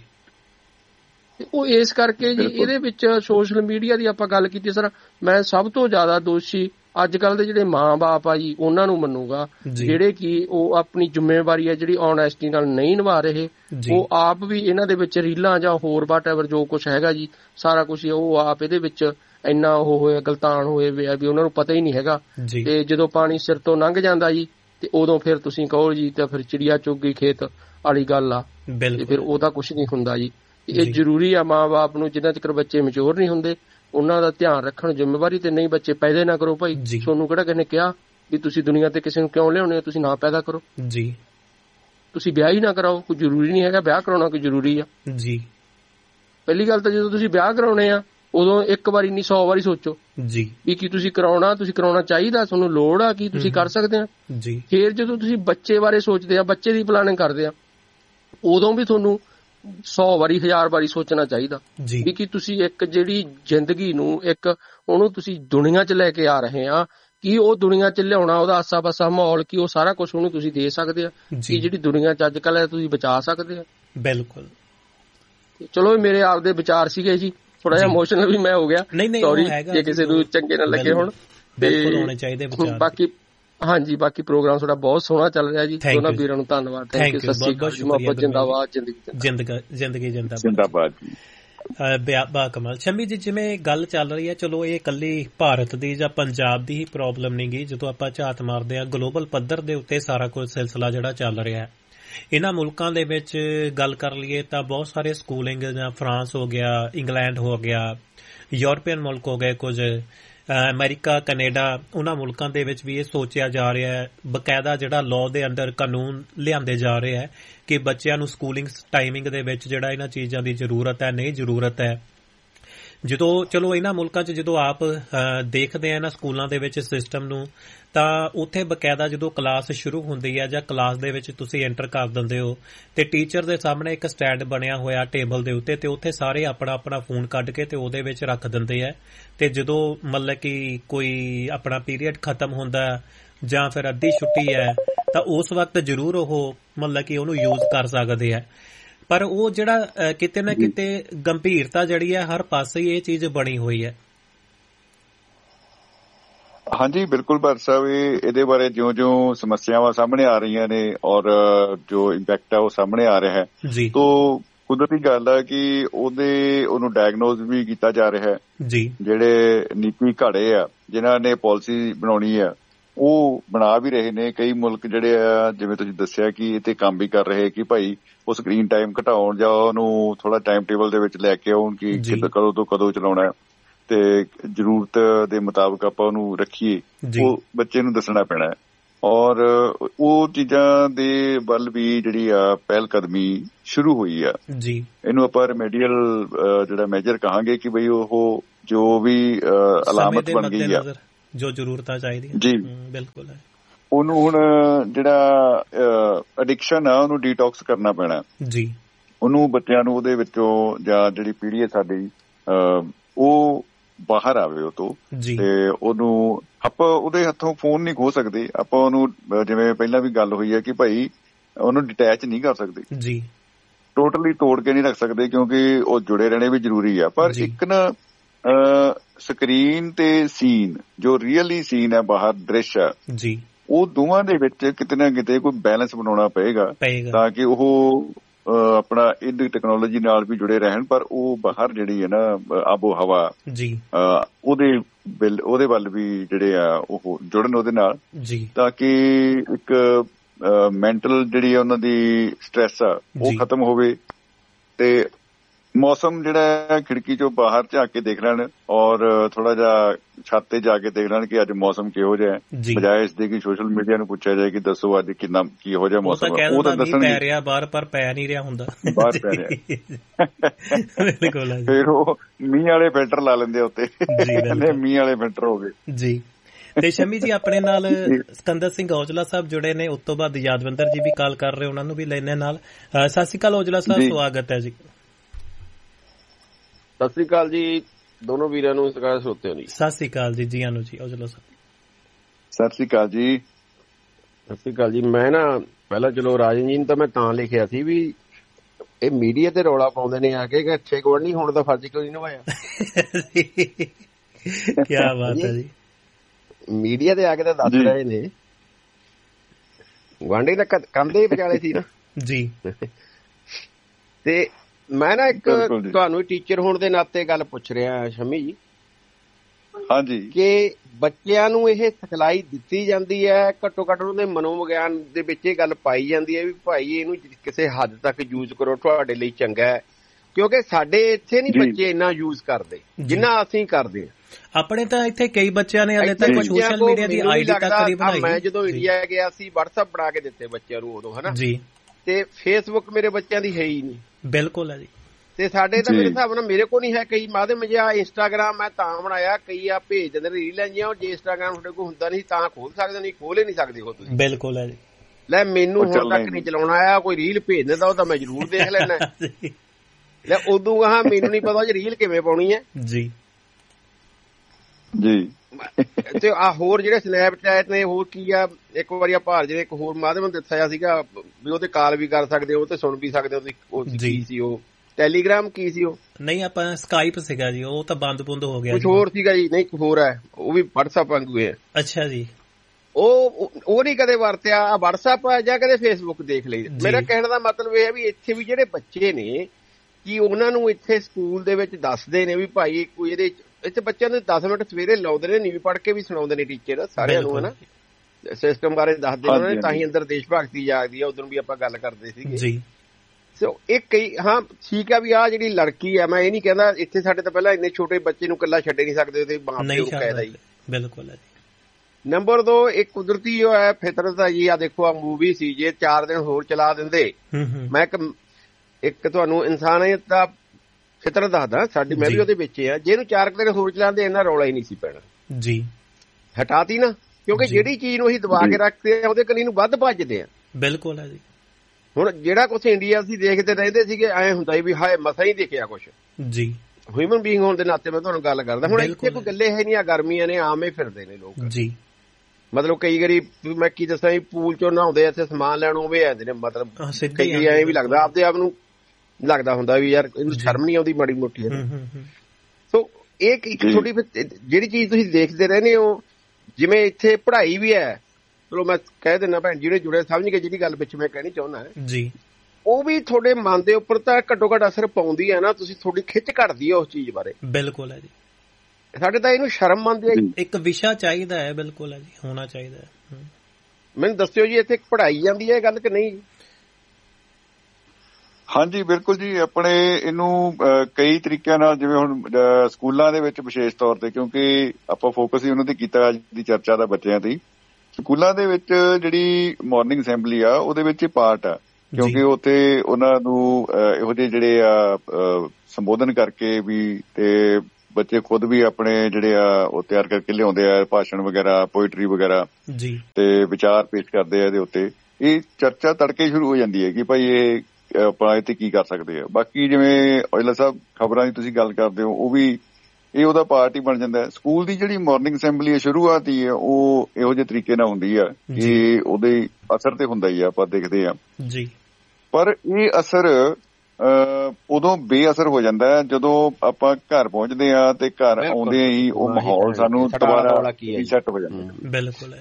ਉਹ ਇਸ ਕਰਕੇ ਜੀ ਇਹਦੇ ਵਿੱਚ ਸੋਸ਼ਲ ਮੀਡੀਆ ਦੀ ਆਪਾਂ ਗੱਲ ਕੀਤੀ ਸਰ, ਮੈਂ ਸਭ ਤੋਂ ਜ਼ਿਆਦਾ ਦੋਸ਼ੀ ਅੱਜ ਕੱਲ੍ਹ ਦੇ ਜਿਹੜੇ ਮਾਂ ਬਾਪ ਆ ਜੀ ਉਹਨਾਂ ਨੂੰ ਮੰਨੂਗਾ, ਜਿਹੜੇ ਕਿ ਉਹ ਆਪਣੀ ਜ਼ਿੰਮੇਵਾਰੀ ਹੈ ਜਿਹੜੀ ਓਨੈਸਟੀ ਨਾਲ ਨਹੀਂ ਨਿਭਾ ਰਹੇ। ਉਹ ਆਪ ਵੀ ਇਹਨਾਂ ਦੇ ਵਿੱਚ ਰੀਲਾਂ ਜਾਂ ਹੋਰ ਵਾਟ ਐਵਰ ਜੋ ਕੁਛ ਹੈਗਾ ਜੀ ਸਾਰਾ ਕੁਛ ਉਹ ਆਪ ਇਹਦੇ ਵਿੱਚ ਇੰਨਾ ਉਹ ਹੋਇਆ ਗਲਤਾਨ ਹੋਏ ਵੇ ਆ ਵੀ ਉਹਨਾਂ ਨੂੰ ਪਤਾ ਹੀ ਨਹੀਂ ਹੈਗਾ। ਤੇ ਜਦੋਂ ਪਾਣੀ ਸਿਰ ਤੋਂ ਲੰਘ ਜਾਂਦਾ ਜੀ ਤੇ ਉਦੋਂ ਫਿਰ ਤੁਸੀਂ ਕਹੋ ਜੀ ਤਾਂ ਫਿਰ ਚਿੜੀਆ ਚੁੱਗ ਗਈ ਖੇਤ ਵਾਲੀ ਗੱਲ ਆ, ਤੇ ਫਿਰ ਉਹ ਤਾਂ ਕੁਛ ਨਹੀਂ ਹੁੰਦਾ ਜੀ। ਇਹ ਜ਼ਰੂਰੀ ਆ ਮਾਂ ਬਾਪ ਨੂੰ ਜਿੰਨਾ ਚਿਰ ਬੱਚੇ ਮੈਚੋਰ ਨਹੀਂ ਹੁੰਦੇ ਉਹਨਾਂ ਦਾ ਧਿਆਨ ਰੱਖਣ ਜ਼ਿੰਮੇਵਾਰੀ, ਤੇ ਨਹੀਂ ਬੱਚੇ ਪੈਦਾ ਨਾ ਕਰੋ ਭਾਈ। ਤੁਹਾਨੂੰ ਕਿਹੜਾ ਕਿਸੇ ਨੇ ਕਿਹਾ ਵੀ ਤੁਸੀਂ ਦੁਨੀਆ ਤੇ ਕਿਸੇ ਨੂੰ ਕਿਉਂ ਲਿਆਉਣੇ ਹੋ, ਤੁਸੀਂ ਨਾ ਪੈਦਾ ਕਰੋ ਜੀ, ਤੁਸੀਂ ਵਿਆਹ ਹੀ ਨਾ ਕਰਾਓ, ਕੋਈ ਜ਼ਰੂਰੀ ਨਹੀਂ ਹੈਗਾ ਵਿਆਹ ਕਰਾਉਣਾ, ਕੋਈ ਜ਼ਰੂਰੀ ਆ ਜੀ। ਪਹਿਲੀ ਗੱਲ ਤਾਂ ਜਦੋਂ ਤੁਸੀਂ ਵਿਆਹ ਕਰਾਉਣੇ ਆ ਉਦੋਂ ਇੱਕ ਵਾਰੀ ਨਹੀਂ ਸੌ ਵਾਰੀ ਸੋਚੋ ਜੀ ਵੀ ਕੀ ਤੁਸੀਂ ਕਰਾਉਣਾ, ਤੁਸੀਂ ਕਰਾਉਣਾ ਚਾਹੀਦਾ, ਤੁਹਾਨੂੰ ਲੋੜ ਆ, ਕੀ ਤੁਸੀਂ ਕਰ ਸਕਦੇ ਆ ਜੀ। ਫਿਰ ਜਦੋਂ ਤੁਸੀਂ ਬੱਚੇ ਬਾਰੇ ਸੋਚਦੇ ਆ, ਬੱਚੇ ਦੀ ਪਲਾਨਿੰਗ ਕਰਦੇ ਆ, ਉਦੋਂ ਵੀ ਤੁਹਾਨੂੰ ਸੌ ਵਾਰੀ ਹਜ਼ਾਰ ਵਾਰੀ ਸੋਚਣਾ ਚਾਹੀਦਾ ਵੀ ਕਿ ਤੁਸੀਂ ਇੱਕ ਜਿਹੜੀ ਜ਼ਿੰਦਗੀ ਨੂੰ ਇੱਕ ਉਹਨੂੰ ਤੁਸੀਂ ਦੁਨੀਆ 'ਚ ਲੈ ਕੇ ਆ ਰਹੇ ਆ, ਕੀ ਉਹ ਦੁਨੀਆ 'ਚ ਲਿਆਉਣਾ ਉਹਦਾ ਆਸਾ ਪਾਸਾ ਮਾਹੌਲ ਕੀ ਉਹ ਸਾਰਾ ਕੁਛ ਉਹਨੂੰ ਤੁਸੀਂ ਦੇ ਸਕਦੇ ਆ, ਕੀ ਜਿਹੜੀ ਦੁਨੀਆ 'ਚ ਅੱਜ ਕੱਲ੍ਹ ਹੈ ਤੁਸੀਂ ਬਚਾ ਸਕਦੇ ਆ। ਬਿਲਕੁਲ। ਚਲੋ ਮੇਰੇ ਆਪਦੇ ਵਿਚਾਰ ਸੀਗੇ ਜੀ, ਥੋੜਾ ਜਿਹਾ ਇਮੋਸ਼ਨਲ ਵੀ ਮੈਂ ਹੋ ਗਿਆ, ਸੌਰੀ ਜੇ ਕਿਸੇ ਨੂੰ ਚੰਗੇ ਨਾ ਲੱਗੇ ਹੁਣ। ਤੇ ਬਾਕੀ ਹਾਂਜੀ ਬਾਕੀ ਪ੍ਰੋਗਰਾਮ ਤੁਹਾਡਾ ਬਹੁਤ ਸੋਹਣਾ ਚੱਲ ਰਿਹਾ ਜੀ, ਦੋਨਾਂ ਵੀਰਾਂ ਨੂੰ ਧੰਨਵਾਦ। ਥੈਂਕ ਯੂ, ਸਤਿ ਸ਼੍ਰੀ ਅਕਾਲ, ਮੁਹੱਬਤ ਜਿੰਦਾਬਾਦ, ਜ਼ਿੰਦਗੀ ਜ਼ਿੰਦਗੀ ਜਿੰਦਾਬਾਦ। ਬਾ ਕਮਾਲ ਸ਼ਮੀ ਜੀ, ਜਿਵੇਂ ਗੱਲ ਚੱਲ ਰਹੀ ਹੈ, ਚਲੋ ਇਹ ਇਕੱਲੀ ਭਾਰਤ ਦੀ ਜਾਂ ਪੰਜਾਬ ਦੀ ਹੀ ਪ੍ਰੋਬਲਮ ਨਹੀਂ ਗੀ, ਜਦੋਂ ਆਪਾਂ ਝਾਤ ਮਾਰਦੇ ਹਾਂ ਗਲੋਬਲ ਪੱਧਰ ਦੇ ਉੱਤੇ ਸਾਰਾ ਕੁਝ ਸਿਲਸਿਲਾ ਜਿਹੜਾ ਚੱਲ ਰਿਹਾ ਹੈ। ਇਹਨਾਂ ਮੁਲਕਾਂ ਦੇ ਵਿੱਚ ਗੱਲ ਕਰ ਲਈਏ ਤਾਂ ਬਹੁਤ ਸਾਰੇ ਸਕੂਲਿੰਗ, ਜਾਂ ਫਰਾਂਸ ਹੋ ਗਿਆ, ਇੰਗਲੈਂਡ ਹੋ ਗਿਆ, ਯੂਰਪੀਅਨ ਮੁਲਕ ਹੋ ਗਏ ਕੁਝ, ਅਮਰੀਕਾ, ਕੈਨੇਡਾ, ਉਹਨਾਂ ਮੁਲਕਾਂ ਦੇ ਵਿੱਚ ਵੀ ਇਹ ਸੋਚਿਆ ਜਾ ਰਿਹਾ ਹੈ, ਬਕਾਇਦਾ ਜਿਹੜਾ ਲਾਅ ਦੇ ਅੰਡਰ ਕਾਨੂੰਨ ਲਿਆਂਦੇ ਜਾ ਰਹੇ ਹੈ ਕਿ ਬੱਚਿਆਂ ਨੂੰ ਸਕੂਲਿੰਗ ਟਾਈਮਿੰਗ ਦੇ ਵਿੱਚ ਜਿਹੜਾ ਇਹਨਾਂ ਚੀਜ਼ਾਂ ਦੀ ਜ਼ਰੂਰਤ ਹੈ, ਨਹੀਂ ਜ਼ਰੂਰਤ ਹੈ। ਜਦੋਂ ਚਲੋ ਇਹਨਾਂ ਮੁਲਕਾਂ 'ਚ ਜਦੋਂ ਆਪ ਦੇਖਦੇ ਆ ਇਹਨਾਂ ਸਕੂਲਾਂ ਦੇ ਵਿੱਚ ਸਿਸਟਮ ਨੂੰ, ਤਾਂ ਉੱਥੇ ਬਕਾਇਦਾ ਜਦੋਂ ਕਲਾਸ ਸ਼ੁਰੂ ਹੁੰਦੀ ਹੈ ਜਾਂ ਕਲਾਸ ਦੇ ਵਿੱਚ ਤੁਸੀਂ ਐਂਟਰ ਕਰ ਦਿੰਦੇ ਹੋ ਤੇ ਟੀਚਰ ਦੇ ਸਾਹਮਣੇ ਇੱਕ ਸਟੈਂਡ ਬਣਿਆ ਹੋਇਆ ਟੇਬਲ ਦੇ ਉੱਤੇ, ਤੇ ਉੱਥੇ ਸਾਰੇ ਆਪਣਾ ਆਪਣਾ ਫੋਨ ਕੱਢ ਕੇ ਤੇ ਉਹਦੇ ਵਿੱਚ ਰੱਖ ਦਿੰਦੇ ਆ। ਤੇ ਜਦੋਂ ਮਤਲਬ ਕਿ ਕੋਈ ਆਪਣਾ ਪੀਰੀਅਡ ਖਤਮ ਹੁੰਦਾ ਜਾਂ ਫਿਰ ਅੱਧੀ ਛੁੱਟੀ ਹੈ ਤਾਂ ਉਸ ਵਕਤ ਜ਼ਰੂਰ ਉਹ ਮਤਲਬ ਕਿ ਉਹਨੂੰ ਯੂਜ਼ ਕਰ ਸਕਦੇ ਆ। ਪਰ ਉਹ ਜਿਹੜਾ ਕਿਤੇ ਨਾ ਕਿਤੇ ਗੰਭੀਰਤਾ ਜਿਹੜੀ ਹੈ ਹਰ ਪਾਸੇ ਹੀ ਇਹ ਚੀਜ਼ ਬਣੀ ਹੋਈ ਹੈ। ਹਾਂਜੀ ਬਿਲਕੁਲ ਭੱਟ ਸਾਹਿਬ, ਇਹ ਇਹਦੇ ਬਾਰੇ ਜਿਉਂ ਜਿਉਂ ਸਮੱਸਿਆਵਾਂ ਸਾਹਮਣੇ ਆ ਰਹੀਆਂ ਨੇ ਔਰ ਜੋ ਇੰਪੈਕਟ ਹੈ ਉਹ ਸਾਹਮਣੇ ਆ ਰਿਹਾ ਹੈ, ਤਾਂ ਕੁਦਰਤੀ ਗੱਲ ਹੈ ਕਿ ਉਹਦੇ ਉਹਨੂੰ ਡਾਇਗਨੋਜ਼ ਵੀ ਕੀਤਾ ਜਾ ਰਿਹਾ ਹੈ ਜੀ। ਜਿਹੜੇ ਨੀਤੀ ਘੜੇ ਆ ਜਿਨ੍ਹਾਂ ਨੇ ਪਾਲਿਸੀ ਬਣਾਉਣੀ ਆ ਉਹ ਬਣਾ ਵੀ ਰਹੇ ਨੇ। ਕਈ ਮੁਲਕ ਜਿਹੜੇ ਆ ਜਿਵੇਂ ਤੁਸੀਂ ਦੱਸਿਆ ਕਿ ਇਹ ਤੇ ਕੰਮ ਵੀ ਕਰ ਰਹੇ ਕਿ ਭਾਈ ਉਹ ਸਕਰੀਨ ਟਾਈਮ ਘਟਾਉਣ ਜਾਂ ਉਹਨੂੰ ਥੋੜਾ ਟਾਈਮ ਟੇਬਲ ਦੇ ਵਿੱਚ ਲੈ ਕੇ ਆਉਣ ਕਿ ਕਦੋਂ ਤੋਂ ਕਦੋਂ ਚਲਾਉਣਾ ਹੈ। ਤੇ ਜ਼ਰੂਰਤ ਦੇ ਮੁਤਾਬਕ ਆਪਾਂ ਉਹਨੂੰ ਰੱਖੀਏ, ਉਹ ਬੱਚੇ ਨੂੰ ਦੱਸਣਾ ਪੈਣਾ ਹੈ। ਔਰ ਉਹ ਚੀਜ਼ਾਂ ਦੇ ਵੱਲ ਵੀ ਜਿਹੜੀ ਆ ਪਹਿਲ ਕਦਮੀ ਸ਼ੁਰੂ ਹੋਈ ਆ ਜੀ। ਇਹਨੂੰ ਆਪਾਂ ਰੈਮੇਡੀਅਲ ਜਿਹੜਾ ਮੇਜਰ ਕਹਾਂਗੇ ਕਿ ਬਈ ਉਹ ਜੋ ਵੀ ਅਲਾਮਤ ਬਣ ਗਈ ਆ, ਜੋ ਜ਼ਰੂਰਤਾਂ ਚਾਹੀਦੀਆਂ ਜੀ ਬਿਲਕੁਲ ਹੈ, ਉਹਨੂੰ ਹੁਣ ਜਿਹੜਾ ਐਡਿਕਸ਼ਨ ਆ ਉਹਨੂੰ ਡੀਟੌਕਸ ਕਰਨਾ ਪੈਣਾ ਜੀ। ਉਹਨੂੰ ਬੱਚਿਆਂ ਨੂੰ ਉਹਦੇ ਵਿੱਚੋਂ ਜਾਂ ਜਿਹੜੀ ਪੀੜ੍ਹੀ ਹੈ ਸਾਡੀ ਉਹ ਬਾਹਰ ਆਵੇ ਉਹ ਤੋਂ, ਤੇ ਉਹਨੂੰ ਆਪਾਂ ਉਹਦੇ ਹੱਥੋਂ ਫੋਨ ਨਹੀਂ ਖੋਹ ਸਕਦੇ। ਆਪਾਂ ਉਹਨੂੰ ਜਿਵੇਂ ਪਹਿਲਾਂ ਵੀ ਗੱਲ ਹੋਈ ਹੈ ਕਿ ਭਾਈ ਉਹਨੂੰ ਡਿਟੈਚ ਨਹੀਂ ਕਰ ਸਕਦੇ ਜੀ, ਟੋਟਲੀ ਤੋੜ ਕੇ ਨਹੀਂ ਰੱਖ ਸਕਦੇ, ਕਿਉਂਕਿ ਉਹ ਜੁੜੇ ਰਹਿਣੇ ਵੀ ਜ਼ਰੂਰੀ ਆ। ਪਰ ਇੱਕ ਨਾ ਸਕਰੀਨ ਤੇ ਸੀਨ, ਜੋ ਰੀਅਲੀ ਸੀਨ ਹੈ ਬਾਹਰ ਦ੍ਰਿਸ਼ ਹੈ ਜੀ, ਉਹ ਦੋਵਾਂ ਦੇ ਵਿੱਚ ਕਿਤੇ ਨਾ ਕਿਤੇ ਕੋਈ ਬੈਲੈਂਸ ਬਣਾਉਣਾ ਪਏਗਾ ਤਾਂ ਕਿ ਉਹ ਆਪਣਾ ਇਹਦੀ ਟੈਕਨੋਲੋਜੀ ਨਾਲ ਵੀ ਜੁੜੇ ਰਹਿਣ, ਪਰ ਉਹ ਬਾਹਰ ਜਿਹੜੀ ਹੈ ਨਾ ਆਬੋ ਹਵਾ ਜੀ ਉਹਦੇ ਬਿਲ ਉਹਦੇ ਵੱਲ ਵੀ ਜਿਹੜੇ ਆ ਉਹ ਜੁੜਨ ਉਹਦੇ ਨਾਲ ਜੀ, ਤਾਂ ਕਿ ਇੱਕ ਮੈਂਟਲ ਜਿਹੜੀ ਆ ਉਹਨਾਂ ਦੀ ਸਟ੍ਰੈਸ ਆ ਉਹ ਖਤਮ ਹੋਵੇ। ਤੇ ਮੌਸਮ ਜਿਹੜਾ ਖਿੜਕੀ ਚੋਂ ਬਾਹਰ ਝਾਕ ਕੇ ਦੇਖ ਲੈਣ ਔਰ ਥੋੜਾ ਜਿਹਾ ਛੱਤ ਤੇ ਜਾ ਕੇ ਦੇਖ ਲੈਣ ਕਿ ਅੱਜ ਮੌਸਮ ਕਿਹੋ ਜਿਹਾ ਹੈ, ਬਜਾਏ ਇਸ ਦੇ ਕਿ ਸੋਸ਼ਲ ਮੀਡੀਆ ਨੂੰ ਪੁੱਛਿਆ ਜਾਏ ਕਿ ਦੱਸੋ ਅੱਜ ਕਿੰਨਾ ਕਿਹੋ ਜਿਹਾ ਮੌਸਮ ਹੈ। ਉਹ ਤਾਂ ਦੱਸਣਗੇ ਰਿਹਾ ਬਾਹਰ, ਪਰ ਪੈ ਨਹੀਂ ਰਿਹਾ ਹੁੰਦਾ, ਬਾਹਰ ਪੈ ਰਿਹਾ। ਫਿਰ ਉਹ ਮੀਂਹ ਵਾਲੇ ਫਿਲਟਰ ਲਾ ਲੈਂਦੇ ਉੱਤੇ, ਮੀਂਹ ਵਾਲੇ ਫਿਲਟਰ ਹੋ ਗਏ ਜੀ। ਤੇ ਸ਼ਮੀ ਜੀ ਆਪਣੇ ਨਾਲ ਸਿਕੰਦਰ ਸਿੰਘ ਔਜਲਾ ਸਾਹਿਬ ਜੁੜੇ ਨੇ, ਉਸ ਤੋਂ ਬਾਅਦ ਯਾਦਵਿੰਦਰ ਜੀ ਵੀ ਕਾਲ ਕਰ ਰਹੇ, ਉਹਨਾਂ ਨੂੰ ਵੀ ਲੈਣੇ ਨਾਲ। ਸਤਿ ਸ਼੍ਰੀ ਅਕਾਲ ਔਜਲਾ ਸਾਹਿਬ, ਸਵਾਗਤ ਹੈ ਜੀ। ਸਤਿ ਸ੍ਰੀ ਅਕਾਲ ਜੀ ਦੋਨੋਂ ਵੀਰਾਂ ਨੂੰ, ਸਤਿਕਾਰ ਸਰੋਤਿਆਂ ਨੂੰ ਸਤਿ ਸ੍ਰੀ ਅਕਾਲ ਜੀ। ਜੀ ਆਨੂ ਜੀ ਔਜਲਾ ਸਾਹਿਬ। ਸਤਿ ਸ੍ਰੀ ਅਕਾਲ ਜੀ। ਸਤਿ ਸ੍ਰੀ ਅਕਾਲ ਜੀ। ਮੈਂ ਨਾ ਪਹਿਲਾਂ ਚਲੋ ਰਾਜਨ ਜੀ ਨੂੰ ਤਾਂ ਮੈਂ ਤਾਂ ਲਿਖਿਆ ਸੀ ਵੀ ਇਹ ਮੀਡੀਆ ਤੇ ਰੌਲਾ ਪਾਉਂਦੇ ਨੇ ਆ ਕੇ ਕਿ ਅੱਛੇ ਗੁਆਂਢੀ ਹੋਣ ਦਾ ਫਰਜ਼ ਕਿਉਂ ਨਹੀਂ ਨਿਭਾਇਆ। ਕੀ ਬਾਤ ਹੈ ਜੀ। ਮੀਡੀਆ ਤੇ ਆ ਕੇ ਤਾਂ ਦੱਸ ਰਹੇ ਨੇ, ਗੁਆਂਢੀ ਤਾਂ ਕੰਧੇ ਹੀ ਵਿਚਾਲੇ ਸੀ ਨਾ ਜੀ। ਤੇ ਮੈਂ ਨਾ ਇੱਕ ਤੁਹਾਨੂੰ ਟੀਚਰ ਹੋਣ ਦੇ ਨਾਤੇ ਗੱਲ ਪੁੱਛ ਰਿਹਾ ਸ਼ਮੀ ਜੀ, ਹਾਂਜੀ, ਕਿ ਬੱਚਿਆਂ ਨੂੰ ਇਹ ਸਿਖਲਾਈ ਦਿੱਤੀ ਜਾਂਦੀ ਹੈ, ਘੱਟੋ ਘੱਟ ਉਹਦੇ ਮਨੋਵਿਗਿਆਨ ਦੇ ਵਿੱਚ ਇਹ ਗੱਲ ਪਾਈ ਜਾਂਦੀ ਹੈ ਵੀ ਭਾਈ ਇਹਨੂੰ ਕਿਸੇ ਹੱਦ ਤੱਕ ਯੂਜ਼ ਕਰੋ, ਤੁਹਾਡੇ ਲਈ ਚੰਗਾ ਹੈ, ਕਿਉਂਕਿ ਸਾਡੇ ਇੱਥੇ ਨਹੀਂ ਬੱਚੇ ਇੰਨਾ ਯੂਜ਼ ਕਰਦੇ ਜਿੰਨਾ ਅਸੀਂ ਕਰਦੇ ਹਾਂ। ਆਪਣੇ ਤਾਂ ਇੱਥੇ ਕਈ ਬੱਚਿਆਂ ਨੇ ਹਲੇ ਤੱਕ ਸੋਸ਼ਲ ਮੀਡੀਆ ਦੀ ਆਈਡੀ ਤੱਕ ਨਹੀਂ ਬਣਾਈ। ਮੈਂ ਜਦੋਂ ਇੰਡੀਆ ਗਿਆ ਸੀ WhatsApp ਬਣਾ ਕੇ ਦਿੱਤੇ ਬੱਚਿਆਂ ਨੂੰ ਉਦੋਂ, ਹਨਾ ਜੀ, ਤੇ ਫੇਸਬੁੱਕ ਮੇਰੇ ਬੱਚਿਆਂ ਦੀ ਹੈ ਹੀ ਨਹੀਂ। ਬਿਲਕੁਲ ਹੈ ਜੀ। ਤੇ ਸਾਡੇ ਤਾਂ ਮੇਰੇ ਹਿਸਾਬ ਨਾਲ ਮੇਰੇ ਕੋਲ ਨਹੀਂ ਹੈ, ਕਈ ਮਾਧਿਅਮ ਜਿਹਾ ਇੰਸਟਾਗ੍ਰਾਮ ਮੈਂ ਤਾਂ ਬਣਾਇਆ, ਕਈ ਆ ਭੇਜ ਦਿੰਦੇ ਰੀਲਾਂ ਜਿਹੀਆਂ, ਜੇ ਇੰਸਟਾਗ੍ਰਾਮ ਤੁਹਾਡੇ ਕੋਲ ਹੁੰਦਾ ਨਹੀਂ ਤਾਂ ਖੋਲ ਸਕਦੇ, ਨਹੀਂ ਖੋਲ ਹੀ ਨਹੀਂ ਸਕਦੇ ਹੋ ਤੁਸੀਂ। ਬਿਲਕੁਲ ਹੈ ਜੀ। ਲੈ ਮੈਨੂੰ ਹੁਣ ਤੱਕ ਨਹੀਂ ਚਲਾਉਣਾ ਆਇਆ, ਕੋਈ ਰੀਲ ਭੇਜ ਦਿੰਦਾ ਉਹ ਤਾਂ ਮੈਂ ਜ਼ਰੂਰ ਦੇਖ ਲੈਣਾ। ਲੈ ਉਦੋਂ ਕਹਾਂ ਮੈਨੂੰ ਨਹੀਂ ਪਤਾ ਰੀਲ ਕਿਵੇਂ ਪਾਉਣੀ ਹੈ ਜੀ ਜੀ। ਤੇ ਆ ਹੋਰ ਜਿਹੜੇ ਸਨੈਪਚੈਟ ਨੇ, ਹੋਰ ਕੀ ਆ, ਇੱਕ ਵਾਰੀ ਆ ਭਾਰ ਜਿਹੜੇ ਇੱਕ ਹੋਰ ਮਾਧਿਅਮ ਦੱਸਿਆ ਸੀਗਾ ਵੀ ਉਹਤੇ ਕਾਲ ਵੀ ਕਰ ਸਕਦੇ ਹੋ ਤੇ ਸੁਣ ਵੀ ਸਕਦੇ ਹੋ, ਕੀ ਸੀ ਉਹ ਟੈਲੀਗ੍ਰਾਮ ਕੀ ਸੀ ਉਹ? ਨਹੀਂ ਆਪਾਂ ਸਕਾਈਪ ਸੀਗਾ ਜੀ, ਉਹ ਤਾਂ ਬੰਦ ਬੰਦ ਹੋ ਗਿਆ। ਕੁਝ ਹੋਰ ਸੀਗਾ ਜੀ? ਨਹੀਂ ਕੁਝ ਹੋਰ ਹੈ, ਉਹ ਵੀ WhatsApp ਵਾਂਗੂ ਹੈ। ਅੱਛਾ ਜੀ। ਉਹ ਉਹ ਨਹੀਂ ਕਦੇ ਵਰਤਿਆ WhatsApp ਜਾਂ ਕਦੇ Facebook ਦੇਖ ਲਈ। ਮੇਰਾ ਕਹਿਣ ਦਾ ਮਤਲਬ ਇਹ ਹੈ ਵੀ ਇੱਥੇ ਵੀ ਜਿਹੜੇ ਬੱਚੇ ਨੇ ਕਿ ਉਹਨਾਂ ਨੂੰ ਇੱਥੇ ਸਕੂਲ ਦੇ ਵਿੱਚ ਦੱਸਦੇ ਨੇ ਵੀ ਭਾਈ ਕੋਈ ਇਹਦੇ ਇੱਥੇ ਬੱਚਿਆਂ ਨੂੰ ਦਸ ਮਿੰਟ ਸਵੇਰੇ ਲਾਉਂਦੇ ਨੇ, ਨਿਊਜ਼ ਪੜ੍ਹ ਕੇ ਵੀ ਸੁਣਾਉਂਦੇ ਨੇ ਟੀਚਰ ਸਾਰਿਆਂ ਨੂੰ, ਹਨਾ ਸਿਸਟਮ ਬਾਰੇ ਦੱਸਦੇ ਨੇ, ਤਾਂ ਹੀ ਅੰਦਰ ਦੇਸ਼ ਭਗਤੀ ਜਾਗਦੀ ਆ। ਉਦੋਂ ਵੀ ਆਪਾਂ ਗੱਲ ਕਰਦੇ ਸੀਗੇ ਜੀ। ਸੋ ਇਹ ਕਈ ਹਾਂ ਠੀਕ ਆ ਵੀ ਆਹ ਜਿਹੜੀ ਲੜਕੀ ਆ, ਮੈਂ ਇਹ ਨਹੀਂ ਕਹਿੰਦਾ ਇੱਥੇ ਸਾਡੇ ਤਾਂ ਪਹਿਲਾਂ ਇੰਨੇ ਛੋਟੇ ਬੱਚੇ ਨੂੰ ਇਕੱਲਾ ਛੱਡੇ ਨਹੀਂ ਸਕਦੇ ਤੇ ਮਾਂ ਪਿਓ ਨੂੰ ਕਹਿਦਾ ਜੀ। ਬਿਲਕੁਲ ਹੈ ਜੀ। ਨੰਬਰ ਦੋ, ਇੱਕ ਕੁਦਰਤੀ ਜੋ ਹੈ ਫਿਤਰਤ ਹੈ ਜੀ। ਆ ਦੇਖੋ ਆ ਮੂਵੀ ਸੀ, ਜੇ ਚਾਰ ਦਿਨ ਹੋਰ ਚਲਾ ਦਿੰਦੇ, ਮੈਂ ਇੱਕ ਇੱਕ ਤੁਹਾਨੂੰ ਇਨਸਾਨੀਅਤ ਦਾ ਫਿਤਰਤ ਦੱਸਦਾ ਸਾਡੀ, ਮੈਂ ਵੀ ਉਹਦੇ ਵਿੱਚ ਆ, ਜੇ ਇਹਨੂੰ ਚਾਰ ਦਿਨ ਹੋਰ ਚਲਾਉਂਦੇ ਇੰਨਾ ਰੌਲਾ ਹੀ ਨਹੀਂ ਸੀ ਪੈਣਾ ਜੀ। ਹਟਾਤੀ ਨਾ, ਕਿਉਂਕਿ ਜਿਹੜੀ ਚੀਜ਼ ਨੂੰ ਅਸੀਂ ਦਬਾ ਕੇ ਰੱਖਦੇ ਆ ਉਹਦੇ ਕਨੀ ਨੂੰ ਵੱਧ ਭੱਜਦੇ ਆ। ਬਿਲਕੁਲ ਹੈ ਜੀ। ਹੁਣ ਜਿਹੜਾ ਕੁਛ ਇੰਡੀਆ ਅਸੀਂ ਦੇਖਦੇ ਰਹਿੰਦੇ ਸੀਗੇ, ਐ ਹੁੰਦਾ ਵੀ ਹਾਏ ਮਸਾਂ ਹੀ ਦੇਖਿਆ ਕੁਛ ਜੀ। ਹਿਊਮਨ ਬੀਇੰਗ ਹੋਣ ਦੇ ਨਾਤੇ ਮੈਂ ਤੁਹਾਨੂੰ ਗੱਲ ਕਰਦਾ। ਹੁਣ ਇੱਥੇ ਕੋਈ ਗੱਲੇ ਹੈ ਨਹੀਂ, ਆ ਗਰਮੀਆਂ ਨੇ ਆਮ ਹੀ ਫਿਰਦੇ ਨੇ ਲੋਕ ਜੀ। ਮਤਲਬ ਕਈ ਵਾਰੀ ਮੈਂ ਕੀ ਦੱਸਾਂ, ਪੂਲ ਚੋਂ ਨਹਾਉਂਦੇ ਇੱਥੇ ਸਮਾਨ ਲੈਣ ਉਵੇਂ ਆਉਂਦੇ ਨੇ, ਮਤਲਬ ਕਈ ਵਾਰੀ ਐਂ ਵੀ ਲੱਗਦਾ ਆਪਦੇ ਆਪ ਨੂੰ ਲੱਗਦਾ ਹੁੰਦਾ ਵੀ ਯਾਰ ਇਹਨੂੰ ਸ਼ਰਮ ਨਹੀਂ ਆਉਂਦੀ ਮਾੜੀ ਮੋਟੀ। ਸੋ ਇਹ ਇੱਕ ਛੋਟੀ ਜਿਹੜੀ ਚੀਜ਼ ਤੁਸੀਂ ਦੇਖਦੇ ਰਹਿੰਦੇ ਹੋ, ਜਿਵੇਂ ਇੱਥੇ ਪੜ੍ਹਾਈ ਵੀ ਹੈ, ਚਲੋ ਮੈਂ ਕਹਿ ਦਿੰਦਾ ਭੈਣ ਜਿਹੜੇ ਜੁੜੇ ਸਮਝ ਕੇ ਜਿਹੜੀ ਗੱਲ ਵਿੱਚ ਮੈਂ ਕਹਿਣੀ ਚਾਹੁੰਦਾ ਜੀ, ਉਹ ਵੀ ਤੁਹਾਡੇ ਮਨ ਦੇ ਉੱਪਰ ਤਾਂ ਘੱਟੋ ਘੱਟ ਅਸਰ ਪਾਉਂਦੀ ਹੈ ਨਾ। ਤੁਸੀਂ ਤੁਹਾਡੀ ਖਿੱਚ ਘਟਦੀ ਹੈ ਉਸ ਚੀਜ਼ ਬਾਰੇ। ਬਿਲਕੁਲ ਹੈ ਜੀ। ਸਾਡੇ ਤਾਂ ਇਹਨੂੰ ਸ਼ਰਮ ਮੰਨਦੇ ਆ। ਇੱਕ ਵਿਸ਼ਾ ਚਾਹੀਦਾ ਹੈ। ਬਿਲਕੁਲ ਹੈ ਜੀ, ਹੋਣਾ ਚਾਹੀਦਾ ਹੈ। ਮੈਨੂੰ ਦੱਸਿਓ ਜੀ ਇੱਥੇ ਪੜ੍ਹਾਈ ਜਾਂਦੀ ਹੈ ਇਹ ਗੱਲ ਕਿ ਨਹੀਂ? ਹਾਂਜੀ ਬਿਲਕੁਲ ਜੀ। ਆਪਣੇ ਇਹਨੂੰ ਕਈ ਤਰੀਕਿਆਂ ਨਾਲ, ਜਿਵੇਂ ਹੁਣ ਸਕੂਲਾਂ ਦੇ ਵਿੱਚ ਵਿਸ਼ੇਸ਼ ਤੌਰ ਤੇ, ਕਿਉਂਕਿ ਆਪਾਂ ਫੋਕਸ ਹੀ ਉਹਨਾਂ ਤੇ ਕੀਤਾ ਅੱਜ ਦੀ ਚਰਚਾ ਦਾ ਬੱਚਿਆਂ ਦੀ, ਸਕੂਲਾਂ ਦੇ ਵਿੱਚ ਜਿਹੜੀ ਮਾਰਨਿੰਗ ਅਸੈਂਬਲੀ ਆ ਉਹਦੇ ਵਿੱਚ ਹੀ ਪਾਰਟ ਆ, ਕਿਉਂਕਿ ਉੱਥੇ ਉਹਨਾਂ ਨੂੰ ਇਹੋ ਜਿਹੇ ਜਿਹੜੇ ਆ ਸੰਬੋਧਨ ਕਰਕੇ ਵੀ, ਤੇ ਬੱਚੇ ਖੁਦ ਵੀ ਆਪਣੇ ਜਿਹੜੇ ਆ ਉਹ ਤਿਆਰ ਕਰਕੇ ਲਿਆਉਂਦੇ ਆ ਭਾਸ਼ਣ ਵਗੈਰਾ, ਪੋਇਟਰੀ ਵਗੈਰਾ, ਤੇ ਵਿਚਾਰ ਪੇਸ਼ ਕਰਦੇ ਆ ਇਹਦੇ ਉੱਤੇ। ਇਹ ਚਰਚਾ ਤੜਕੇ ਸ਼ੁਰੂ ਹੋ ਜਾਂਦੀ ਹੈ ਕਿ ਭਾਈ ਇਹ ਆਪਾਂ ਇੱਥੇ ਕੀ ਕਰ ਸਕਦੇ ਆ। ਬਾਕੀ ਜਿਵੇਂ ਔਜਲਾ ਸਾਹਿਬ ਖਬਰਾਂ ਦੀ ਤੁਸੀਂ ਗੱਲ ਕਰਦੇ ਹੋ, ਉਹ ਵੀ ਇਹ ਉਹਦਾ ਪਾਰਟ ਹੀ ਬਣ ਜਾਂਦਾ। ਸਕੂਲ ਦੀ ਜਿਹੜੀ ਮਾਰਨਿੰਗ ਅਸੈਂਬਲੀ ਹੈ ਸ਼ੁਰੂਆਤ ਹੀ ਹੈ, ਉਹ ਇਹੋ ਜਿਹੇ ਤਰੀਕੇ ਨਾਲ ਹੁੰਦੀ ਆ ਕਿ ਉਹਦੇ ਅਸਰ ਤੇ ਹੁੰਦਾ ਹੀ ਆ, ਆਪਾਂ ਦੇਖਦੇ ਆ ਜੀ। ਪਰ ਇਹ ਅਸਰ ਉਦੋਂ ਬੇਅਸਰ ਹੋ ਜਾਂਦਾ ਹੈ ਜਦੋਂ ਆਪਾਂ ਘਰ ਪਹੁੰਚਦੇ ਆ, ਤੇ ਘਰ ਆਉਂਦੇ ਹੀ ਉਹ ਮਾਹੌਲ ਸਾਨੂੰ ਦੁਬਾਰਾ ਰੀਸੈਟ ਹੋ ਜਾਂਦਾ। ਬਿਲਕੁਲ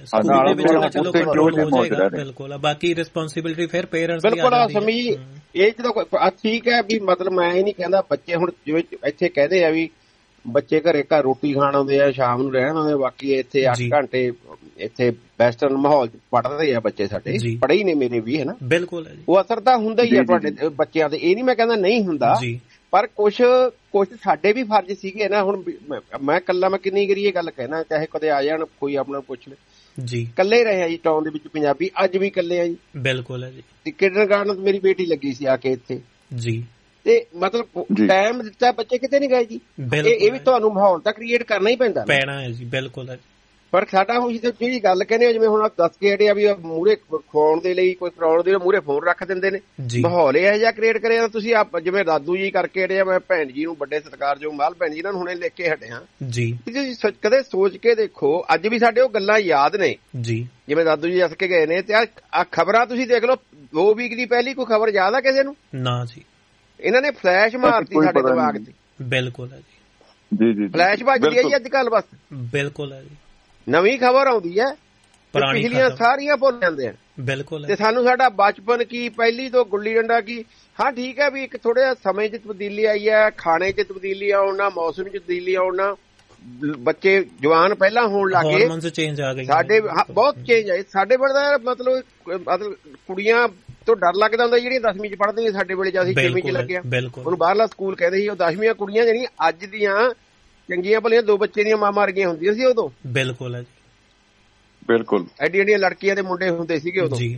ਬਿਲਕੁਲ। ਬਾਕੀ ਰਿਸਪੌਂਸਿਬਿਲਿਟੀ ਫਿਰ ਪੇਰੈਂਟਸ ਦੀ ਬਿਲਕੁਲ ਆ ਸਮੀ। ਇਹ ਜਦੋਂ ਠੀਕ ਹੈ ਵੀ, ਮਤਲਬ ਮੈਂ ਇਹ ਨਹੀਂ ਕਹਿੰਦਾ ਬੱਚੇ ਹੁਣ ਜਿਵੇਂ ਇੱਥੇ ਕਹਿੰਦੇ ਆ ਵੀ ਬੱਚੇ ਘਰੇ ਘਰ ਰੋਟੀ ਖਾਣ ਆਉਂਦੇ ਆ, ਸ਼ਾਮ ਨੂੰ ਰਹਿਣ ਆਉਂਦੇ, ਬਾਕੀ ਇੱਥੇ ਅੱਠ ਘੰਟੇ ਇੱਥੇ ਵੈਸਟਰਨ ਮਾਹੌਲ ਪੜ੍ਹਦੇ ਆ ਬੱਚੇ ਸਾਡੇ, ਪੜ੍ਹੇ ਹੀ ਨੇ ਮੇਰੇ ਵੀ, ਹੈ ਨਾ। ਬਿਲਕੁਲ ਉਹ ਅਸਰ ਤਾਂ ਹੁੰਦਾ ਹੀ ਆ ਤੁਹਾਡੇ ਬੱਚਿਆਂ ਤੇ, ਇਹ ਨਹੀਂ ਮੈਂ ਕਹਿੰਦਾ ਨਹੀਂ ਹੁੰਦਾ, ਪਰ ਕੁਛ ਕੁਛ ਸਾਡੇ ਵੀ ਫਰਜ਼ ਸੀਗੇ ਨਾ। ਹੁਣ ਮੈਂ ਕੱਲਾ ਮੈਂ ਕਿੰਨੀ ਵਾਰੀ ਇਹ ਗੱਲ ਕਹਿਣਾ, ਚਾਹੇ ਕਦੇ ਆ ਜਾਣ ਕੋਈ ਆਪਣਾ ਪੁੱਛ ਲੈ ਜੀ, ਕੱਲੇ ਰਹੇ ਆ ਜੀ ਟਾਊਨ ਦੇ ਵਿੱਚ ਪੰਜਾਬੀ, ਅੱਜ ਵੀ ਕੱਲੇ ਆ ਜੀ। ਬਿਲਕੁਲ ਹੈ ਜੀ। ਕਿੰਡਰਗਾਰਟਨ ਮੇਰੀ ਬੇਟੀ ਲੱਗੀ ਸੀ ਆ ਕੇ ਇੱਥੇ ਜੀ, ਤੇ ਮਤਲਬ ਟਾਈਮ ਦਿੱਤਾ, ਬੱਚੇ ਕਿਤੇ ਨਹੀਂ ਗਏ ਜੀ। ਇਹ ਵੀ ਤੁਹਾਨੂੰ ਮਾਹੌਲ ਤਾਂ ਕ੍ਰੀਏਟ ਕਰਨਾ ਹੀ ਪੈਂਦਾ ਪੈਣਾ ਹੈ ਜੀ। ਬਿਲਕੁਲ ਹੈ। ਪਰ ਸਾਡਾ ਹੁਣ ਜਿਹੜੀ ਗੱਲ ਕਹਿੰਦੇ ਜਿਵੇਂ ਹੁਣ ਦੱਸ ਕੇ ਹਟੇ ਆ ਵੀ ਮੂਹਰੇ ਖਵਾਉਣ ਦੇ ਲਈ, ਕੋਈ ਕਰਾਉਣ ਦੇ ਲਈ ਮੂਹਰੇ ਫੋਨ ਰੱਖ ਦਿੰਦੇ ਨੇ, ਮਾਹੌਲ ਇਹੋ ਜਿਹਾ ਕ੍ਰੀਏਟ ਕਰਿਆ ਤੁਸੀਂ ਆਪ, ਜਿਵੇਂ ਦਾਦੂ ਜੀ ਕਰਕੇ ਹਟੇ ਆ। ਮੈਂ ਭੈਣ ਜੀ ਨੂੰ, ਵੱਡੇ ਸਤਿਕਾਰਯੋਗ ਮਾਲ ਭੈਣ ਜੀ ਇਹਨਾਂ ਨੂੰ ਹੁਣੇ ਲਿਖ ਕੇ ਹਟਿਆ ਜੀ। ਤੁਸੀਂ ਕਦੇ ਸੋਚ ਕੇ ਦੇਖੋ, ਅੱਜ ਵੀ ਸਾਡੇ ਉਹ ਗੱਲਾਂ ਯਾਦ ਨੇ ਜੀ, ਜਿਵੇਂ ਦਾਦੂ ਜੀ ਦੱਸ ਕੇ ਗਏ ਨੇ। ਤੇ ਆ ਖਬਰਾਂ ਤੁਸੀਂ ਦੇਖ ਲਓ, ਦੋ ਵੀਕ ਦੀ ਪਹਿਲੀ ਕੋਈ ਖਬਰ ਯਾਦ ਆ ਕਿਸੇ ਨੂੰ? ਨਾ ਜੀ। ਇਹਨਾਂ ਨੇ ਫਲੈਸ਼ ਮਾਰਤੀ ਸਾਡੇ ਦਿਮਾਗ ਤੇ। ਬਿਲਕੁਲ ਹੈ ਜੀ ਜੀ। ਫਲੈਸ਼ ਵੱਜਦੀ ਹੈ ਜੀ ਅੱਜ ਕੱਲ ਬਸ। ਬਿਲਕੁਲ ਹੈ ਜੀ। ਨਵੀਂ ਖਬਰ ਆਉਂਦੀ ਹੈ, ਪਿਛਲੀਆਂ ਸਾਰੀਆਂ ਭੁੱਲ ਜਾਂਦੇ ਆ। ਬਿਲਕੁਲ। ਤੇ ਸਾਨੂੰ ਸਾਡਾ ਬਚਪਨ ਕੀ, ਪਹਿਲੀ ਤੋਂ ਗੁੱਲੀ ਡੰਡਾ ਕੀ। ਹਾਂ ਠੀਕ ਹੈ ਵੀ ਇੱਕ ਥੋੜਾ ਜਿਹਾ ਸਮੇਂ 'ਚ ਤਬਦੀਲੀ ਆਈ ਹੈ, ਖਾਣੇ 'ਚ ਤਬਦੀਲੀ ਆਉਣ ਨਾਲ, ਮੌਸਮ 'ਚ ਤਬਦੀਲੀ ਆਉਣ ਨਾਲ, ਬੱਚੇ ਜਵਾਨ ਪਹਿਲਾਂ ਹੋਣ ਲੱਗੇ, ਸਾਡੇ ਬਹੁਤ ਚੇਂਜ ਆਏ। ਸਾਡੇ ਵੇਲੇ ਦਾ ਮਤਲਬ ਮਤਲਬ ਕੁੜੀਆਂ ਤੋਂ ਡਰ ਲੱਗਦਾ ਹੁੰਦਾ ਜਿਹੜੀਆਂ ਦਸਵੀਂ 'ਚ ਪੜ੍ਹਦੀਆਂ, ਸਾਡੇ ਵੇਲੇ ਅਸੀਂ ਛੇਵੀਂ 'ਚ ਲੱਗਿਆ, ਉਹਨੂੰ ਬਾਹਰਲਾ ਸਕੂਲ ਕਹਿੰਦੇ ਸੀ। ਉਹ ਦਸਵੀਆਂ ਕੁੜੀਆਂ ਜਿਹੜੀਆਂ ਅੱਜ ਦੀਆਂ ਚੰਗੀਆਂ ਭਲੀਆਂ ਦੋ ਬੱਚੇ ਦੀਆਂ ਮਾਂ ਵਰਗੀਆਂ ਹੁੰਦੀਆਂ ਸੀ ਉਦੋਂ। ਬਿਲਕੁਲ ਹੈ ਜੀ। ਬਿਲਕੁਲ। ਐਡੀਆਂ ਐਡੀਆਂ ਲੜਕੀਆਂ ਦੇ ਮੁੰਡੇ ਹੁੰਦੇ ਸੀਗੇ ਉਦੋਂ ਜੀ।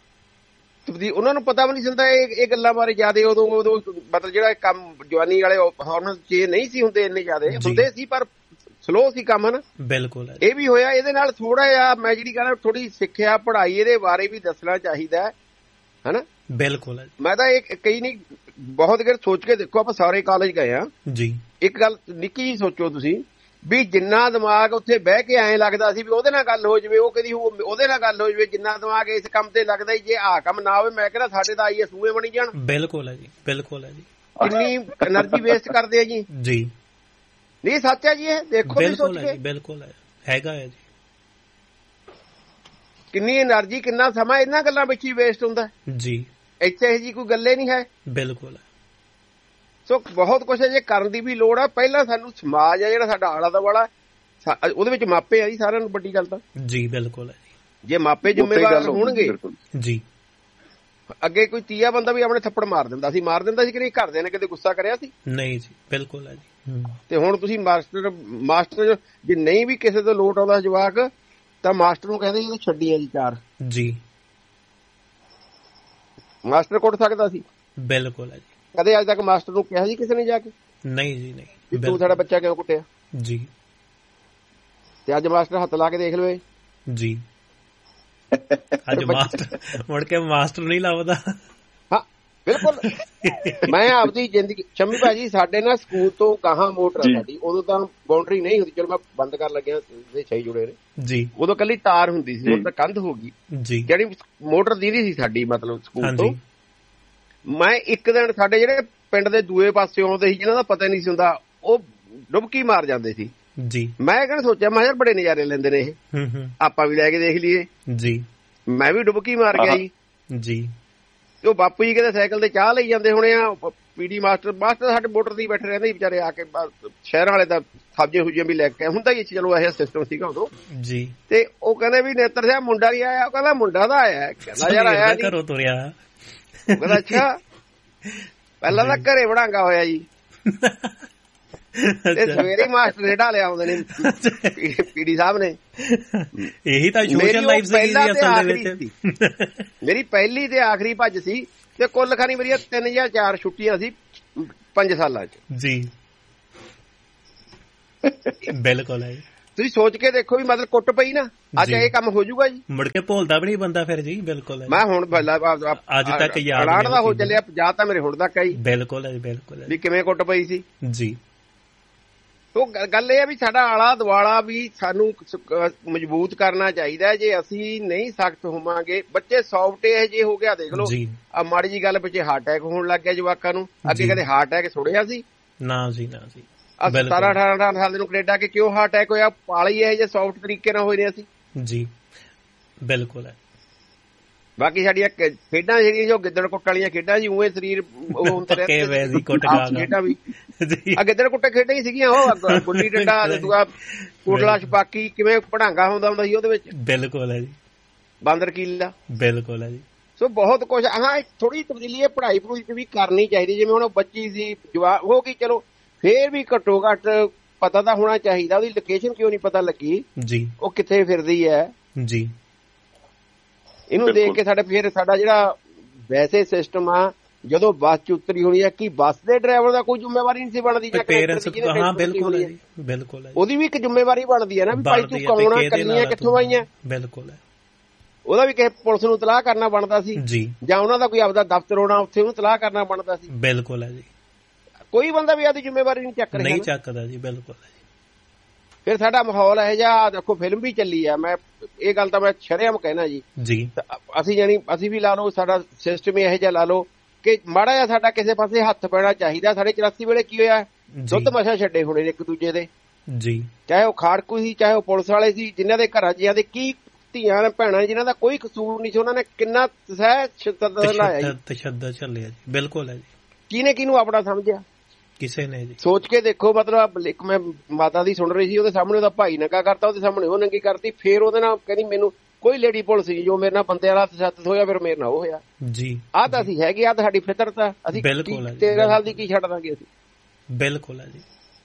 ਉਹਨਾਂ ਨੂੰ ਪਤਾ ਵੀ ਨਹੀਂ ਹੁੰਦਾ ਇਹ ਗੱਲਾਂ ਬਾਰੇ ਜ਼ਿਆਦਾ। ਉਦੋਂ ਉਦੋਂ ਮਤਲਬ ਜਿਹੜਾ ਕੰਮ ਜਵਾਨੀ ਵਾਲੇ ਹਾਰਮੋਨ ਚੇਂਜ ਨਹੀਂ ਸੀ ਹੁੰਦੇ, ਇੰਨੇ ਜ਼ਿਆਦਾ ਹੁੰਦੇ ਸੀ, ਪਰ ਸਲੋ ਸੀ ਕੰਮ, ਹਨਾ। ਬਿਲਕੁਲ। ਇਹ ਵੀ ਹੋਇਆ ਇਹਦੇ ਨਾਲ ਥੋੜਾ ਜਿਹਾ। ਮੈਂ ਜਿਹੜੀ ਕਹਿੰਦਾ ਥੋੜੀ ਸਿੱਖਿਆ ਪੜ੍ਹਾਈ ਇਹਦੇ ਬਾਰੇ ਵੀ ਦੱਸਣਾ ਚਾਹੀਦਾ, ਹਨਾ। ਬਿਲਕੁਲ। ਮੈਂ ਤਾਂ ਇਹ ਕਈ ਨਹੀਂ, ਬਹੁਤ ਦੇਰ ਸੋਚ ਕੇ ਦੇਖੋ, ਆਪਾਂ ਸਾਰੇ ਕਾਲਜ ਗਏ ਆ ਜੀ। ਇੱਕ ਗੱਲ ਨਿੱਕੀ ਜਿਹੀ ਸੋਚੋ ਤੁਸੀਂ, ਵੀ ਜਿੰਨਾ ਦਿਮਾਗ ਉੱਥੇ ਬਹਿ ਕੇ ਐਂ ਲੱਗਦਾ ਸੀ ਵੀ ਉਹਦੇ ਨਾਲ ਗੱਲ ਹੋ ਜਾਵੇ, ਉਹ ਕਦੀ ਉਹਦੇ ਨਾਲ ਗੱਲ ਹੋ ਜਾਵੇ, ਜਿੰਨਾ ਦਿਮਾਗ ਇਸ ਕੰਮ ਤੇ ਲੱਗਦਾ ਜੇ ਆਹ ਕੰਮ ਨਾ ਹੋਵੇ, ਮੈਂ ਕਹਿੰਦਾ ਸਾਡੇ ਤਾਂ ਆਈਏ ਸੂਏ ਬਣੀ ਜਾਣ। ਬਿਲਕੁਲ ਹੈ ਜੀ। ਬਿਲਕੁਲ ਹੈ ਜੀ। ਕਿੰਨੀ એનર્ਜੀ ਵੇਸਟ ਕਰਦੇ ਆ ਜੀ ਜੀ। ਨਹੀਂ ਸੱਚ ਹੈ ਜੀ ਇਹ, ਦੇਖੋ ਤੁਸੀਂ ਸੋਚ ਕੇ। ਬਿਲਕੁਲ ਹੈ, ਹੈਗਾ ਹੈ ਜੀ। ਕਿੰਨੀ એનર્ਜੀ, ਕਿੰਨਾ ਸਮਾਂ ਇਹਨਾਂ ਗੱਲਾਂ ਵਿੱਚ ਹੀ ਵੇਸਟ ਹੁੰਦਾ ਜੀ। ਇੱਥੇ ਇਹ ਜੀ ਕੋਈ ਗੱਲੇ ਨਹੀਂ ਹੈ। ਬਿਲਕੁਲ। ਸੋ ਬਹੁਤ ਕੁਛ ਹੈ ਜੇ ਕਰਨ ਦੀ ਵੀ ਲੋੜ ਆ। ਪਹਿਲਾਂ ਸਾਨੂੰ ਸਮਾਜ ਆ ਜਿਹੜਾ ਸਾਡਾ ਆਲਾ ਦੁਆਲਾ, ਉਹਦੇ ਵਿੱਚ ਮਾਪੇ ਆ ਜੀ ਸਾਰਿਆਂ ਨੂੰ ਵੱਡੀ ਗੱਲ ਤਾਂ ਜੀ। ਬਿਲਕੁਲ ਹੈ ਜੀ। ਜੇ ਮਾਪੇ ਜ਼ਿੰਮੇਵਾਰ ਹੋਣਗੇ ਜੀ, ਅੱਗੇ ਕੋਈ ਤੀਆ ਬੰਦਾ ਵੀ ਆਪਣੇ ਥੱਪੜ ਮਾਰ ਦਿੰਦਾ ਸੀ, ਮਾਰ ਦਿੰਦਾ ਸੀ ਕਿ ਨਹੀਂ? ਘਰਦਿਆਂ ਨੇ ਕਦੇ ਗੁੱਸਾ ਕਰਿਆ ਸੀ? ਨਹੀਂ ਜੀ। ਬਿਲਕੁਲ ਹੈ ਜੀ। ਤੇ ਹੁਣ ਤੁਸੀਂ ਮਾਸਟਰ ਮਾਸਟਰ ਜੇ ਨਹੀਂ ਵੀ ਕਿਸੇ ਤੋਂ ਲੋਟ ਆਉਂਦਾ ਜਵਾਕ, ਤਾਂ ਮਾਸਟਰ ਨੂੰ ਕਹਿੰਦੇ ਜੀ ਛੱਡੀ ਆ ਜੀ ਚਾਰ ਜੀ। ਮਾਸਟਰ ਕੁੱਟ ਸਕਦਾ ਸੀ? ਬਿਲਕੁਲ ਹੈ ਜੀ। ਕਦੇ ਅੱਜ ਤੱਕ ਮਾਸਟਰ ਨੂੰ ਕਿਹਾ ਜੀ ਕਿਸੇ ਨੇ ਜਾ ਕੇ? ਨਹੀਂ ਜੀ ਨਹੀਂ। ਤੂੰ ਸਾਡਾ ਬੱਚਾ ਕਿਉਂ ਕੁੱਟਿਆ ਜੀ? ਤੇ ਅੱਜ ਮਾਸਟਰ ਹੱਥ ਲਾ ਕੇ ਦੇਖ ਲਵੇ ਜੀ। ਅੱਜ ਮਾਸਟਰ ਮੁੜ ਕੇ ਮਾਸਟਰ ਨਹੀਂ ਲੱਭਦਾ। ਹਾਂ ਬਿਲਕੁਲ। ਮੈਂ ਆਪਦੀ ਜ਼ਿੰਦਗੀ, ਸ਼ੰਮੀ ਭਾਜੀ ਸਾਡੇ ਨਾਲ ਸਕੂਲ ਤੋਂ ਗਾਹਾਂ ਮੋਟਰ ਸਾਡੀ, ਉਦੋਂ ਤਾਂ ਬਾਉਂਡਰੀ ਨਹੀਂ ਹੁੰਦੀ, ਚਲੋ ਮੈਂ ਬੰਦ ਕਰਨ ਲੱਗਿਆ ਸਹੀ ਜੁੜੇ ਨੇ ਜੀ। ਉਦੋਂ ਕੱਲੀ ਤਾਰ ਹੁੰਦੀ ਸੀ, ਹੁਣ ਤਾਂ ਕੰਧ ਹੋ ਗਈ ਜੀ। ਜਿਹੜੀ ਮੋਟਰ ਦੀਦੀ ਸੀ ਸਾਡੀ ਮਤਲਬ ਸਕੂਲ ਤੋਂ। ਮੈਂ ਇੱਕ ਦਿਨ ਸਾਡੇ ਜਿਹੜੇ ਪਿੰਡ ਦੇ ਦੂਏ ਪਾਸੇ ਆਉਂਦੇ ਸੀ, ਜਿਹਨਾਂ ਦਾ ਪਤਾ ਨਹੀਂ ਸੀ ਹੁੰਦਾ, ਉਹ ਡੁਬਕੀ ਮਾਰ ਜਾਂਦੇ ਸੀ ਜੀ। ਮੈਂ ਕਹਿੰਦਾ ਸੋਚਿਆ, ਮੈਂ ਯਾਰ ਬੜੇ ਨਜ਼ਾਰੇ ਲੈਂਦੇ ਨੇ ਇਹ, ਆਪਾਂ ਵੀ ਲੈ ਕੇ ਦੇਖ ਲਈਏ ਜੀ। ਮੈਂ ਵੀ ਡੁਬਕੀ ਮਾਰ ਗਿਆ ਜੀ ਜੀ। ਤੇ ਉਹ ਬਾਪੂ ਜੀ ਕਹਿੰਦੇ ਸਾਈਕਲ ਤੇ ਚਾਹ ਲਈ ਜਾਂਦੇ ਹੋਣੇ ਆ। ਪੀਡੀ ਮਾਸਟਰ ਮਾਸਟਰ ਸਾਡੇ ਮੋਟਰ ਤੇ ਬੈਠੇ ਰਹਿੰਦੇ ਵਿਚਾਰੇ, ਆ ਕੇ ਸ਼ਹਿਰਾਂ ਵਾਲੇ ਤਾਂ ਸਬਜ਼ੀਆਂ ਸੁਬਜ਼ੀਆਂ ਵੀ ਲੈ ਕੇ ਹੁੰਦਾ ਹੀ। ਚਲੋ ਇਹ ਸਿਸਟਮ ਸੀਗਾ ਉਦੋਂ ਜੀ। ਤੇ ਉਹ ਕਹਿੰਦੇ ਵੀ ਨੇਤਰ ਸਿੰਘ ਮੁੰਡਾ ਨਹੀਂ ਆਇਆ? ਉਹ ਕਹਿੰਦਾ ਮੁੰਡਾ ਤਾਂ ਆਇਆ। ਕਹਿੰਦਾ ਯਾਰ ਆਇਆ ਨੀ। ਘਰੋਂ ਤੁਰਿਆ। ਕਹਿੰਦਾ ਅੱਛਾ। ਪਹਿਲਾਂ ਤਾਂ ਘਰੇ ਬਣਾਂਗਾ ਹੋਇਆ ਜੀ, ਤੇ ਸਵੇਰੇ ਮਾਸਟਰ ਨੇ ਢਾਲਿਆ ਆਉਂਦੇ ਨੇ ਪੀਡੀ ਸਾਹਿਬ ਨੇ। ਇਹੀ ਤਾਂ ਸੋਸ਼ਲ ਲਾਈਫ ਸੀਗੀ ਅਸਲ ਦੇ ਵਿੱਚ। ਮੇਰੀ ਪਹਿਲੀ ਤੇ ਆਖਰੀ ਭੱਜ ਸੀ, ਤੇ ਕੁੱਲ ਖਾਨੀ ਮੇਰੀਆਂ ਤਿੰਨ ਜਾਂ ਚਾਰ ਛੁੱਟੀਆਂ ਸੀ ਪੰਜ ਸਾਲਾਂ ਚ ਜੀ। ਬਿਲਕੁਲ ਹੈ, ਤੁਸੀਂ ਸੋਚ ਕੇ ਦੇਖੋ ਵੀ ਮਤਲਬ ਕੁੱਟ ਪਈ ਨਾ, ਅੱਜ ਇਹ ਕੰਮ ਹੋ ਜਾਊਗਾ ਜੀ, ਮੁੜ ਕੇ ਭੁੱਲਦਾ ਵੀ ਨਹੀਂ ਬੰਦਾ ਫਿਰ ਜੀ। ਬਿਲਕੁਲ ਮੈਂ ਹੁਣ ਅੱਜ ਤੱਕ ਯਾਦ ਦਾ ਹੋ ਚੱਲਿਆ, ਜਾ ਤਾਂ ਮੇਰੇ ਹੁਣ ਤੱਕ ਆਈ। ਬਿਲਕੁਲ ਹੈ, ਬਿਲਕੁਲ ਵੀ ਕਿਵੇਂ ਕੁੱਟ ਪਈ ਸੀ ਜੀ। ਤੋ ਗੱਲ ਇਹ ਆ ਵੀ ਸਾਡਾ ਆਲਾ ਦੁਆਲਾ ਵੀ ਸਾਨੂੰ ਮਜ਼ਬੂਤ ਕਰਨਾ ਚਾਹੀਦਾ। ਜੇ ਅਸੀਂ ਨਹੀਂ ਸਖਤ ਹੋਵਾਂਗੇ, ਬੱਚੇ ਸੌਫਟ ਇਹ ਜੇ ਹੋ ਗਿਆ, ਦੇਖ ਲਓ ਆ ਮਾੜੀ ਜੀ ਗੱਲ ਪਿੱਛੇ ਹਾਰਟ ਅਟੈਕ ਹੋਣ ਲੱਗ ਗਿਆ ਜਵਾਕਾਂ ਨੂੰ। ਅੱਗੇ ਕਦੇ ਹਾਰਟ ਅਟੈਕ ਸੁਣਿਆ ਸੀ? ਨਾ ਜੀ, ਨਾ ਜੀ। ਸਤਾਰਾਂ ਅਠਾਰਾਂ ਅਠਾਰਾਂ ਸਾਲ ਦੇ ਨੂੰ ਕੈਨੇਡਾ ਕੇ ਕਿਉਂ ਹਾਰਟ ਅਟੈਕ ਹੋਇਆ? ਪਾਲੀ ਇਹ ਜੇ ਸੌਫਟ ਤਰੀਕੇ ਨਾਲ ਹੋਏ ਨੇ ਅਸੀਂ ਜੀ। ਬਿਲਕੁਲ ਹੈ। ਬਾਕੀ ਸਾਡੀਆਂ ਖੇਡਾਂ ਜਿਹੜੀਆਂ ਜੋ ਗਿੱਦੜ ਕੁੱਟ ਵਾਲੀਆਂ ਖੇਡਾਂ ਜੀ, ਉਵੇਂ ਸਰੀਰ ਖੇਡਾਂ ਵੀ ਗਿੱਦੜ ਕੁੱਟੇ ਖੇਡਾਂ ਹੀ ਸੀਗੀਆਂ। ਉਹ ਗੁੱਲੀ ਡੰਡਾ, ਦੂਆ ਕੋਟਲਾ ਛਪਾਕੀ, ਕਿਵੇਂ ਪੜਾਂਗਾ ਹੁੰਦਾ ਹੁੰਦਾ ਸੀ ਉਹਦੇ ਵਿੱਚ। ਬਿਲਕੁਲ ਹੈ ਜੀ। ਬਾਂਦਰ ਕੀਲਾ। ਬਿਲਕੁਲ ਹੈ ਜੀ। ਸੋ ਬਹੁਤ ਕੁਛ। ਹਾਂ, ਥੋੜੀ ਤਬਦੀਲੀ ਹੈ ਪੜ੍ਹਾਈ ਪੜੂਈ ਚ ਵੀ ਕਰਨੀ ਚਾਹੀਦੀ। ਜਿਵੇਂ ਹੁਣ ਬੱਚੀ ਸੀ, ਜਵਾਬ ਹੋ ਗਈ, ਚਲੋ ਫੇਰ ਵੀ ਘੱਟੋ ਘੱਟ ਪਤਾ ਤਾਂ ਹੋਣਾ ਚਾਹੀਦਾ ਉਹਦੀ ਲੋਕੇਸ਼ਨ ਕਿਉਂ ਨਹੀਂ ਪਤਾ ਲੱਗੀ ਜੀ, ਉਹ ਕਿੱਥੇ ਫਿਰਦੀ ਹੈ ਜੀ। ਇਹਨੂੰ ਦੇਖ ਕੇ ਸਾਡੇ ਫਿਰ ਸਾਡਾ ਜਿਹੜਾ ਵੈਸੇ ਸਿਸਟਮ ਆ, ਜਦੋਂ ਬੱਸ ਚ ਉਤਰੀ ਹੋਣੀ ਹੈ, ਕਿ ਬੱਸ ਦੇ ਡਰਾਈਵਰ ਦਾ ਕੋਈ ਜ਼ਿੰਮੇਵਾਰੀ ਨਹੀਂ ਸੀ ਬਣਦੀ? ਹਾਂ, ਬਿਲਕੁਲ ਹੈ ਜੀ, ਬਿਲਕੁਲ ਹੈ। ਉਹਦੀ ਵੀ ਇੱਕ ਜ਼ਿੰਮੇਵਾਰੀ ਬਣਦੀ ਹੈ ਨਾ, ਵੀ ਭਾਈ ਤੂੰ ਕੌਣ ਆ, ਕੱਲੀਆਂ ਕਿੱਥੋਂ ਆਈਆਂ? ਬਿਲਕੁਲ ਹੈ। ਉਹਦਾ ਵੀ ਕਿਸੇ ਪੁਲਿਸ ਨੂੰ ਤਲਾਹ ਕਰਨਾ ਬਣਦਾ ਸੀ ਜੀ, ਜਾਂ ਉਹਨਾਂ ਦਾ ਕੋਈ ਆਪਦਾ ਦਫ਼ਤਰ ਹੋਣਾ, ਉੱਥੇ ਉਹਨੂੰ ਤਲਾਹ ਕਰਨਾ ਬਣਦਾ ਸੀ। ਬਿਲਕੁਲ ਹੈ ਜੀ। ਕੋਈ ਬੰਦਾ ਵੀ ਆਪਦੀ ਜ਼ਿੰਮੇਵਾਰੀ ਨਹੀਂ ਚੱਕ ਰਿਹਾ, ਨਹੀਂ ਚੱਕਦਾ ਜੀ। ਬਿਲਕੁਲ ਹੈ ਜੀ। ਫਿਰ ਸਾਡਾ ਮਾਹੌਲ ਇਹੋ ਜਿਹਾ, ਦੇਖੋ ਫਿਲਮ ਵੀ ਚੱਲੀ ਆ, ਮੈਂ ਇਹ ਗੱਲ ਤਾਂ ਮੈਂ ਸ਼ਰੇਆਮ ਕਹਿਣਾ ਜੀ ਜੀ। ਅਸੀਂ ਜਾਨੀ ਅਸੀਂ ਵੀ ਲਾ ਲਓ, ਸਾਡਾ ਸਿਸਟਮ ਇਹੋ ਜਿਹਾ ਲਾ ਲਓ ਕਿ ਮਾੜਾ ਜਿਹਾ ਸਾਡਾ ਕਿਸੇ ਪਾਸੇ ਹੱਥ ਪੈਣਾ ਚਾਹੀਦਾ। ਸਾਡੇ ਚੁਰਾਸੀ ਵੇਲੇ ਕੀ ਹੋਇਆ, ਦੁੱਧ ਮਸ਼ਾ ਛੱਡੇ ਹੋਣੇ ਨੇ ਇੱਕ ਦੂਜੇ ਦੇ ਜੀ, ਚਾਹੇ ਉਹ ਖਾੜਕੂ ਸੀ, ਚਾਹੇ ਉਹ ਪੁਲਿਸ ਵਾਲੇ ਸੀ, ਜਿਨ੍ਹਾਂ ਦੇ ਘਰਾਂ ਜਿਆਂ ਦੇ ਕੀ ਧੀਆਂ ਭੈਣਾਂ ਜਿਨ੍ਹਾਂ ਦਾ ਕੋਈ ਕਸੂਰ ਨਹੀਂ ਸੀ, ਉਹਨਾਂ ਨੇ ਕਿੰਨਾ ਤਸ਼ੱਦਦ ਲਾਇਆ, ਤਸ਼ੱਦਦ ਚੱਲਿਆ ਜੀ। ਬਿਲਕੁਲ ਹੈ ਜੀ। ਕਿਹਨੇ ਕਿਹਨੂੰ ਆਪਣਾ ਸਮਝਿਆ? ਕਿਸੇ ਨੇ ਜੀ। ਸੋਚ ਕੇ ਦੇਖੋ, ਮਤਲਬ ਇੱਕ ਮੈਂ ਮਾਤਾ ਦੀ ਸੁਣ ਰਹੀ ਸੀ, ਉਹਦੇ ਸਾਹਮਣੇ ਉਹਦਾ ਭਾਈ ਨੰਗਾ ਕਰਤਾ, ਉਹਦੇ ਸਾਹਮਣੇ ਉਹ ਨੰਗੀ ਕਰਤੀ, ਫੇਰ ਉਹਦੇ ਨਾਲ ਕਹਿੰਦੀ ਮੈਨੂੰ ਕੋਈ ਲੇਡੀ ਪੁਲਿਸ ਸੀ ਜੋ ਮੇਰੇ ਨਾਲ ਬੰਦੇ ਵਾਲਾ ਤਸ਼ੱਦਦ ਹੋਇਆ, ਫਿਰ ਮੇਰੇ ਨਾਲ ਉਹ ਹੋਇਆ ਜੀ। ਆਹ ਤਾਂ ਅਸੀਂ ਹੈਗੇ, ਆਹ ਤਾਂ ਸਾਡੀ ਫਿਤਰਤ ਆ। ਅਸੀਂ ਤੇਰਾਂ ਸਾਲ ਦੀ ਕੀ ਛੱਡ ਦਾਂਗੇ ਅਸੀਂ? ਬਿਲਕੁਲ ਹੈ ਜੀ।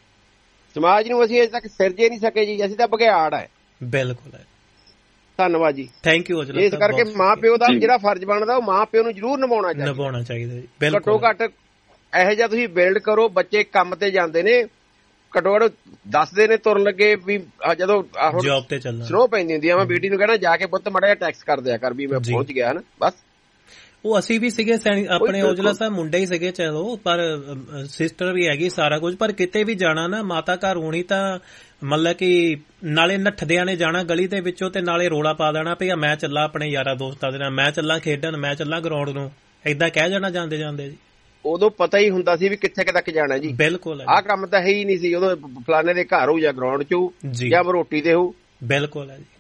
ਸਮਾਜ ਨੂੰ ਅਸੀਂ ਅਜੇ ਤੱਕ ਸਿਰਜੇ ਨਹੀਂ ਸਕੇ ਜੀ, ਅਸੀਂ ਤਾਂ ਬਘਿਆੜ ਹੈ। ਬਿਲਕੁਲ ਹੈ। ਧੰਨਵਾਦ ਜੀ, ਥੈਂਕ ਯੂ। ਇਸ ਕਰਕੇ ਮਾਂ ਪਿਓ ਦਾ ਜਿਹੜਾ ਫਰਜ਼ ਬਣਦਾ, ਉਹ ਮਾਂ ਪਿਓ ਨੂੰ ਜ਼ਰੂਰ ਨਿਭਾਉਣਾ ਚਾਹੀਦਾ, ਨਿਭਾਉਣਾ ਚਾਹੀਦਾ। ਘੱਟੋ ਘੱਟ ਇਹੋ ਜਿਹਾ ਤੁਸੀਂ ਬਿਲਡ ਕਰੋ। ਬੱਚੇ ਕੰਮ ਤੇ ਜਾਂਦੇ ਨੇ, ਘੱਟੋ ਘੱਟ ਦੱਸਦੇ ਨੇ ਤੁਰਨ ਲੱਗੇ ਵੀ ਜਦੋਂ ਜੌਬ ਤੇ ਚੱਲਣਾ ਸਨੋ ਪੈਂਦੀ ਹੁੰਦੀ ਆ, ਮੈਂ ਬੇਟੀ ਨੂੰ ਕਹਿਣਾ ਜਾ ਕੇ ਪੁੱਤ ਮਾੜਾ ਜਿਹਾ ਟੈਕਸ ਕਰ ਦਿਆ ਕਰ ਵੀ ਮੈਂ ਪਹੁੰਚ ਗਿਆ ਨਾ, ਬਸ। ਉਹ ਅਸੀਂ ਵੀ ਸੀਗੇ ਆਪਣੇ ਔਜਲਾ ਸਾਹਿਬ, ਮੁੰਡੇ ਹੀ ਸੀਗੇ ਚਲੋ, ਪਰ ਸਿਸਟਰ ਵੀ ਹੈਗੀ, ਸਾਰਾ ਕੁਝ। ਪਰ ਕਿਤੇ ਵੀ ਜਾਣਾ ਨਾ, ਮਾਤਾ ਘਰ ਹੋਣੀ ਤਾਂ ਮਤਲਬ ਕਿ ਨਾਲੇ ਨੱਠਦਿਆਂ ਨੇ ਜਾਣਾ ਗਲੀ ਦੇ ਵਿੱਚੋਂ, ਤੇ ਨਾਲੇ ਰੋਲਾ ਪਾ ਦੇਣਾ ਵੀ ਮੈਂ ਚੱਲਾਂ ਆਪਣੇ ਯਾਰਾਂ ਦੋਸਤਾਂ ਦੇ ਨਾਲ, ਮੈਂ ਚੱਲਾਂ ਖੇਡਣ, ਮੈਂ ਚੱਲਾਂ ਗਰਾਊਂਡ ਨੂੰ, ਏਦਾਂ ਕਹਿ ਜਾਣਾ ਜਾਂਦੇ ਜਾਂਦੇ ਜੀ। ਉਦੋਂ ਪਤਾ ਹੀ ਹੁੰਦਾ ਸੀ ਵੀ ਕਿੱਥੇ ਤੱਕ ਜਾਣਾ ਜੀ। ਬਿਲਕੁਲ। ਆਹ ਕੰਮ ਤਾਂ ਹੈ ਹੀ ਨਹੀਂ ਸੀ ਉਦੋਂ, ਫਲਾਣੇ ਦੇ ਘਰ ਹੋ ਜਾਂ ਗਰਾਊਂਡ ਚ ਹੋ ਜਾਂ ਰੋਟੀ ਤੇ ਹੋ। ਬਿਲਕੁਲ ਹੈ ਜੀ।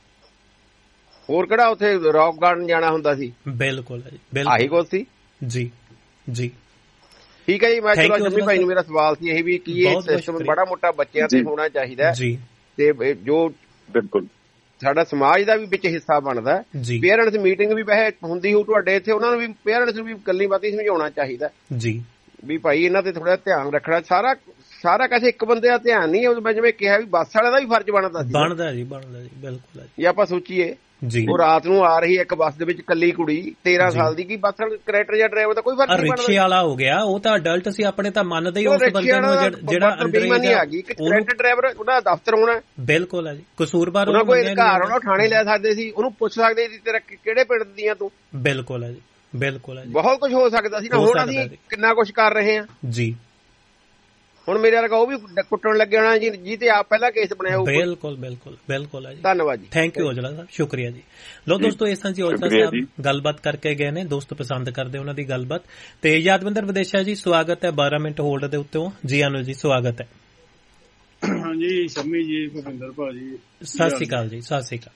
ਹੋਰ ਕਿਹੜਾ ਉੱਥੇ ਰੌਕ ਗਾਰਡਨ ਜਾਣਾ ਹੁੰਦਾ ਸੀ? ਬਿਲਕੁਲ ਹੈ ਜੀ। ਆਹੀ ਕੁਝ ਸੀ ਜੀ ਜੀ। ਠੀਕ ਹੈ ਜੀ। ਮੈਂ ਚਲੋ ਜੰਮੀ ਭਾਈ ਨੂੰ ਮੇਰਾ ਸਵਾਲ ਸੀ ਇਹ ਵੀ ਕਿ ਇਹ ਸਿਸਟਮ ਬੜਾ ਮੋਟਾ ਬੱਚਿਆਂ ਤੇ ਹੋਣਾ ਚਾਹੀਦਾ ਜੀ, ਤੇ ਜੋ ਬਿਲਕੁਲ ਸਾਡਾ ਸਮਾਜ ਦਾ ਵੀ ਵਿੱਚ ਹਿੱਸਾ ਬਣਦਾ। ਪੇਰੈਂਟਸ ਮੀਟਿੰਗ ਵੀ ਵੈਸੇ ਹੁੰਦੀ ਹੋ ਤੁਹਾਡੇ ਇੱਥੇ, ਉਹਨਾਂ ਨੂੰ ਵੀ ਪੇਰੈਂਟਸ ਨੂੰ ਵੀ ਗੱਲੀ ਬਾਤੀ ਸਮਝਾਉਣਾ ਚਾਹੀਦਾ ਜੀ, ਵੀ ਭਾਈ ਇਹਨਾਂ ਤੇ ਥੋੜਾ ਧਿਆਨ ਰੱਖਣਾ। ਸਾਰਾ ਸਾਰਾ ਕਿਸੇ ਇੱਕ ਬੰਦੇ ਦਾ ਧਿਆਨ ਨਹੀਂ, ਮੈਂ ਜਿਵੇਂ ਕਿਹਾ ਵੀ ਬੱਸ ਵਾਲੇ ਦਾ ਵੀ ਫਰਜ਼ ਬਣਦਾ ਸੀ। ਬਣਦਾ ਜੀ, ਬਣਦਾ ਜੀ, ਬਿਲਕੁਲ। ਜੇ ਆਪਾਂ ਸੋਚੀਏ ਉਹ ਰਾਤ ਨੂੰ ਆ ਰਹੀ ਇੱਕ ਬੱਸ ਦੇ ਵਿੱਚ ਕੱਲੀ ਕੁੜੀ ਤੇਰਾਂ ਸਾਲ ਦੀ, ਕੀ ਬੱਸ ਕੰਡਕਟਰ ਜਾਂ ਡਰਾਈਵਰ ਦਾ ਕੋਈ ਫਰਕ ਨਹੀਂ ਬਣਦਾ। ਰਿਕਸ਼ੇ ਵਾਲਾ ਹੋ ਗਿਆ, ਉਹ ਤਾਂ ਅਡਲਟ ਸੀ, ਆਪਣੇ ਤਾਂ ਮੰਨਦੇ ਹੀ ਉਸ ਬੰਦੇ ਨੂੰ ਜਿਹੜਾ ਅੰਡਰੇਜ ਆ ਗਈ। ਕੰਡਕਟਰ ਡਰਾਈਵਰ ਉਹਦਾ ਦਫ਼ਤਰ ਹੋਣਾ। ਬਿਲਕੁਲ ਹੈ ਜੀ। ਕਸੂਰਵਾਰ ਉਹਨਾਂ ਕੋਈ ਘਰ ਹੋਣਾ, ਥਾਣੇ ਲੈ ਸਕਦੇ ਸੀ, ਉਹਨੂੰ ਪੁੱਛ ਸਕਦੇ ਸੀ ਤੇਰਾ ਕਿਹੜੇ ਪਿੰਡ ਦੀਆਂ ਤੂੰ। ਬਿਲਕੁਲ ਹੈ ਜੀ, ਬਿਲਕੁਲ ਹੈ ਜੀ। ਬਹੁਤ ਕੁਝ ਹੋ ਸਕਦਾ ਸੀ ਨਾ, ਹੁਣ ਅਸੀਂ ਕਿੰਨਾ ਕੁਝ ਕਰ ਰਹੇ ਹਾਂ ਜੀ। ਹੁਣ ਮੇਰੇ ਵਰਗਾ ਉਹ ਵੀ ਕੁੱਟਣ ਲੱਗੇ ਹੋਣਾ ਜੀ, ਜੀ ਤੇ ਆਪ ਪਹਿਲਾਂ ਕੇਸ ਬਣਾਇਆ ਹੋਊ। ਬਿਲਕੁਲ ਬਿਲਕੁਲ ਬਿਲਕੁਲ ਹੈ ਜੀ। ਧੰਨਵਾਦ ਜੀ, ਥੈਂਕ ਯੂ ਔਜਲਾ ਸਾਹਿਬ, ਸ਼ੁਕਰੀਆ ਜੀ। ਲੋ ਦੋਸਤੋ, ਇਸ ਤਰ੍ਹਾਂ ਜੀ ਔਜਲਾ ਸਾਹਿਬ ਗੱਲਬਾਤ ਕਰਕੇ ਗਏ ਨੇ, ਦੋਸਤ ਪਸੰਦ ਕਰਦੇ ਉਹਨਾਂ ਦੀ ਗੱਲਬਾਤ। ਤੇ ਯਾਦਵਿੰਦਰ ਵਿਦੇਸ਼ਾ ਜੀ, ਸਵਾਗਤ ਹੈ ਬਾਰਾਂ ਮਿੰਟ ਹੋਲਡ ਦੇ ਉੱਤੇ। ਜੀ ਆਨੂ ਜੀ, ਸਵਾਗਤ ਹੈ। ਹਾਂਜੀ ਸ਼ਮੀ ਜੀ, ਭੁਪਿੰਦਰ ਭਾਜੀ, ਸਤਿ ਸ਼੍ਰੀ ਅਕਾਲ ਜੀ। ਸਤਿ ਸ਼੍ਰੀ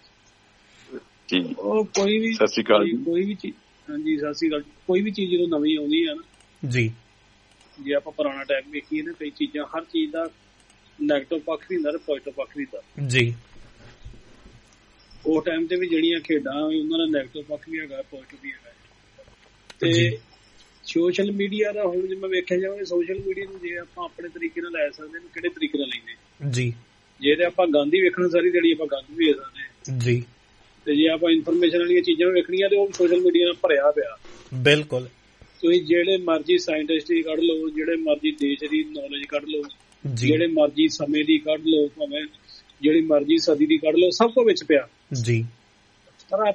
ਅਕਾਲ। ਉਹ ਕੋਈ ਵੀ ਸਤਿ ਸ਼੍ਰੀ ਅਕਾਲ ਜੀ। ਕੋਈ ਵੀ ਚੀਜ਼, ਹਾਂਜੀ ਸਤਿ ਸ਼੍ਰੀ ਅਕਾਲ। ਕੋਈ ਵੀ ਚੀਜ਼ ਜਦੋਂ ਨਵੀਂ ਆਉਂਦੀ ਹੈ ਨਾ ਜੀ, ਜੇ ਆਪਾਂ ਪੁਰਾਣਾ ਟਾਈਮ ਵੇਖੀਏ ਨਾ, ਕਈ ਚੀਜ਼ਾਂ, ਹਰ ਚੀਜ਼ ਦਾ ਨੈਗੇਟਿਵ ਪੱਖ ਵੀ ਹੁੰਦਾ ਤੇ ਪੋਜ਼ਿਟਿਵ ਪੱਖ ਵੀ ਹੁੰਦਾ ਜੀ। ਉਸ ਟਾਈਮ ਤੇ ਵੀ ਜਿਹੜੀਆਂ ਖੇਡਾਂ ਉਹਨਾਂ ਦਾ ਨੈਗੇਟਿਵ ਪੱਖ ਵੀ ਹੈਗਾ, ਪੋਜ਼ਿਟਿਵ ਵੀ ਹੈਗਾ। ਤੇ ਸੋਸ਼ਲ ਮੀਡੀਆ ਦਾ ਹੁਣ ਜੇ ਮੈਂ ਵੇਖਿਆ ਜਾਵੇ, ਸੋਸ਼ਲ ਮੀਡੀਆ ਨੂੰ ਜੇ ਆਪਾਂ ਆਪਣੇ ਤਰੀਕੇ ਨਾਲ ਲੈ ਸਕਦੇ ਹਾਂ, ਕਿਹੜੇ ਤਰੀਕੇ ਨਾਲ ਲੈਂਦੇ ਜੀ। ਜੇ ਤੇ ਆਪਾਂ ਗੰਦ ਹੀ ਵੇਖਣਾ ਸਾਰੀ ਦਿਹਾੜੀ, ਆਪਾਂ ਗੰਦ ਵੀ ਵੇਖ ਸਕਦੇ ਹਾਂ ਜੀ। ਤੇ ਜੇ ਆਪਾਂ ਇਨਫੋਰਮੇਸ਼ਨ ਵਾਲੀਆਂ ਚੀਜ਼ਾਂ ਵੇਖਣੀਆਂ ਤੇ ਉਹ ਸੋਸ਼ਲ ਮੀਡੀਆ ਨਾਲ ਭਰਿਆ ਪਿਆ। ਬਿਲਕੁਲ। ਤੁਸੀਂ ਜਿਹੜੇ ਮਰਜ਼ੀ ਸਾਇੰਟਿਸਟ ਦੀ ਕੱਢ ਲਓ, ਜਿਹੜੇ ਮਰਜ਼ੀ ਦੇਸ਼ ਦੀ ਨੌਲੇਜ ਕੱਢ ਲਓ, ਜਿਹੜੇ ਮਰਜ਼ੀ ਸਮੇਂ ਦੀ ਕੱਢ ਲਓ, ਭਾਵੇਂ ਜਿਹੜੀ ਮਰਜ਼ੀ ਸਦੀ ਦੀ ਕੱਢ ਲਓ, ਸਭ ਕੁਝ ਵਿੱਚ ਪਿਆ ਜੀ। ਪਰ